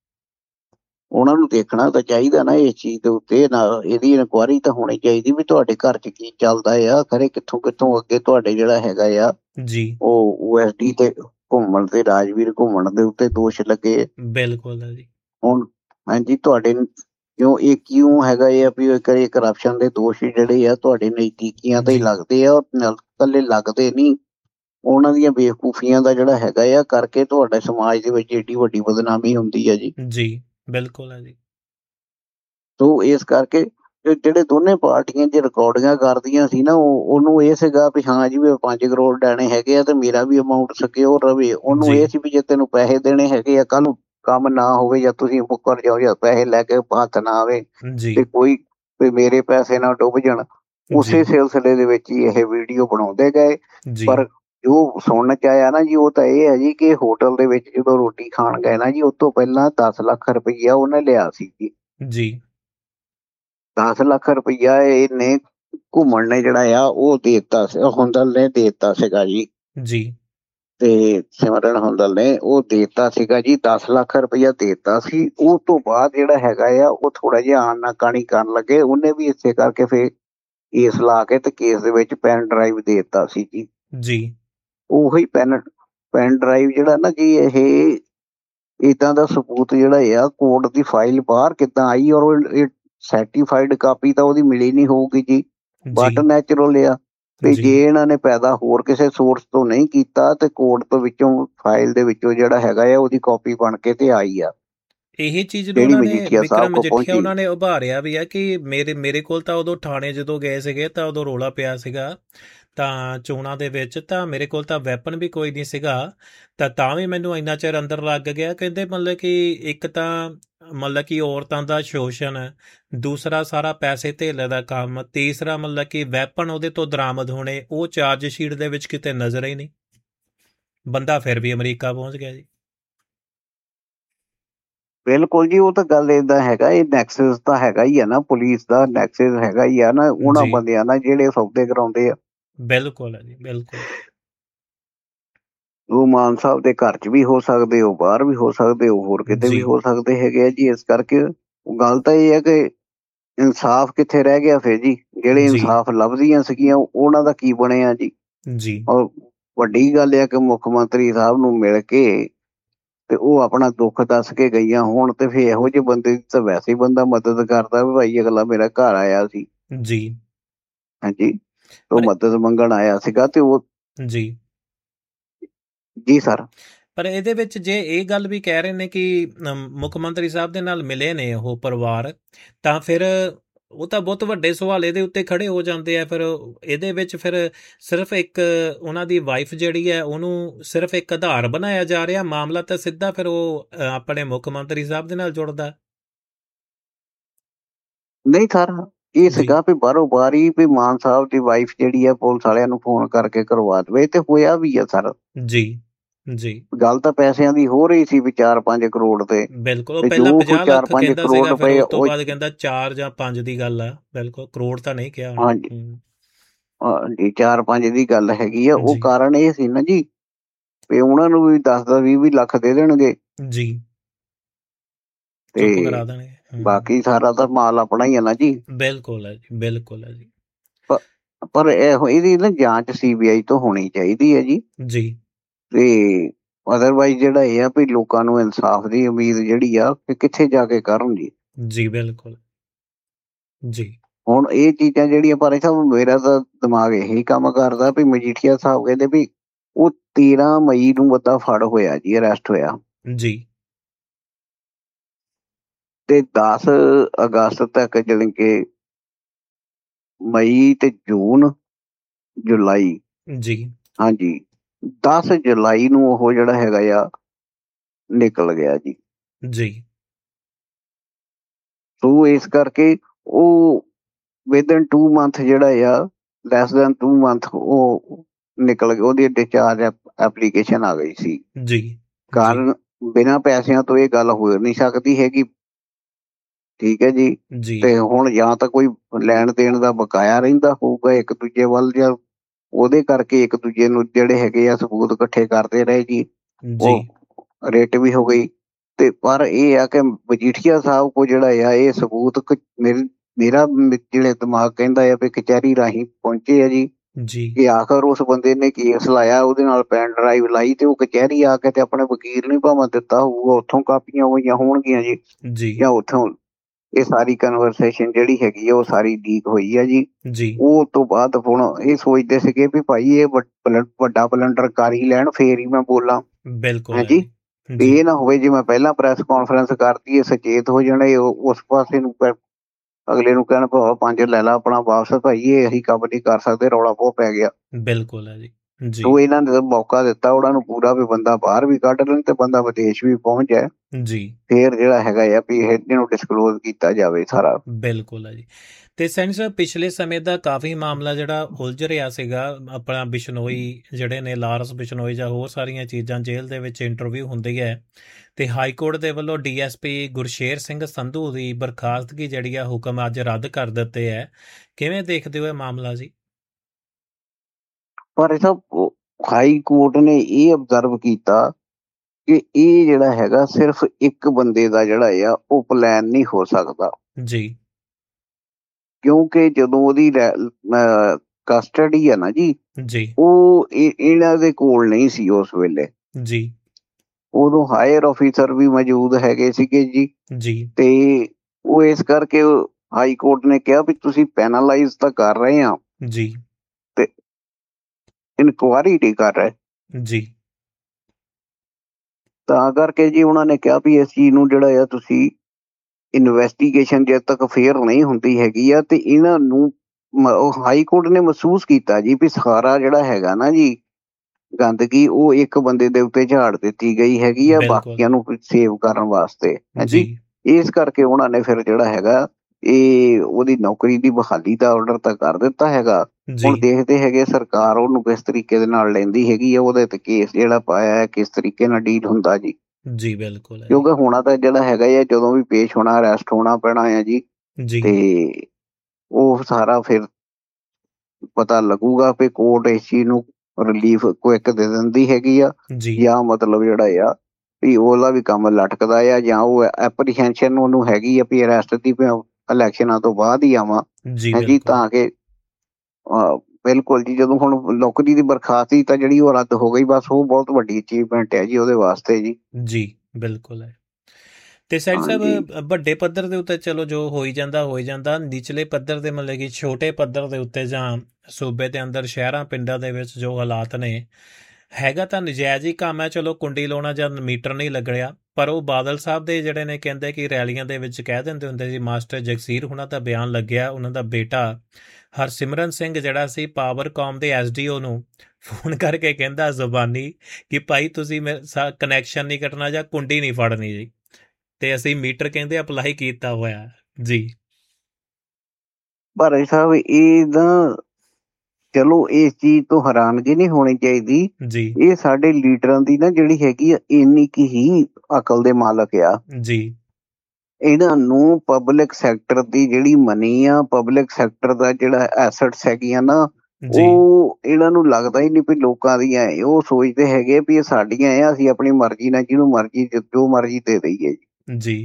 ਉਹਨਾਂ ਨੂੰ ਦੇਖਣਾ ਤਾਂ ਚਾਹੀਦਾ ਨਾ ਇਸ ਚੀਜ਼ ਦੇ ਉੱਤੇ, ਨਾ ਇਹਦੀ ਇਨਕੁਆਇਰੀ ਤਾਂ ਹੋਣੀ ਚਾਹੀਦੀ ਵੀ ਤੁਹਾਡੇ ਘਰ 'ਚ ਕੀ ਚੱਲਦਾ ਆ, ਖਰੇ ਕਿੱਥੋਂ ਕਿੱਥੋਂ ਅੱਗੇ ਤੁਹਾਡੇ ਜਿਹੜਾ ਹੈਗਾ ਆ ਜੀ ਉਹ OSD ਤੇ ਘੁੰਮਣ ਤੇ ਰਾਜਵੀਰ ਘੁੰਮਣ ਦੇ ਉੱਤੇ ਦੋਸ਼ ਲੱਗੇ। ਬਿਲਕੁਲ ਹੈ ਜੀ। ਹੁਣ ਹਾਂਜੀ ਤੁਹਾਡੇ ਕਿਉਂ ਹੈਗਾ ਇਹ ਆ ਵੀ ਕਰੇ ਕਰਪਸ਼ਨ ਦੇ ਦੋਸ਼ ਜਿਹੜੇ ਆ ਤੁਹਾਡੇ ਨਜ਼ਦੀਕੀਆਂ ਤੇ ਹੀ ਜੀ ਲੱਗਦੇ ਆ, ਇਕੱਲੇ ਲੱਗਦੇ ਨਹੀਂ, ਉਹਨਾਂ ਦੀਆਂ ਬੇਵਕੂਫੀਆਂ ਦਾ ਜਿਹੜਾ ਹੈਗਾ ਆ ਕਰਕੇ ਤੁਹਾਡੇ ਸਮਾਜ ਦੇ ਵਿੱਚ ਏਡੀ ਵੱਡੀ ਬਦਨਾਮੀ ਹੁੰਦੀ ਹੈ ਜੀ। ਜੀ ਬਿਲਕੁਲ ਹੈ ਜੀ। ਸੋ ਇਸ ਕਰਕੇ ਜਿਹੜੇ ਦੋਨੇ ਪਾਰਟੀਆਂ ਜੇ ਰਿਕਾਰਡਿੰਗਾਂ ਕਰਦੀਆਂ ਸੀ ਨਾ, ਉਹਨੂੰ ਇਹ ਸੀਗਾ ਵੀ ਹਾਂ ਜੀ ਵੀ 5 ਕਰੋੜ ਦੇਣੇ ਹੈਗੇ ਆ ਤੇ ਮੇਰਾ ਵੀ ਅਮਾਊਂਟ ਸਿਕਿਉਰ ਰਵੇ। ਉਹਨੂੰ ਜੀ ਇਹ ਸੀ ਵੀ ਜੇ ਤੈਨੂੰ ਪੈਸੇ ਦੇਣੇ ਹੈਗੇ ਆ, ਕੱਲ ਨੂੰ ਕੰਮ ਨਾ ਹੋਵੇ ਜਾਂ ਤੁਸੀਂ ਮੁੱਕਰ ਜਾਓ ਜਾਂ ਪੈਸੇ ਲੈ ਕੇ ਹੱਥ ਨਾ ਆਵੇ ਜੀ ਤੇ ਕੋਈ ਵੀ ਮੇਰੇ ਪੈਸੇ ਨਾ ਡੁੱਬ ਜਾਣ, ਜੀ ਉਸੇ ਸਿਲਸਿਲੇ ਦੇ ਵਿੱਚ ਹੀ ਇਹ ਵੀਡੀਓ ਬਣਾਉਂਦੇ ਗਏ। ਜੀ ਪਰ ਜੋ ਸੁਣਨ ਚ ਆਇਆ ਨਾ ਜੀ, ਉਹ ਤਾਂ ਇਹ ਹੈ ਜੀ ਕਿ ਹੋਟਲ ਦੇ ਵਿੱਚ ਜਦੋਂ ਰੋਟੀ ਖਾਣ ਗਏ ਨਾ ਜੀ, ਉਸ ਤੋਂ ਪਹਿਲਾਂ 10 ਲੱਖ ਰੁਪਈਆ ਉਹਨੇ ਲਿਆ ਸੀ ਜੀ। ਜੀ 10 ਲੱਖ ਰੁਪਈਆ ਇਹਨੇ ਘੁੰਮਣ ਨੇ ਜਿਹੜਾ ਆ ਉਹ ਦੇ ਦਿੱਤਾ ਸੀ, ਹੁੰਦਲ ਨੇ ਦੇ ਦਿੱਤਾ ਸੀਗਾ ਜੀ। ਜੀ ਤੇ ਸਿਮਰਨ ਹੁੰਦਲ ਨੇ ਉਹ ਦੇ ਦਿੱਤਾ ਸੀਗਾ ਜੀ, 10 ਲੱਖ ਰੁਪਈਆ ਦੇ ਦਿੱਤਾ ਸੀ। ਉਹ ਤੋਂ ਬਾਅਦ ਜਿਹੜਾ ਹੈਗਾ ਆ ਉਹ ਥੋੜਾ ਜਿਹਾ ਆਨਾਕਾਨੀ ਕਰਨ ਲੱਗੇ, ਉਹਨੇ ਵੀ ਇਸੇ ਕਰਕੇ ਫਿਰ ਕੇਸ ਲਾ ਕੇ ਤੇ ਕੇਸ ਦੇ ਵਿੱਚ ਪੈਨ ਡਰਾਈਵ ਦੇ ਦਿੱਤਾ ਸੀ ਜੀ। ਜੀ ਉਹੀ ਪੈਨ ਡਰਾਈਵ ਜਿਹੜਾ ਨਾ ਜੀ, ਇਹ ਏਦਾਂ ਦਾ ਸਬੂਤ ਜਿਹੜਾ ਆ ਕੋਰਟ ਦੀ ਫਾਈਲ ਬਾਹਰ ਕਿੱਦਾਂ ਆਈ, ਔਰ ਇਹ ਸਰਟੀਫਾਈਡ ਕਾਪੀ ਤਾਂ ਉਹਦੀ ਮਿਲੀ ਨਹੀਂ ਹੋਊਗੀ ਜੀ, ਬਟ ਜੀ ਨੈਚੁਰਲ ਆ ਤੇ ਜੀ ਜੇ ਇਹਨਾਂ ਨੇ ਪੈਦਾ ਹੋਰ ਕਿਸੇ ਸੋਰਸ ਤੋਂ ਨਹੀਂ ਕੀਤਾ ਤੇ ਕੋਰਟ ਤੋਂ ਵਿੱਚੋਂ ਫਾਈਲ ਦੇ ਵਿੱਚੋਂ ਜਿਹੜਾ ਹੈਗਾ ਆ ਉਹਦੀ ਕਾਪੀ ਬਣ ਕੇ ਤੇ ਆਈ ਆ, ਇਹ ਚੀਜ਼ ਨੂੰ ਜਿਹੜੀ ਉਹਨਾਂ ਨੇ ਮਜੀਠੀਆ ਸਾਹਿਬ ਵਿਕਰਮ ਕੋਲ ਮਜੀਠੀਆ ਪਹੁੰਚੀ। ਉਹਨਾਂ ਨੇ ਉਭਾਰਿਆ ਵੀ ਆ ਕਿ ਮੇਰੇ ਕੋਲ ਤਾਂ ਉਦੋਂ ਥਾਣੇ ਜਦੋਂ ਗਏ ਸੀਗੇ ਤਾਂ ਉਦੋਂ ਰੌਲਾ ਪਿਆ ਸੀਗਾ ਤਾਂ ਚੋਣਾਂ ਦੇ ਵਿੱਚ, ਤਾਂ ਮੇਰੇ ਕੋਲ ਤਾਂ ਵੈਪਨ ਵੀ ਕੋਈ ਨਹੀਂ ਸੀਗਾ, ਤਾਂ ਵੀ ਮੈਨੂੰ ਇੰਨਾ ਚਿਰ ਅੰਦਰ ਲੱਗ ਗਿਆ। ਕਹਿੰਦੇ ਮਤਲਬ ਕਿ ਇੱਕ ਤਾਂ ਮਤਲਬ ਕਿ ਔਰਤਾਂ ਦਾ ਸ਼ੋਸ਼ਣ, ਦੂਸਰਾ ਸਾਰਾ ਪੈਸੇ ਧੇਲੇ ਦਾ ਕੰਮ, ਤੀਸਰਾ ਮਤਲਬ ਕਿ ਵੈਪਨ ਉਹਦੇ ਤੋਂ ਬਰਾਮਦ ਹੋਣੇ, ਉਹ ਚਾਰਜ ਸ਼ੀਟ ਦੇ ਵਿੱਚ ਕਿਤੇ ਨਜ਼ਰ ਹੀ ਨਹੀਂ। ਬੰਦਾ ਫਿਰ ਵੀ ਅਮਰੀਕਾ ਪਹੁੰਚ ਗਿਆ ਜੀ। ਬਿਲਕੁਲ ਜੀ, ਉਹ ਤਾਂ ਗੱਲ ਏਦਾਂ ਹੈਗਾ, ਇਹ ਨੈਕਸਸ ਤਾਂ ਹੈਗਾ ਹੀ ਆ ਨਾ, ਪੁਲਿਸ ਦਾ ਨੈਕਸਸ ਹੈਗਾ ਹੀ ਆ ਨਾ ਉਹਨਾਂ ਜੀ ਬੰਦਿਆਂ ਨਾਲ ਜਿਹੜੇ ਸੌਦੇ ਕਰਾਉਂਦੇ ਆ। ਬਿਲਕੁਲ ਹੈ ਜੀ ਬਿਲਕੁਲ। ਉਹ ਮਾਨ ਸਾਹਿਬ ਦੇ ਘਰ 'ਚ ਵੀ ਹੋ ਸਕਦੇ, ਉਹ ਬਾਹਰ ਵੀ ਹੋ ਸਕਦੇ, ਉਹ ਹੋਰ ਕਿਤੇ ਵੀ ਜੀ ਹੋ ਸਕਦੇ ਹੈਗੇ ਆ ਜੀ। ਇਸ ਕਰਕੇ ਗੱਲ ਤਾਂ ਇਹ ਹੈ ਕਿ ਇਨਸਾਫ ਕਿੱਥੇ ਰਹਿ ਗਿਆ ਫਿਰ ਜੀ, ਜਿਹੜੇ ਜੀ ਇਨਸਾਫ ਲੱਭਦੀਆਂ ਸੀਗੀਆਂ ਉਹਨਾਂ ਦਾ ਕੀ ਬਣਿਆ ਜੀ। ਜੀ ਔਰ ਵੱਡੀ ਗੱਲ ਇਹ ਕਿ ਮੁੱਖ ਮੰਤਰੀ ਸਾਹਿਬ ਨੂੰ ਮਿਲ ਕੇ ਤੇ ਉਹ ਆਪਣਾ ਦੁੱਖ ਦੱਸ ਕੇ ਗਈਆਂ ਹੋਣ ਤੇ ਫਿਰ ਇਹੋ ਜਿਹੇ ਬੰਦੇ ਦੀ ਤਾਂ ਵੈਸੇ ਹੀ ਬੰਦਾ ਮਦਦ ਕਰਦਾ ਵੀ ਭਾਈ ਅਗਲਾ ਮੇਰਾ ਘਰ ਆਇਆ ਸੀ, ਜੀ ਹਾਂਜੀ ਉਹ ਪਰ ਮਦਦ ਮੰਗਣ ਆਇਆ ਸੀਗਾ ਤੇ ਉਹ ਜੀ ਜੀ ਸਰ। ਪਰ ਇਹਦੇ ਵਿੱਚ ਜੇ ਇਹ ਗੱਲ ਵੀ ਕਹਿ ਰਹੇ ਨੇ ਕਿ ਮੁੱਖ ਮੰਤਰੀ ਸਾਹਿਬ ਦੇ ਨਾਲ ਮਿਲੇ ਨੇ ਉਹ ਪਰਿਵਾਰ, ਤਾਂ ਫਿਰ ਉਹ ਤਾਂ ਬਹੁਤ ਵੱਡੇ ਸਵਾਲ ਇਹਦੇ ਉੱਤੇ ਖੜੇ ਹੋ ਜਾਂਦੇ ਆ। ਫਿਰ ਇਹਦੇ ਵਿੱਚ ਫਿਰ ਸਿਰਫ ਇੱਕ ਉਹਨਾਂ ਦੀ ਵਾਈਫ ਜਿਹੜੀ ਹੈ ਉਹਨੂੰ ਸਿਰਫ ਇੱਕ ਆਧਾਰ ਬਣਾਇਆ ਜਾ ਰਿਹਾ, ਮਾਮਲਾ ਤਾਂ ਸਿੱਧਾ ਫਿਰ ਉਹ ਆਪਣੇ ਮੁੱਖ ਮੰਤਰੀ ਸਾਹਿਬ ਦੇ ਨਾਲ ਜੁੜਦਾ। ਨਹੀਂ ਸਰ, ਇਹ ਜੀ ਸੀਗਾ ਵੀ ਬਾਹਰੋਂ ਬਾਰੀ ਵੀ ਮਾਨ ਸਾਹਿਬ ਦੀ ਵਾਈਫ ਜਿਹੜੀ ਆ ਪੁਲਿਸ ਵਾਲਿਆਂ ਨੂੰ ਫੋਨ ਕਰਕੇ ਕਰਵਾ ਦੇਵੇ, ਤੇ ਹੋਇਆ ਵੀ ਆ ਸਰ। ਜੀ ਜੀ ਗੱਲ ਤਾਂ ਪੈਸਿਆਂ ਦੀ ਹੋ ਰਹੀ ਸੀ ਵੀ 4-5 ਕਰੋੜ ਤੇ ਬਿਲਕੁਲ। ਉਹ ਤੇ ਪਹਿਲਾਂ ਜੋ 50 ਲੱਖ 4-5 ਕਹਿੰਦਾ ਕਰੋੜ ਸੀਗਾ, ਫਿਰ ਰੁਪਏ ਉਸ ਤੋਂ ਉਹ ਬਾਅਦ ਕਹਿੰਦਾ 4 ਜਾਂ 5 ਦੀ ਗੱਲ ਆ। ਬਿਲਕੁਲ, ਕਰੋੜ ਤਾਂ ਨਹੀਂ ਕਿਹਾ ਹਾਂਜੀ ਉਹਨੇ। ਜੀ 4-5 ਦੀ ਗੱਲ ਹੈਗੀ ਆ। ਉਹ ਜੀ ਕਾਰਨ ਇਹ ਸੀ ਨਾ ਜੀ ਵੀ ਉਹਨਾਂ ਨੂੰ ਵੀ 10-20 ਲੱਖ ਦੇ ਦੇਣਗੇ ਜੀ ਤੇ ਚੁੱਪ ਕਰਾ ਦੇਣਗੇ। ਬਾਕੀ ਸਾਰਾ ਤਾਂ ਮਾਲ ਆਪਣਾ ਹੀ ਆ ਨਾ ਜੀ। ਬਿਲਕੁਲ ਹੈ ਜੀ ਬਿਲਕੁਲ ਹੈ ਜੀ। ਪਰ ਇਹਦੀ ਨਾ ਜਾਂਚ ਸੀਬੀਆਈ ਤੋਂ ਹੋਣੀ ਚਾਹੀਦੀ ਹੈ ਜੀ। ਤੇ ਅਦਰਵਾਈਜ਼ ਜਿਹੜਾ ਇਹ ਆ ਵੀ ਲੋਕਾਂ ਨੂੰ ਇਨਸਾਫ ਦੀ ਉਮੀਦ ਜਿਹੜੀ ਆ ਕਿ ਕਿੱਥੇ ਜਾ ਕੇ ਕਰਨ ਜੀ। ਬਿਲਕੁਲ ਜੀ। ਹੁਣ ਇਹ ਚੀਜ਼ਾਂ ਜਿਹੜੀਆਂ ਪਰ ਸਾਹਿਬ ਮੇਰਾ ਤਾਂ ਦਿਮਾਗ ਇਹੀ ਕੰਮ ਕਰਦਾ ਵੀ ਮਜੀਠੀਆ ਸਾਹਿਬ ਕਹਿੰਦੇ ਵੀ ਉਹ 13 ਮਈ ਨੂੰ ਬੰਦਾ ਫੜ ਹੋਇਆ ਜੀ, ਅਰੈਸਟ ਹੋਇਆ ਜੀ, ਤੇ 10 ਅਗਸਤ ਤੱਕ ਜਾਣੀ ਕਿ ਮਈ ਤੇ ਜੂਨ ਜੁਲਾਈ ਜੀ, ਹਾਂਜੀ 10 ਜੁਲਾਈ ਨੂੰ ਉਹ ਜਿਹੜਾ ਹੈਗਾ ਆ ਨਿਕਲ ਗਿਆ ਜੀ। ਸੋ ਇਸ ਕਰਕੇ ਉਹ ਵਿਦਨ 2 ਮੰਥ ਜਿਹੜਾ ਆ ਲੈਸ ਦੈਨ 2 ਮੰਥ ਉਹ ਨਿਕਲ ਗਿਆ, ਉਹਦੀ ਡਿਸਚਾਰਜ ਐਪਲੀਕੇਸ਼ਨ ਆ ਗਈ ਸੀ ਜੀ। ਕਾਰਨ ਬਿਨਾਂ ਪੈਸਿਆਂ ਤੋਂ ਇਹ ਗੱਲ ਹੋ ਨਹੀਂ ਸਕਦੀ ਹੈਗੀ, ਠੀਕ ਹੈ ਜੀ। ਤੇ ਹੁਣ ਜਾਂ ਤਾਂ ਕੋਈ ਲੈਣ ਦੇਣ ਦਾ ਬਕਾਇਆ ਰਹਿੰਦਾ ਹੋਊਗਾ ਇੱਕ ਦੂਜੇ ਵੱਲ, ਜਾਂ ਉਹਦੇ ਕਰਕੇ ਇੱਕ ਦੂਜੇ ਨੂੰ ਜਿਹੜੇ ਹੈਗੇ ਆ ਸਬੂਤ ਇਕੱਠੇ ਕਰਦੇ ਰਹੇ ਜੀ, ਉਹ ਰੇਟ ਵੀ ਹੋ ਗਈ। ਤੇ ਪਰ ਇਹ ਆ ਕਿ ਮਜੀਠੀਆ ਸਾਹਿਬ ਕੋ ਜਿਹੜਾ ਆ ਇਹ ਸਬੂਤ ਮੇਰਾ ਜਿਹੜੇ ਦਿਮਾਗ ਕਹਿੰਦਾ ਆ ਵੀ ਕਚਹਿਰੀ ਰਾਹੀਂ ਪਹੁੰਚੇ ਆ ਜੀ ਕਿ ਆਖਰ ਉਸ ਬੰਦੇ ਨੇ ਕੇਸ ਲਾਇਆ, ਉਹਦੇ ਨਾਲ ਪੈਨ ਡਰਾਈਵ ਲਾਈ ਤੇ ਉਹ ਕਚਹਿਰੀ ਆ ਕੇ ਤੇ ਆਪਣੇ ਵਕੀਲ ਨੇ ਭਾਵੇਂ ਦਿੱਤਾ ਹੋਊਗਾ, ਉੱਥੋਂ ਕਾਪੀਆਂ ਹੋਈਆਂ ਹੋਣਗੀਆਂ ਜੀ, ਜਾਂ ਉੱਥੋਂ ਇਹ ਸਾਰੀ ਕਨਵਰਸੇਸ਼ਨ ਜਿਹੜੀ ਹੈਗੀ ਆ ਉਹ ਸਾਰੀ ਲੀਕ ਹੋਈ ਆ ਜੀ। ਉਹ ਤੋਂ ਬਾਅਦ ਹੁਣ ਇਹ ਸੋਚਦੇ ਸੀਗੇ ਵੀ ਭਾਈ ਇਹ ਵੱਡਾ ਬਲੰਡਰ ਕਰ ਹੀ ਲੈਣ ਫੇਰ ਹੀ ਮੈਂ ਬੋਲਾਂ, ਹਾਂਜੀ ਇਹ ਨਾ ਹੋਵੇ ਜੇ ਮੈਂ ਪਹਿਲਾਂ ਪ੍ਰੈਸ ਕਾਨਫਰੰਸ ਕਰਦੀ ਹੈ ਸਚੇਤ ਹੋ ਜਾਣਾ ਉਸ ਪਾਸੇ ਨੂੰ, ਅਗਲੇ ਨੂੰ ਕਹਿਣ ਭਾਵੇਂ 5 ਲੈ ਲਾ ਆਪਣਾ ਵਾਪਸ, ਭਾਈ ਇਹ ਅਸੀਂ ਕੰਮ ਨਹੀਂ ਕਰ ਸਕਦੇ, ਰੌਲਾ ਬਹੁਤ ਪੈ ਗਿਆ। ਬਿਲਕੁਲ ਹੈ ਜੀ। ਉਹ ਇਹਨਾਂ ਨੇ ਮੌਕਾ ਦਿੱਤਾ ਉਹਨਾਂ ਨੂੰ ਪੂਰਾ ਵੀ ਬੰਦਾ ਬਾਹਰ ਵੀ ਕੱਢ ਲੈਣ ਤੇ ਬੰਦਾ ਵਿਦੇਸ਼ ਵੀ ਪਹੁੰਚ ਜਾਏ ਜੀ, ਫੇਰ ਜਿਹੜਾ ਹੈਗਾ ਆ ਵੀ ਇਹਨੂੰ ਡਿਸਕਲੋਜ਼ ਕੀਤਾ ਜਾਵੇ ਸਾਰਾ। ਬਿਲਕੁਲ ਹੈ ਜੀ। ਤੇ ਸੈਣੀ ਸਾਹਿਬ ਪਿਛਲੇ ਸਮੇਂ ਦਾ ਕਾਫੀ ਮਾਮਲਾ ਜਿਹੜਾ ਉਲਝ ਰਿਹਾ ਸੀਗਾ, ਆਪਣਾ ਬਿਸ਼ਨੋਈ ਜਿਹੜੇ ਨੇ ਲਾਰੈਂਸ ਬਿਸ਼ਨੋਈ ਜਾਂ ਹੋਰ ਸਾਰੀਆਂ ਚੀਜ਼ਾਂ ਜੇਲ੍ਹ ਦੇ ਵਿੱਚ ਇੰਟਰਵਿਊ ਹੁੰਦੀ ਹੈ ਤੇ ਹਾਈ ਕੋਰਟ ਦੇ ਵੱਲੋਂ ਡੀਐਸਪੀ ਗੁਰਸ਼ੇਰ ਸਿੰਘ ਸੰਧੂ ਦੀ ਬਰਖਾਸਤਗੀ ਜਿਹੜੀ ਆ ਹੁਕਮ ਅੱਜ ਰੱਦ ਕਰ ਦਿੱਤੇ ਹੈ, ਕਿਵੇਂ ਦੇਖਦੇ ਹੋ ਇਹ ਮਾਮਲਾ ਜੀ? ਪਰ ਹਾਈ ਕੋਰਟ ਨੇ ਇਹ ਅਬਜ਼ਰਵ ਕੀਤਾ ਕਿ ਇਹ ਜਿਹੜਾ ਹੈਗਾ ਸਿਰਫ ਇੱਕ ਬੰਦੇ ਦਾ ਜਿਹੜਾ ਆ ਉਹ ਪਲਾਨ ਨਹੀਂ ਹੋ ਸਕਦਾ ਜੀ, ਕਿਉਂਕਿ ਜਦੋਂ ਉਹਦੀ ਕਸਟਡੀ ਆ ਨਾ ਜੀ, ਉਹ ਇਹਨਾਂ ਦੇ ਕੋਲ ਨਹੀਂ ਸੀ ਉਸ ਵੇਲੇ ਜੀ, ਉਦੋਂ ਹਾਇਰ ਆਫੀਸਰ ਵੀ ਮੌਜੂਦ ਹੈਗੇ ਸੀਗੇ ਜੀ, ਤੇ ਉਹ ਇਸ ਕਰਕੇ ਹਾਈ ਕੋਰਟ ਨੇ ਕਿਹਾ ਵੀ ਤੁਸੀਂ ਪੈਨਲਾਈਜ਼ ਤਾਂ ਕਰ ਰਹੇ ਆ ਜੀ, ਤੇ ਇਨਕੁਆਇਰੀ ਨਹੀਂ ਕਰ ਰਹੇ ਜੀ, ਤਾਂ ਕਰਕੇ ਜੀ ਉਹਨਾਂ ਨੇ ਕਿਹਾ ਵੀ ਇਸ ਚੀਜ਼ ਨੂੰ ਜਿਹੜਾ ਆ ਤੁਸੀਂ ਇਨਵੈਸਟੀਗੇਸ਼ਨ ਜਦ ਤੱਕ ਫੇਅਰ ਨਹੀਂ ਹੁੰਦੀ ਹੈਗੀ ਆ, ਤੇ ਇਹਨਾਂ ਨੂੰ ਹਾਈ ਕੋਰਟ ਨੇ ਮਹਿਸੂਸ ਕੀਤਾ ਜੀ ਵੀ ਸਾਰਾ ਜਿਹੜਾ ਹੈਗਾ ਨਾ ਜੀ ਗੰਦਗੀ ਉਹ ਇੱਕ ਬੰਦੇ ਦੇ ਉੱਤੇ ਝਾੜ ਦਿੱਤੀ ਗਈ ਹੈਗੀ ਆ ਬਾਕੀਆਂ ਨੂੰ ਸੇਵ ਕਰਨ ਵਾਸਤੇ ਜੀ। ਇਸ ਕਰਕੇ ਉਹਨਾਂ ਨੇ ਫਿਰ ਜਿਹੜਾ ਹੈਗਾ ਇਹ ਉਹਦੀ ਨੌਕਰੀ ਦੀ ਬਹਾਲੀ ਦਾ ਆਰਡਰ ਤਾਂ ਕਰ ਦਿੱਤਾ ਹੈਗਾ। ਹੁਣ ਦੇਖਦੇ ਹੈਗੇ ਸਰਕਾਰ ਉਹਨੂੰ ਕਿਸ ਤਰੀਕੇ ਦੇ ਨਾਲ ਲੈਂਦੀ ਹੈਗੀ ਆ, ਉਹਦੇ ਤੇ ਕੇਸ ਜਿਹੜਾ ਪਾਇਆ ਹੈ ਕਿਸ ਤਰੀਕੇ ਨਾਲ ਡੀਲ ਹੁੰਦਾ ਜੀ। ਜੀ ਬਿਲਕੁਲ, ਕਿਉਂਕਿ ਹੋਣਾ ਤਾਂ ਜਿਹੜਾ ਹੈਗਾ ਆ ਜਦੋਂ ਵੀ ਪੇਸ਼ ਹੋਣਾ ਅਰੈਸਟ ਹੋਣਾ ਪੈਣਾ ਆ ਜੀ, ਤੇ ਉਹ ਸਾਰਾ ਫਿਰ ਪਤਾ ਲੱਗੂਗਾ ਵੀ ਕੋਰਟ ਇਸ ਚੀਜ਼ ਨੂੰ ਰਿਲੀਫ ਕੁਇਕ ਦੇ ਦਿੰਦੀ ਹੈਗੀ ਆ ਜਾਂ ਮਤਲਬ ਜਿਹੜਾ ਆ ਵੀ ਉਹਦਾ ਵੀ ਕੰਮ ਲਟਕਦਾ ਆ, ਜਾਂ ਉਹ ਐਪਰੀਹੈਂਸ਼ਨ ਉਹਨੂੰ ਹੈਗੀ ਆ ਵੀ ਅਰੈਸਟ ਦੀ ਇਲੈਕਸ਼ਨਾਂ ਤੋਂ ਬਾਅਦ ਹੀ ਆਵਾਂ ਜੀ, ਤਾਂ ਕਿ ਬਿਲਕੁਲ ਜੀ ਜਦੋਂ ਹੁਣ ਨੌਕਰੀ ਦੀ ਬਰਖਾਸਤੀ ਤਾਂ ਜਿਹੜੀ ਉਹ ਰੱਦ ਹੋ ਗਈ, ਬਸ ਉਹ ਬਹੁਤ ਵੱਡੀ ਅਚੀਵਮੈਂਟ ਹੈ ਜੀ ਉਹਦੇ ਵਾਸਤੇ ਜੀ ਬਿਲਕੁਲ ਹੈ। ਤੇ ਸੈਣੀ ਸਾਹਿਬ ਵੱਡੇ ਪੱਧਰ ਦੇ ਉੱਤੇ ਚਲੋ ਜੋ ਹੋਈ ਜਾਂਦਾ, ਨਿਚਲੇ ਪੱਧਰ ਦੇ ਮਤਲਬ ਕਿ ਛੋਟੇ ਪੱਧਰ ਦੇ ਉੱਤੇ ਜਾਂ ਸੂਬੇ ਦੇ ਅੰਦਰ ਸ਼ਹਿਰਾਂ ਪਿੰਡਾਂ ਦੇ ਵਿੱਚ ਜੋ ਹਾਲਾਤ ਨੇ ਹੈਗਾ ਤਾਂ ਨਜਾਇਜ਼ ਹੀ ਕੰਮ ਹੈ, ਚਲੋ ਕੁੰਡੀ ਲਾਉਣਾ ਜਾਂ ਮੀਟਰ ਨਹੀਂ ਲੱਗਿਆ, ਪਰ ਉਹ ਬਾਦਲ ਸਾਹਿਬ ਦੇ ਜਿਹੜੇ ਨੇ ਕਹਿੰਦੇ ਕਿ ਰੈਲੀਆਂ ਦੇ ਵਿੱਚ ਕਹਿ ਦਿੰਦੇ ਹੁੰਦੇ ਸੀ, ਮਾਸਟਰ ਜਗਸੀਰ ਹੁਣਾਂ ਦਾ ਬਿਆਨ ਲੱਗਿਆ, ਉਹਨਾਂ ਦਾ ਬੇਟਾ ਹਰਸਿਮਰਨ ਸਿੰਘ ਜਿਹੜਾ ਸੀ ਪਾਵਰਕਾਮ ਦੇ ਐਸਡੀਓ ਨੂੰ ਫੋਨ ਕਰਕੇ ਕਹਿੰਦਾ ਜ਼ੁਬਾਨੀ ਕਿ ਭਾਈ ਤੁਸੀਂ ਕਨੈਕਸ਼ਨ ਨਹੀਂ ਕੱਟਣਾ ਜਾਂ ਕੁੰਡੀ ਨਹੀਂ ਫੜਨੀ ਜੀ, ਤੇ ਅਸੀਂ ਮੀਟਰ ਕਹਿੰਦੇ ਅਪਲਾਈ ਕੀਤਾ ਹੋਇਆ ਜੀ। ਭਾਈ ਸਾਹਿਬ ਇਹ ਨਾ ਚਲੋ ਇਸ ਚੀਜ਼ ਤੋਂ ਹੈਰਾਨਗੀ ਨਹੀਂ ਹੋਣੀ ਚਾਹੀਦੀ ਜੀ, ਇਹ ਸਾਡੇ ਲੀਡਰਾਂ ਦੀ ਨਾ ਜਿਹੜੀ ਹੈਗੀ ਆ ਇੰਨੀ ਕੁ ਹੀ ਅਕਲ ਦੇ ਮਾਲਕ ਆ ਜੀ, ਇਹਨਾਂ ਨੂੰ ਪਬਲਿਕ ਸੈਕਟਰ ਦੀ ਜਿਹੜੀ ਮਨੀ ਆ, ਪਬਲਿਕ ਸੈਕਟਰ ਦਾ ਜਿਹੜਾ ਐਸੈਟਸ ਹੈਗੀਆਂ ਨਾ, ਉਹ ਇਹਨਾਂ ਨੂੰ ਲੱਗਦਾ ਹੀ ਨਹੀਂ ਵੀ ਲੋਕਾਂ ਦੀਆਂ, ਉਹ ਸੋਚਦੇ ਹੈਗੇ ਵੀ ਇਹ ਸਾਡੀਆਂ ਆ, ਅਸੀਂ ਆਪਣੀ ਮਰਜ਼ੀ ਨਾਲ ਜਿਹਨੂੰ ਮਰਜ਼ੀ ਜੋ ਮਰਜ਼ੀ ਦੇ ਦਈਏ ਜੀ।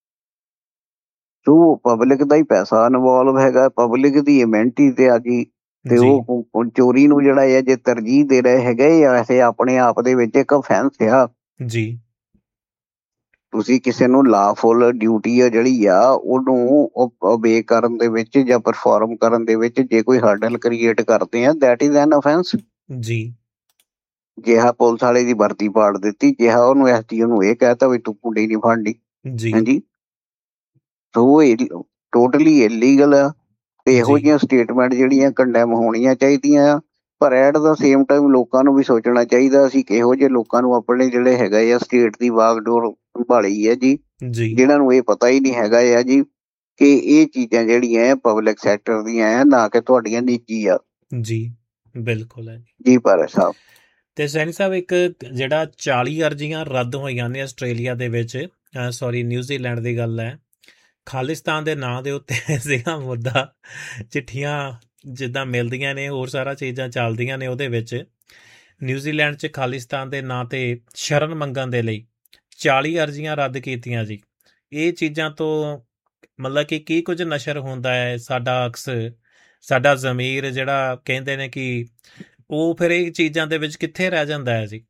ਸੋ ਪਬਲਿਕ ਦਾ ਹੀ ਪੈਸਾ ਇਨਵੋਲਵ ਹੈਗਾ, ਪਬਲਿਕ ਦੀ ਇਮਿਊਨਿਟੀ ਤੇ ਆ ਜੀ ਤੇ ਉਹ ਚੋਰੀ ਨੂੰ ਜਿਹੜਾ ਹੈ ਜੇ ਤਰਜੀਹ ਦੇ ਰਹੇ ਹੈਗੇ ਆ, ਵੈਸੇ ਆਪਣੇ ਆਪ ਦੇ ਵਿੱਚ ਇੱਕ offense ਆ ਜੀ। ਤੁਸੀਂ ਕਿਸੇ ਨੂੰ ਲਾਫੁਲ ਡਿਊਟੀ ਆ ਜਿਹੜੀ ਆ ਉਹਨੂੰ ਓਬੇ ਕਰਨ ਦੇ ਵਿੱਚ ਜਾਂ ਪਰਫਾਰਮ ਕਰਨ ਦੇ ਵਿੱਚ ਜੇ ਕੋਈ ਹਰਡਲ ਕ੍ਰੀਏਟ ਕਰਦੇ ਆ, ਦੈਟ ਇਜ਼ ਐਨ offense। ਜੀ। ਜਿਹਾ ਪੁਲਿਸ ਵਾਲੇ ਦੀ ਵਰਦੀ ਪਾੜ ਦਿੱਤੀ, ਜਿਹਾ ਉਹਨੂੰ SDO ਨੂੰ ਇਹ ਕਹਿਤਾ ਵੀ ਤੂੰ ਕੁੰਡੀ ਨਹੀਂ ਫੜਨੀ, ਹਾਂਜੀ, ਸੋ ਇਹ ਟੋਟਲੀ ਇਲੀਗਲ ਆ। ਤੇ ਇਹੋ ਜਿਹੀਆਂ ਸਟੇਟਮੈਂਟ ਜਿਹੜੀਆਂ ਕੰਡੈਮ ਹੋਣੀਆਂ ਚਾਹੀਦੀਆਂ ਆ, ਪਰ ਐਟ ਦਾ ਸੇਮ ਟਾਈਮ ਲੋਕਾਂ ਨੂੰ ਵੀ ਸੋਚਣਾ ਚਾਹੀਦਾ ਅਸੀਂ ਕਿਹੋ ਜਿਹੇ ਲੋਕਾਂ ਨੂੰ ਆਪਣੇ ਜਿਹੜੇ ਹੈਗਾ ਆ ਸਟੇਟ ਦੀ ਵਾਗਡੋਰ ਸੰਭਾਲੀ ਹੈ ਜੀ, ਜਿਹਨਾਂ ਨੂੰ ਇਹ ਪਤਾ ਹੀ ਨਹੀਂ ਹੈਗਾ ਆ ਜੀ ਕਿ ਇਹ ਚੀਜ਼ਾਂ ਜਿਹੜੀਆਂ ਪਬਲਿਕ ਸੈਕਟਰ ਦੀਆਂ ਆ, ਨਾ ਕਿ ਤੁਹਾਡੀਆਂ ਨਿੱਜੀ ਆ। ਜੀ ਬਿਲਕੁਲ ਹੈ ਜੀ ਭਾਰਤ ਸਾਹਿਬ। ਤੇ ਸੈਣੀ ਸਾਹਿਬ, ਇੱਕ ਜਿਹੜਾ 40 ਅਰਜ਼ੀਆਂ ਰੱਦ ਹੋਈਆਂ ਨੇ ਆਸਟ੍ਰੇਲੀਆ ਦੇ ਵਿੱਚ, ਸੌਰੀ ਨਿਊਜ਼ੀਲੈਂਡ ਦੀ ਗੱਲ ਹੈ, ਖਾਲਿਸਤਾਨ ਦੇ ਨਾਂ ਦੇ ਉੱਤੇ ਸੀਗਾ ਮੁੱਦਾ, ਚਿੱਠੀਆਂ ਜਿੱਦਾਂ ਮਿਲਦੀਆਂ ਨੇ, ਹੋਰ ਸਾਰਾ ਚੀਜ਼ਾਂ ਚੱਲਦੀਆਂ ਨੇ ਉਹਦੇ ਵਿੱਚ। ਨਿਊਜ਼ੀਲੈਂਡ 'ਚ ਖਾਲਿਸਤਾਨ ਦੇ ਨਾਂ ਤੇ ਸ਼ਰਨ ਮੰਗਣ ਦੇ ਲਈ 40 ਅਰਜ਼ੀਆਂ ਰੱਦ ਕੀਤੀਆਂ ਜੀ। ਇਹ ਚੀਜ਼ਾਂ ਤੋਂ ਮਤਲਬ ਕਿ ਕੀ ਕੁਝ ਨਸ਼ਰ ਹੁੰਦਾ ਹੈ, ਸਾਡਾ ਅਕਸ, ਸਾਡਾ ਜ਼ਮੀਰ ਜਿਹੜਾ ਕਹਿੰਦੇ ਨੇ ਕਿ ਉਹ ਫਿਰ ਇਹ ਚੀਜ਼ਾਂ ਦੇ ਵਿੱਚ ਕਿੱਥੇ ਰਹਿ ਜਾਂਦਾ ਹੈ ਜੀ?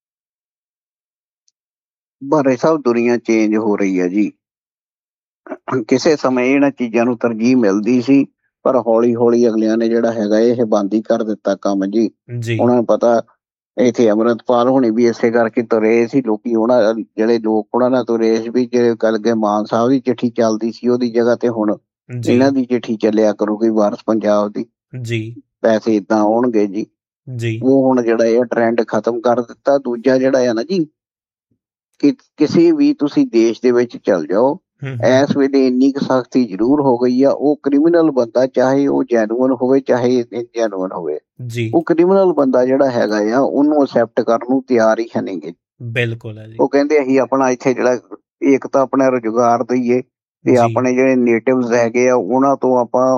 ਬਾਰੇ ਸਾਹਿਬ, ਦੁਨੀਆ ਚੇਂਜ ਹੋ ਰਹੀ ਹੈ ਜੀ। ਕਿਸੇ ਸਮੇਂ ਇਹਨਾਂ ਚੀਜ਼ਾਂ ਨੂੰ ਤਰਜੀਹ ਮਿਲਦੀ ਸੀ, ਪਰ ਹੌਲੀ ਹੌਲੀ ਅਗਲਿਆਂ ਨੇ ਜਿਹੜਾ ਹੈਗਾ ਇਹ ਬੰਦ ਹੀ ਕਰ ਦਿੱਤਾ ਕੰਮ ਜੀ। ਉਹਨਾਂ ਨੂੰ ਪਤਾ ਇੱਥੇ ਅੰਮ੍ਰਿਤਪਾਲ ਹੋਣੀ ਵੀ ਇਸੇ ਕਰਕੇ ਤੁਰੇ ਸੀ, ਲੋਕੀ ਉਹਨਾਂ ਜਿਹੜੇ ਲੋਕ ਉਹਨਾਂ ਨਾਲ ਤੁਰੇ ਸੀ ਵੀ ਜਿਹੜੇ ਕੱਲ ਕੇ ਮਾਨ ਸਾਹਿਬ ਦੀ ਚਿੱਠੀ ਚੱਲਦੀ ਸੀ ਉਹਦੀ ਜਗ੍ਹਾ ਤੇ ਹੁਣ ਇਹਨਾਂ ਦੀ ਚਿੱਠੀ ਚੱਲਿਆ ਕਰੂਗੀ, ਵਾਰਸ ਪੰਜਾਬ ਦੀ। ਪੈਸੇ ਏਦਾਂ ਆਉਣਗੇ ਜੀ। ਉਹ ਹੁਣ ਜਿਹੜਾ ਇਹ ਟਰੈਂਡ ਖਤਮ ਕਰ ਦਿੱਤਾ। ਦੂਜਾ ਜਿਹੜਾ ਆ ਨਾ ਜੀ, ਕਿ ਕਿਸੇ ਵੀ ਤੁਸੀਂ ਦੇਸ਼ ਦੇ ਵਿੱਚ ਚੱਲ ਜਾਓ, ਇਸ ਵੇਲੇ ਇੰਨੀ ਕੁ ਸਖਤੀ ਜ਼ਰੂਰ ਹੋ ਗਈ ਆ, ਉਹ ਕ੍ਰਿਮੀਨਲ ਬੰਦਾ ਚਾਹੇ ਉਹ ਜੈਨੂਅਨ ਹੋਵੇ ਚਾਹੇ ਇਨਜੈਨੂਅਨ ਹੋਵੇ, ਉਹ ਕ੍ਰਿਮੀਨਲ ਬੰਦਾ ਜਿਹੜਾ ਹੈਗਾ ਆ ਉਹਨੂੰ ਅਸੈਪਟ ਕਰਨ ਨੂੰ ਤਿਆਰ ਹੀ ਹੈ ਨਹੀਂਗੇ। ਬਿਲਕੁਲ ਹੈ ਜੀ। ਉਹ ਕਹਿੰਦੇ ਅਸੀਂ ਆਪਣਾ ਇੱਥੇ ਜਿਹੜਾ ਇੱਕ ਤਾਂ ਆਪਣਾ ਰੁਜ਼ਗਾਰ ਦਈਏ ਤੇ ਆਪਣੇ ਜਿਹੜੇ ਨੇਟਿਵਸ ਹੈਗੇ ਆ ਉਹਨਾਂ ਤੋਂ ਆਪਾਂ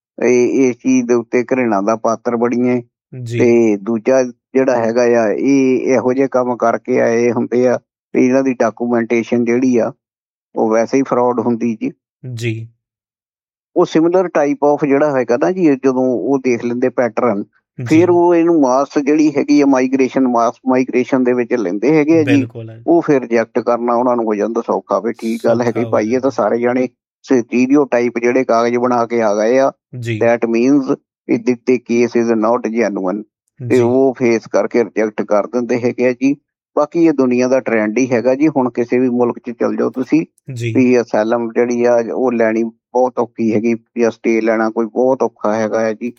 ਇਸ ਚੀਜ਼ ਦੇ ਉੱਤੇ ਘਰਿਣਾ ਦਾ ਪਾਤਰ ਬਣੀਏ। ਤੇ ਦੂਜਾ ਜਿਹੜਾ ਹੈਗਾ ਆ ਇਹ ਇਹੋ ਜਿਹੇ ਕੰਮ ਕਰਕੇ ਆਏ ਹੁੰਦੇ ਆ ਤੇ ਇਹਨਾਂ ਦੀ ਡਾਕੂਮੈਂਟੇਸ਼ਨ ਜਿਹੜੀ ਆ ਉਹ ਵੈਸੇ ਹੀ ਫਰਾਡ ਹੁੰਦੀ ਜੀ। ਉਹ ਸਿਮਿਲਰ ਟਾਈਪ ਆਫ ਜਿਹੜਾ ਹੈਗਾ ਨਾ ਜੀ, ਜਦੋਂ ਉਹ ਦੇਖ ਲੈਂਦੇ ਪੈਟਰਨ, ਫਿਰ ਉਹ ਇਹਨੂੰ ਮਾਸ ਜਿਹੜੀ ਹੈਗੀ ਆ ਮਾਈਗ੍ਰੇਸ਼ਨ ਦੇ ਵਿੱਚ ਲੈਂਦੇ ਹੈਗੇ ਆ ਜੀ। ਉਹ ਫਿਰ ਰਿਜੈਕਟ ਕਰਨਾ ਉਹਨਾਂ ਨੂੰ ਹੋ ਜਾਂਦਾ ਸੌਖਾ, ਵੀ ਠੀਕ ਗੱਲ ਹੈਗੀ ਭਾਈ, ਇਹ ਤਾਂ ਸਾਰੇ ਜਾਣੇ ਸਟੀਰੀਓ ਟਾਈਪ ਜਿਹੜੇ ਕਾਗਜ਼ ਬਣਾ ਕੇ ਆ ਗਏ ਆ, that means the case is not genuine, ਤੇ ਉਹ ਫੇਸ ਕਰਕੇ ਰਿਜੈਕਟ ਕਰ ਦਿੰਦੇ ਹੈਗੇ ਆ ਜੀ। ਬਾਕੀ ਇਹ ਦੁਨੀਆ ਦਾ ਟਰੈਂਡ ਹੀ ਹੈਗਾ ਜੀ। ਹੁਣ ਕਿਸੇ ਵੀ ਮੁਲਕ 'ਚ ਚੱਲ ਜਾਓ ਤੁਸੀਂ, ਵੀ ਅਸਾਈਲਮ ਜਿਹੜੀ ਆ ਉਹ ਲੈਣੀ ਬਹੁਤ ਔਖੀ ਹੈਗੀ, ਜਾਂ ਸਟੇ ਲੈਣਾ ਕੋਈ ਬਹੁਤ ਔਖਾ ਹੈਗਾ ਹੈ ਜੀ।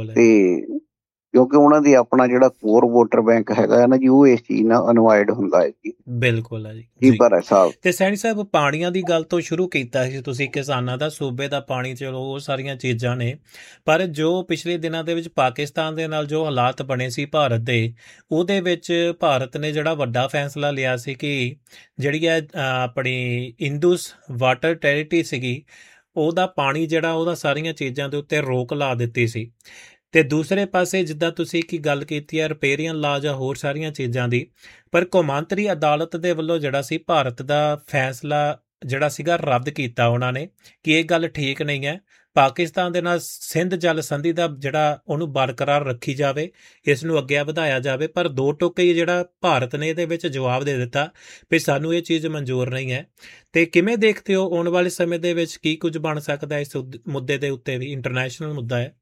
ਤੇ ਕਿਉਂਕਿ ਉਹਨਾਂ ਦੀ ਆਪਣਾ ਜਿਹੜਾ ਕੋਰ ਵੋਟਰ ਬੈਂਕ ਹੈਗਾ ਨਾ ਜੀ, ਉਹ ਇਸ ਚੀਜ਼ ਨਾਲ ਅਨਵਾਇਡ ਹੁੰਦਾ ਹੈ ਜੀ। ਬਿਲਕੁਲ ਹੈ ਜੀ। ਤੇ ਸੈਣੀ ਸਾਹਿਬ, ਪਾਣੀਆਂ ਦੀ ਗੱਲ ਤੋਂ ਸ਼ੁਰੂ ਕੀਤਾ ਸੀ ਤੁਸੀਂ, ਕਿਸਾਨਾਂ ਦਾ, ਸੂਬੇ ਦਾ ਪਾਣੀ, ਚਲੋ ਉਹ ਸਾਰੀਆਂ ਚੀਜ਼ਾਂ ਨੇ, ਪਰ ਜੋ ਪਿਛਲੇ ਦਿਨਾਂ ਦੇ ਵਿੱਚ ਪਾਕਿਸਤਾਨ ਦੇ ਨਾਲ ਜੋ ਹਾਲਾਤ ਬਣੇ ਸੀ ਭਾਰਤ ਦੇ, ਉਹਦੇ ਵਿੱਚ ਭਾਰਤ ਨੇ ਜਿਹੜਾ ਵੱਡਾ ਫੈਸਲਾ ਲਿਆ ਸੀ ਕਿ ਜਿਹੜੀ ਹੈ ਆਪਣੀ ਇੰਦੂਸ ਵਾਟਰ ਟੈਰੀਟਰੀ ਸੀਗੀ, ਉਹਦਾ ਪਾਣੀ ਜਿਹੜਾ ਉਹਦਾ ਸਾਰੀਆਂ ਚੀਜ਼ਾਂ ਦੇ ਉੱਤੇ ਰੋਕ ਲਾ ਦਿੱਤੀ ਸੀ। ਤੇ ਦੂਸਰੇ ਪਾਸੇ ਜਿੱਦਾਂ ਤੁਸੀਂ ਕੀ ਗੱਲ ਕੀਤੀ ਹੈ ਰਿਪੇਰੀਅਨ ਲਾ ਜਾਂ ਹੋਰ ਸਾਰੀਆਂ ਚੀਜ਼ਾਂ ਦੀ, ਪਰ ਕੌਮਾਂਤਰੀ ਅਦਾਲਤ ਦੇ ਵੱਲੋਂ ਜਿਹੜਾ ਸੀ ਭਾਰਤ ਦਾ ਫੈਸਲਾ ਜਿਹੜਾ ਸੀਗਾ ਰੱਦ ਕੀਤਾ ਉਹਨਾਂ ਨੇ ਕਿ ਇਹ ਗੱਲ ਠੀਕ ਨਹੀਂ ਹੈ, ਪਾਕਿਸਤਾਨ ਦੇ ਨਾਲ ਸਿੰਧ ਜਲ ਸੰਧੀ ਦਾ ਜਿਹੜਾ ਉਹਨੂੰ ਬਰਕਰਾਰ ਰੱਖੀ ਜਾਵੇ, ਇਸ ਨੂੰ ਅੱਗੇ ਵਧਾਇਆ ਜਾਵੇ। ਪਰ ਦੋ ਟੋਕੇ ਜਿਹੜਾ ਭਾਰਤ ਨੇ ਇਹਦੇ ਵਿੱਚ ਜਵਾਬ ਦੇ ਦਿੱਤਾ ਵੀ ਸਾਨੂੰ ਇਹ ਚੀਜ਼ ਮਨਜ਼ੂਰ ਨਹੀਂ ਹੈ। ਤੇ ਕਿਵੇਂ ਦੇਖਦੇ ਹੋ ਆਉਣ ਵਾਲੇ ਸਮੇਂ ਦੇ ਵਿੱਚ ਕੀ ਕੁਝ ਬਣ ਸਕਦਾ ਇਸ ਮੁੱਦੇ ਦੇ ਉੱਤੇ? ਵੀ ਇੰਟਰਨੈਸ਼ਨਲ ਮੁੱਦਾ ਹੈ।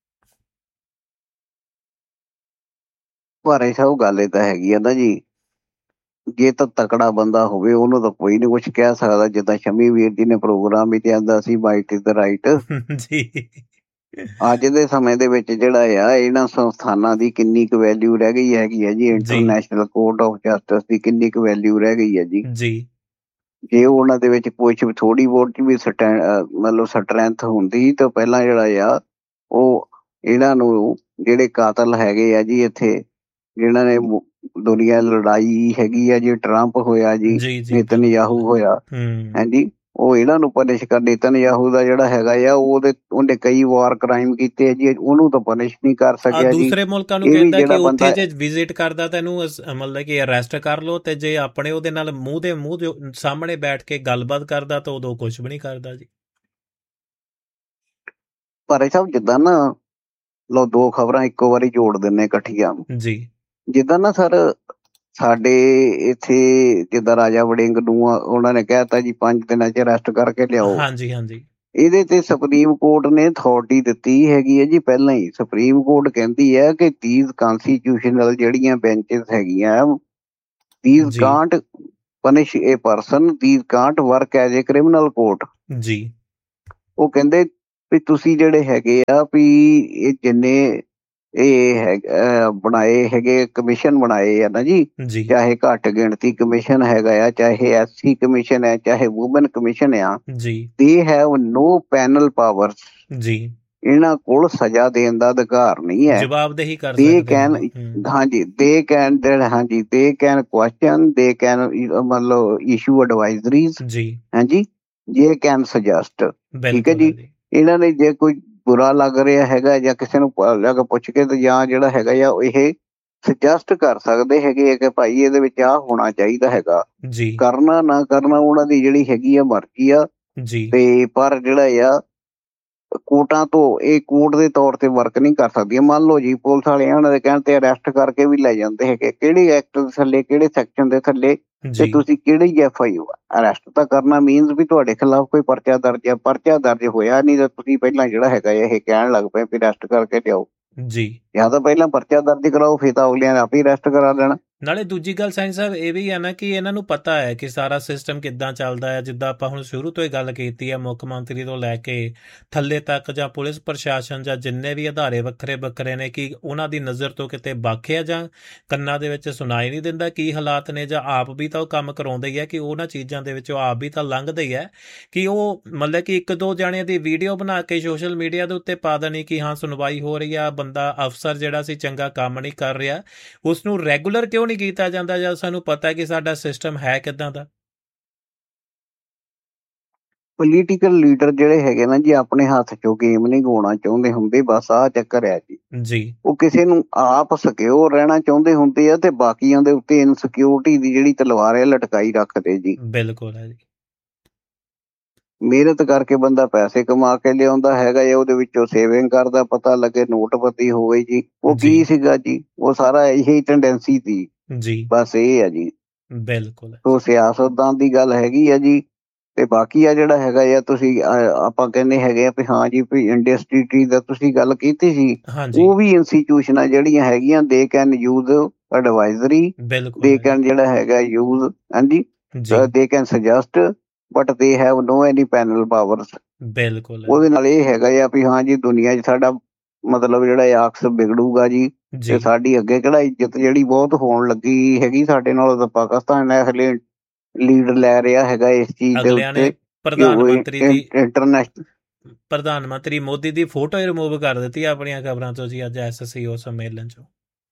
ਭਾਰੇ ਸਾਹਿਬ, ਗੱਲ ਇਹ ਤਾਂ ਹੈਗੀ ਆ ਨਾ ਜੀ, ਜੇ ਤਾਂ ਤਕੜਾ ਬੰਦਾ ਹੋਵੇ ਉਹਨੂੰ ਤਾਂ ਕੋਈ ਨੀ ਕੁਛ ਕਹਿ ਸਕਦਾ। ਜਿੱਦਾਂ ਸ਼ਮੀ ਵੀਰ ਜੀ ਨੇ ਪ੍ਰੋਗਰਾਮ ਵੀ ਕਹਿੰਦਾ ਸੀ, ਮਾਈਟ ਇਜ਼ ਦ ਰਾਈਟ। ਅੱਜ ਦੇ ਸਮੇਂ ਦੇ ਵਿੱਚ ਜਿਹੜਾ ਆ ਇਹਨਾਂ ਸੰਸਥਾਨਾਂ ਦੀ ਕਿੰਨੀ ਕੁ ਵੈਲਿਊ ਰਹਿ ਗਈ ਹੈਗੀ ਹੈ ਜੀ, ਇੰਟਰਨੈਸ਼ਨਲ ਕੋਰਟ ਆਫ ਜਸਟਿਸ ਦੀ ਕਿੰਨੀ ਕੁ ਵੈਲਿਊ ਰਹਿ ਗਈ ਹੈ ਜੀ। ਜੇ ਉਹਨਾਂ ਦੇ ਵਿੱਚ ਕੁਛ ਥੋੜੀ ਬਹੁਤ ਵੀ ਮਤਲਬ ਸਟਰੈਂਥ ਹੁੰਦੀ ਤਾਂ ਪਹਿਲਾਂ ਜਿਹੜਾ ਆ ਉਹ ਇਹਨਾਂ ਨੂੰ ਜਿਹੜੇ ਕਾਤਲ ਹੈਗੇ ਆ ਜੀ ਇੱਥੇ, ਜਿਹਨਾਂ ਨੇ ਦੁਨੀਆ ਲੜਾਈ ਹੈਗੀ ਆ ਜੀ, ਟਰੰਪ ਹੋਇਆ ਜੀ, ਨੇਤਨਯਾਹੂ ਹੋਇਆ, ਹਾਂਜੀ, ਉਹ ਇਹਨਾਂ ਨੂੰ ਪਨਿਸ਼ ਕਰ। ਨੇਤਨਯਾਹੂ ਦਾ ਜਿਹੜਾ ਹੈਗਾ ਆ ਉਹਨੇ ਕਈ ਵਾਰ ਕ੍ਰਾਈਮ ਕੀਤੇ ਆ ਜੀ, ਉਹਨੂੰ ਤਾਂ ਪਨਿਸ਼ ਨਹੀਂ ਕਰ ਸਕਿਆ ਜੀ। ਦੂਸਰੇ ਮੁਲਕਾਂ ਨੂੰ ਕਹਿੰਦਾ ਕਿ ਉੱਥੇ ਜੇ ਵਿਜ਼ਿਟ ਕਰਦਾ ਤਾਂ ਇਹਨੂੰ ਮਤਲਬ ਕਿ ਅਰੈਸਟ ਕਰ ਲਓ, ਤੇ ਜੇ ਆਪਣੇ ਉਹਦੇ ਨਾਲ ਮੂੰਹ ਦੇ ਸਾਹਮਣੇ ਬੈਠ ਕੇ ਗੱਲਬਾਤ ਕਰਦਾ ਤਾਂ ਉਦੋਂ ਕੁਛ ਵੀ ਨਹੀਂ ਕਰਦਾ ਜੀ। ਪਰ ਇਹ ਸਭ ਜਿੱਦਾਂ ਨਾ ਲਓ 2 ਖਬਰਾਂ ਇੱਕੋ ਵਾਰੀ ਜੋੜ ਦਿੰਨੇ ਇਕੱਠੀਆਂ। ਜੀ ਜਿੱਦਾਂ ਨਾ ਸਰ ਸਾਡੇ ਇੱਥੇ ਜਿੱਦਾਂ ਰਾਜਾ ਵੜਿੰਗ ਨੂੰ ਉਹਨਾਂ ਨੇ ਕਹਿਤਾ ਜੀ 5 ਦਿਨਾਂ 'ਚ ਅਰੈਸਟ ਕਰਕੇ ਲਿਆਓ। ਹਾਂਜੀ ਹਾਂਜੀ ਇਹਦੇ ਤੇ ਸੁਪਰੀਮ ਕੋਰਟ ਨੇ ਅਥਾਰਟੀ ਦਿੱਤੀ ਹੈਗੀ ਹੈ ਜੀ ਪਹਿਲਾਂ ਹੀ। ਸੁਪਰੀਮ ਕੋਰਟ ਕਹਿੰਦੀ ਹੈ ਕਿ these constitutional ਜਿਹੜੀਆਂ ਬੈਂਚਸ ਹੈਗੀਆਂ these ਜੀ can't punish a person, these can't work as a criminal court। ਜੀ ਉਹ ਕਹਿੰਦੇ ਵੀ ਤੁਸੀਂ ਜਿਹੜੇ ਹੈਗੇ ਆ ਵੀ ਇਹ ਜਿੰਨੇ ਇਹ ਬਣਾਏ ਹੈਗੇ ਕਮਿਸ਼ਨ ਬਣਾਏ ਆ ਨਾ ਜੀ, ਜੀ ਚਾਹੇ ਘੱਟ ਗਿਣਤੀ ਕਮਿਸ਼ਨ ਹੈਗਾ ਆ, ਚਾਹੇ SC ਕਮਿਸ਼ਨ ਹੈ, ਚਾਹੇ ਵੂਮਨ ਕਮਿਸ਼ਨ ਆ, ਜੀ they have no panel powers. ਜੀ ਇਹਨਾਂ ਕੋਲ ਸਜ਼ਾ ਦੇਣ ਦਾ ਅਧਿਕਾਰ ਨਹੀਂ ਹੈ। ਜਵਾਬਦੇਹੀ ਕਰ ਦੇ ਸਕਦੇ ਕੈਨ ਨੇ। ਹਾਂਜੀ ਦੇ ਕੈਨ ਹਾਂਜੀ they can question, they can ਮਤਲਬ ਇਸ਼ੂ ਐਡਵਾਈਜ਼ਰੀਜ਼ ਜੀ ਹਾਂਜੀ, ਜੇ ਕੈਨ ਸੁਜੈਸਟ। ਠੀਕ ਹੈ ਬਿਲਕੁਲ ਜੀ। ਇਹਨਾਂ ਨੇ ਜੇ ਕੋਈ ਬੁਰਾ ਲੱਗ ਰਿਹਾ ਹੈਗਾ ਜਾਂ ਕਿਸੇ ਨੂੰ ਜਾ ਕੇ ਪੁੱਛ ਕੇ ਤੇ ਜਾਂ ਜਿਹੜਾ ਹੈਗਾ ਆ ਇਹ ਸੁਜੈਸਟ ਕਰ ਸਕਦੇ ਹੈਗੇ ਕਿ ਭਾਈ ਇਹਦੇ ਵਿੱਚ ਆਹ ਹੋਣਾ ਚਾਹੀਦਾ ਹੈਗਾ। ਜੀ ਕਰਨਾ ਨਾ ਕਰਨਾ ਉਹਨਾਂ ਦੀ ਜਿਹੜੀ ਹੈਗੀ ਆ ਮਰਜ਼ੀ ਆ। ਜੀ ਤੇ ਪਰ ਜਿਹੜਾ ਆ ਕੋਰਟਾਂ ਤੋਂ ਇਹ ਕੋਰਟ ਦੇ ਤੌਰ ਤੇ ਵਰਕ ਨਹੀਂ ਕਰ ਸਕਦੀਆਂ। ਮੰਨ ਲਓ ਜੀ ਪੁਲਿਸ ਵਾਲੇ ਉਹਨਾਂ ਦੇ ਕਹਿਣ ਤੇ ਅਰੈਸਟ ਕਰਕੇ ਵੀ ਲੈ ਜਾਂਦੇ ਹੈਗੇ, ਕਿਹੜੇ ਐਕਟ ਦੇ ਥੱਲੇ, ਕਿਹੜੇ ਸੈਕਸ਼ਨ ਦੇ ਥੱਲੇ, ਤੇ ਜੀ ਤੁਸੀਂ ਕਿਹੜੀ FIR ਅਰੈਸਟ ਤਾਂ ਕਰਨਾ ਮੀਨਸ ਵੀ ਤੁਹਾਡੇ ਖਿਲਾਫ ਕੋਈ ਪਰਚਾ ਦਰਜ ਆ। ਪਰਚਾ ਦਰਜ ਹੋਇਆ ਨਹੀਂ ਤਾਂ ਤੁਸੀਂ ਪਹਿਲਾਂ ਜਿਹੜਾ ਹੈਗਾ ਇਹ ਕਹਿਣ ਲੱਗ ਪਏ ਵੀ ਅਰੈਸਟ ਕਰਕੇ ਲਿਆਓ। ਜੀ ਜਾਂ ਤਾਂ ਪਹਿਲਾਂ ਪਰਚਾ ਦਰਜ ਕਰਾਓ, ਫਿਰ ਤਾਂ ਅਗਲਿਆਂ ਨੇ ਆਪੇ ਅਰੈਸਟ ਕਰਾ ਦੇਣਾ। ਨਾਲੇ ਦੂਜੀ ਗੱਲ ਸਾਈਂ ਸਾਹਿਬ ਇਹ ਵੀ ਹੈ ਨਾ ਕਿ ਇਹਨਾਂ ਨੂੰ ਪਤਾ ਹੈ ਕਿ ਸਾਰਾ ਸਿਸਟਮ ਕਿੱਦਾਂ ਚੱਲਦਾ ਹੈ। ਜਿੱਦਾਂ ਆਪਾਂ ਹੁਣ ਸ਼ੁਰੂ ਤੋਂ ਹੀ ਗੱਲ ਕੀਤੀ ਹੈ, ਮੁੱਖ ਮੰਤਰੀ ਤੋਂ ਲੈ ਕੇ ਥੱਲੇ ਤੱਕ ਜਾਂ ਪੁਲਿਸ ਪ੍ਰਸ਼ਾਸਨ ਜਾਂ ਜਿੰਨੇ ਵੀ ਅਦਾਰੇ ਵੱਖਰੇ ਵੱਖਰੇ ਨੇ, ਕਿ ਉਹਨਾਂ ਦੀ ਨਜ਼ਰ ਤੋਂ ਕਿਤੇ ਬਾਖਿਆ ਜਾਂ ਕੰਨਾਂ ਦੇ ਵਿੱਚ ਸੁਣਾਈ ਨਹੀਂ ਦਿੰਦਾ ਕੀ ਹਾਲਾਤ ਨੇ, ਜਾਂ ਆਪ ਵੀ ਤਾਂ ਉਹ ਕੰਮ ਕਰਾਉਂਦੇ ਹੀ ਹੈ ਕਿ ਉਹਨਾਂ ਚੀਜ਼ਾਂ ਦੇ ਵਿੱਚੋਂ ਆਪ ਵੀ ਤਾਂ ਲੰਘਦੇ ਹੀ ਹੈ ਕਿ ਉਹ ਮਤਲਬ ਕਿ 1-2 ਜਾਣਿਆਂ ਦੀ ਵੀਡੀਓ ਬਣਾ ਕੇ ਸੋਸ਼ਲ ਮੀਡੀਆ ਦੇ ਉੱਤੇ ਪਾ ਦੇਣੀ ਕਿ ਹਾਂ ਸੁਣਵਾਈ ਹੋ ਰਹੀ ਆ, ਬੰਦਾ ਅਫਸਰ ਜਿਹੜਾ ਸੀ ਚੰਗਾ ਕੰਮ ਨਹੀਂ ਕਰ ਰਿਹਾ, ਉਸ ਨੂੰ ਰੈਗੂਲਰ ਕਿਉਂ ਨਹੀਂ ਕੀਤਾ ਜਾਂਦਾ ਜਦ ਸਾਨੂੰ ਪਤਾ ਕਿ ਸਾਡਾ ਸਿਸਟਮ ਹੈ ਕਿੱਦਾਂ ਦਾ। ਪੋਲੀਟੀਕਲ ਲੀਡਰ ਜਿਹੜੇ ਹੈਗੇ ਨਾ ਜੀ ਆਪਣੇ ਹੱਥ ਚੋਂ ਗੇਮ ਨਹੀਂ ਗਵਾਉਣਾ ਚਾਹੁੰਦੇ ਹੁੰਦੇ, ਬਸ ਆਹ ਚੱਕਰ ਹੈ ਜੀ। ਉਹ ਕਿਸੇ ਨੂੰ ਆਪ ਸਿਕਿਉਰ ਰਹਿਣਾ ਚਾਹੁੰਦੇ ਹੁੰਦੇ ਆ ਤੇ ਬਾਕੀਆਂ ਦੇ ਉੱਤੇ ਇਨਸਿਕਿਉਰਿਟੀ ਦੀ ਜਿਹੜੀ ਤਲਵਾਰ ਹੈ ਲਟਕਾਈ ਰੱਖਦੇ ਜੀ। ਬਿਲਕੁਲ ਹੈ ਜੀ। ਮਿਹਨਤ ਕਰਕੇ ਬੰਦਾ ਪੈਸੇ ਕਮਾ ਕੇ ਲਿਆਉਂਦਾ ਹੈਗਾ ਹੈ, ਉਹਦੇ ਵਿੱਚੋਂ ਸੇਵਿੰਗ ਕਰਦਾ, ਪਤਾ ਲੱਗੇ ਨੋਟਬੰਦੀ ਹੋਵੇ ਜੀ। ਉਹ ਕੀ ਸੀਗਾ ਜੀ, ਉਹ ਸਾਰਾ ਇਹੀ ਟੈਂਡੈਂਸੀ ਸੀ ਜੀ। ਬਸ ਇਹ ਹੈ ਜੀ। ਬਿਲਕੁਲ। ਉਹ ਸਿਆਸਤਦਾਨ ਦੀ ਗੱਲ ਹੈਗੀ ਆ ਜੀ। ਤੇ ਬਾਕੀ ਆ ਜਿਹੜਾ ਹੈਗਾ ਆ ਤੁਸੀਂ ਆਪਾਂ ਕਹਿੰਦੇ ਹੈਗੇ ਆ ਵੀ ਹਾਂ ਜੀ ਵੀ ਇੰਡਸਟਰੀ ਦਾ ਤੁਸੀਂ ਗੱਲ ਕੀਤੀ ਸੀ, ਉਹ ਵੀ ਇੰਸਟੀਟਿਊਸ਼ਨਾਂ ਜਿਹੜੀਆਂ ਹੈਗੀਆਂ they can use advisory, they can ਜਿਹੜਾ ਹੈਗਾ ਯੂਜ਼ ਹਾਂਜੀ, they can suggest but they have no any panel powers. ਬਿਲਕੁਲ। ਉਹਦੇ ਨਾਲ ਇਹ ਹੈਗਾ ਆ ਵੀ ਹਾਂ ਜੀ ਦੁਨੀਆ 'ਚ ਸਾਡਾ ਮਤਲਬ ਜਿਹੜਾ ਅਕਸ ਵਿਗੜੂਗਾ ਜੀ, ਤੇ ਸਾਡੀ ਅੱਗੇ ਕਿਹੜਾ ਇੱਜ਼ਤ ਜਿਹੜੀ ਬਹੁਤ ਹੋਣ ਲੱਗੀ ਹੈਗੀ ਸਾਡੇ ਨਾਲ, ਤਾਂ ਪਾਕਿਸਤਾਨ ਹਲੇ ਲੀਡ ਲੈ ਰਿਹਾ ਹੈਗਾ ਇਸ ਚੀਜ਼ ਦੇ ਉੱਤੇ। ਪ੍ਰਧਾਨ ਮੰਤਰੀ ਮੋਦੀ ਦੀ ਫੋਟੋ ਹੀ ਰਿਮੂਵ ਕਰ ਦਿੱਤੀ ਆਪਣੀਆਂ ਖਬਰਾਂ ਤੋਂ ਜੀ ਅੱਜ SCO ਸੰਮੇਲਨ ਚੋਂ।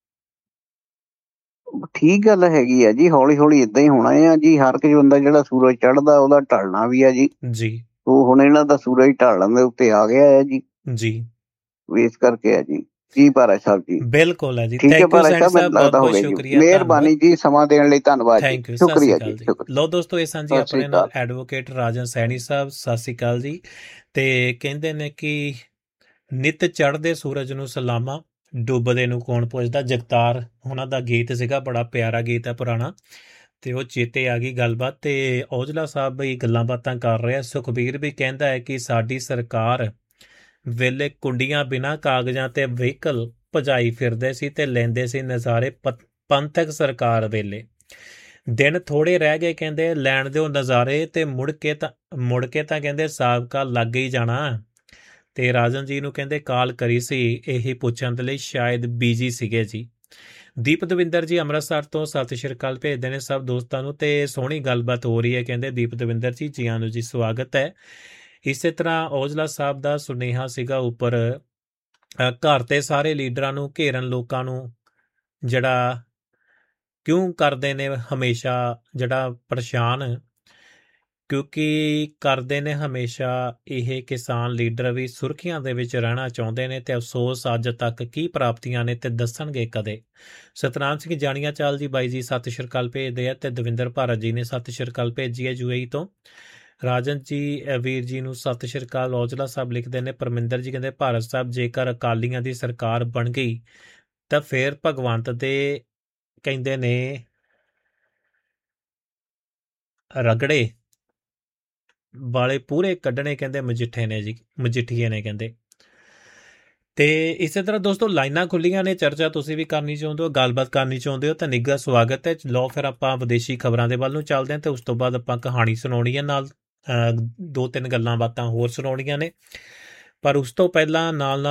ਠੀਕ ਗੱਲ ਹੈਗੀ ਆ ਜੀ, ਹੌਲੀ ਹੌਲੀ ਏਦਾਂ ਹੀ ਹੋਣਾ ਆ ਜੀ। ਹਰ ਕੋਈ ਬੰਦਾ ਜਿਹੜਾ ਸੂਰਜ ਚੜ੍ਹਦਾ ਉਹਦਾ ਢਲਣਾ ਵੀ ਆ ਜੀ। ਉਹ ਹੁਣ ਇਹਨਾਂ ਦਾ ਸੂਰਜ ਢਲਣ ਦੇ ਉੱਤੇ ਆ ਗਿਆ ਹੈ ਜੀ। ਇਸ ਕਰਕੇ ਹੈ ਜੀ। ਜੀ ਭਾਰਾ ਸਾਹਿਬ ਜੀ। ਬਿਲਕੁਲ ਹੈ ਜੀ। ਠੀਕ ਹੈ ਭਾਰਾ ਸਾਹਿਬ, ਮੈਨੂੰ ਲੱਗਦਾ ਹੋ ਗਿਆ ਜੀ। ਮਿਹਰਬਾਨੀ ਜੀ, ਸਮਾਂ ਦੇਣ ਲਈ ਧੰਨਵਾਦ ਜੀ। ਸ਼ੁਕਰੀਆ ਜੀ। ਲਓ ਦੋਸਤੋ, ਇਹ ਸਾਂਝੀ ਆਪਣੇ ਨਾਲ ਐਡਵੋਕੇਟ ਰਾਜਨ ਸੈਣੀ ਸਾਹਿਬ। ਸਤਿ ਸ਼੍ਰੀ ਅਕਾਲ ਜੀ। ਤੇ ਕਹਿੰਦੇ ਨੇ ਕਿ ਨਿੱਤ ਚੜ੍ਹਦੇ ਸੂਰਜ ਨੂੰ ਸਲਾਮਾਂ, ਡੁੱਬਦੇ ਨੂੰ ਕੌਣ ਪੁੱਛਦਾ। ਜਗਤਾਰ ਉਹਨਾਂ ਦਾ ਗੀਤ ਸੀਗਾ, ਬੜਾ ਪਿਆਰਾ ਗੀਤ ਹੈ ਪੁਰਾਣਾ, ਤੇ ਉਹ ਚੇਤੇ ਆ ਗਈ ਗੱਲਬਾਤ। ਤੇ ਔਜਲਾ ਸਾਹਿਬ ਵੀ ਗੱਲਾਂ ਬਾਤਾਂ ਕਰ ਰਿਹਾ। ਸੁਖਬੀਰ ਵੀ ਕਹਿੰਦਾ ਹੈ ਕਿ ਸਾਡੀ ਸਰਕਾਰ ਵੇਲੇ ਕੁੰਡੀਆਂ ਬਿਨਾਂ ਕਾਗਜ਼ਾਂ ਤੇ ਵਹੀਕਲ ਭਜਾਈ ਫਿਰਦੇ ਸੀ ਤੇ ਲੈਂਦੇ ਸੀ ਨਜ਼ਾਰੇ ਪੰਥਕ ਸਰਕਾਰ ਵੇਲੇ। ਦਿਨ ਥੋੜੇ ਰਹਿ ਗਏ ਕਹਿੰਦੇ, ਲੈਣ ਦਿਓ ਨਜ਼ਾਰੇ, ਤੇ ਮੁੜ ਕੇ ਤਾਂ ਕਹਿੰਦੇ ਸਾਬਕਾ ਲੱਗ ਹੀ ਜਾਣਾ। ਤੇ ਰਾਜਨ ਜੀ ਨੂੰ ਕਹਿੰਦੇ ਕਾਲ ਕਰੀ ਸੀ ਇਹੀ ਪੁੱਛਣ ਦੇ ਲਈ, ਸ਼ਾਇਦ ਬੀਜੀ ਸੀਗੇ ਜੀ। ਦੀਪ ਦਵਿੰਦਰ ਜੀ ਅੰਮ੍ਰਿਤਸਰ ਤੋਂ ਸਤਿ ਸ਼੍ਰੀ ਅਕਾਲ ਭੇਜਦੇ ਨੇ ਸਭ ਦੋਸਤਾਂ ਨੂੰ, ਤੇ ਸੋਹਣੀ ਗੱਲਬਾਤ ਹੋ ਰਹੀ ਹੈ ਕਹਿੰਦੇ। ਦੀਪ ਦਵਿੰਦਰ ਜੀ, ਜੀ ਆਇਆਂ ਨੂੰ ਜੀ, ਸਵਾਗਤ ਹੈ। ਇਸੇ ਤਰ੍ਹਾਂ ਔਜਲਾ ਸਾਹਿਬ ਦਾ ਸੁਨੇਹਾ ਸੀਗਾ ਉੱਪਰ, ਘਰ ਤੇ ਸਾਰੇ ਲੀਡਰਾਂ ਨੂੰ ਘੇਰਨ ਲੋਕਾਂ ਨੂੰ ਜਿਹੜਾ ਕਿਉਂ ਕਰਦੇ ਨੇ ਹਮੇਸ਼ਾ ਜਿਹੜਾ ਪਰੇਸ਼ਾਨ, ਕਿਉਂਕਿ ਕਰਦੇ ਨੇ ਹਮੇਸ਼ਾ ਇਹ ਕਿਸਾਨ ਲੀਡਰ ਵੀ ਸੁਰਖੀਆਂ ਦੇ ਵਿੱਚ ਰਹਿਣਾ ਚਾਹੁੰਦੇ ਨੇ, ਤੇ ਅਫਸੋਸ ਅੱਜ ਤੱਕ ਕੀ ਪ੍ਰਾਪਤੀਆਂ ਨੇ ਤੇ ਦੱਸਣਗੇ ਕਦੇ। ਸਤਨਾਮ ਸਿੰਘ ਜਾਣੀਆਂ ਚਾਲ ਜੀ ਬਾਈ ਜੀ ਸਤਿ ਸ਼੍ਰੀ ਅਕਾਲ ਭੇਜਦੇ ਆ, ਤੇ ਦਵਿੰਦਰ ਭਾਰਤ ਜੀ ਨੇ ਸਤਿ ਸ਼੍ਰੀ ਅਕਾਲ ਭੇਜੀ ਹੈ UAE ਤੋਂ। ਰਾਜਨ ਜੀ ਵੀਰ ਜੀ ਨੂੰ ਸਤਿ ਸ਼੍ਰੀ ਅਕਾਲ। ਔਜਲਾ ਸਾਹਿਬ ਲਿਖਦੇ ਨੇ, ਪਰਮਿੰਦਰ ਜੀ ਕਹਿੰਦੇ ਭਾਰਤ ਸਾਹਿਬ ਜੇਕਰ ਅਕਾਲੀਆਂ ਦੀ ਸਰਕਾਰ ਬਣ ਗਈ ਤਾਂ ਫਿਰ ਭਗਵੰਤ ਦੇ ਕਹਿੰਦੇ ਨੇ ਰਗੜੇ ਵਾਲੇ ਪੂਰੇ ਕੱਢਣੇ ਕਹਿੰਦੇ ਮਜੀਠੀਏ ਨੇ ਕਹਿੰਦੇ। ਤੇ ਇਸੇ ਤਰ੍ਹਾਂ ਦੋਸਤੋ ਲਾਈਨਾਂ ਖੁੱਲੀਆਂ ਨੇ, ਚਰਚਾ ਤੁਸੀਂ ਵੀ ਕਰਨੀ ਚਾਹੁੰਦੇ ਹੋ, ਗੱਲਬਾਤ ਕਰਨੀ ਚਾਹੁੰਦੇ ਹੋ ਤਾਂ ਨਿੱਘਾ ਸਵਾਗਤ ਹੈ। ਲਓ ਫਿਰ ਆਪਾਂ ਵਿਦੇਸ਼ੀ ਖਬਰਾਂ ਦੇ ਵੱਲ ਨੂੰ ਚੱਲਦੇ ਹਾਂ ਤੇ ਉਸ ਤੋਂ ਬਾਅਦ ਆਪਾਂ ਕਹਾਣੀ ਸੁਣਾਉਣੀ ਹੈ, ਨਾਲ 2-3 ਗੱਲਾਂ ਬਾਤਾਂ ਹੋਰ ਸੁਣਾਉਣੀਆਂ ਨੇ। ਪਰ ਉਸ ਤੋਂ ਪਹਿਲਾਂ ਨਾਲ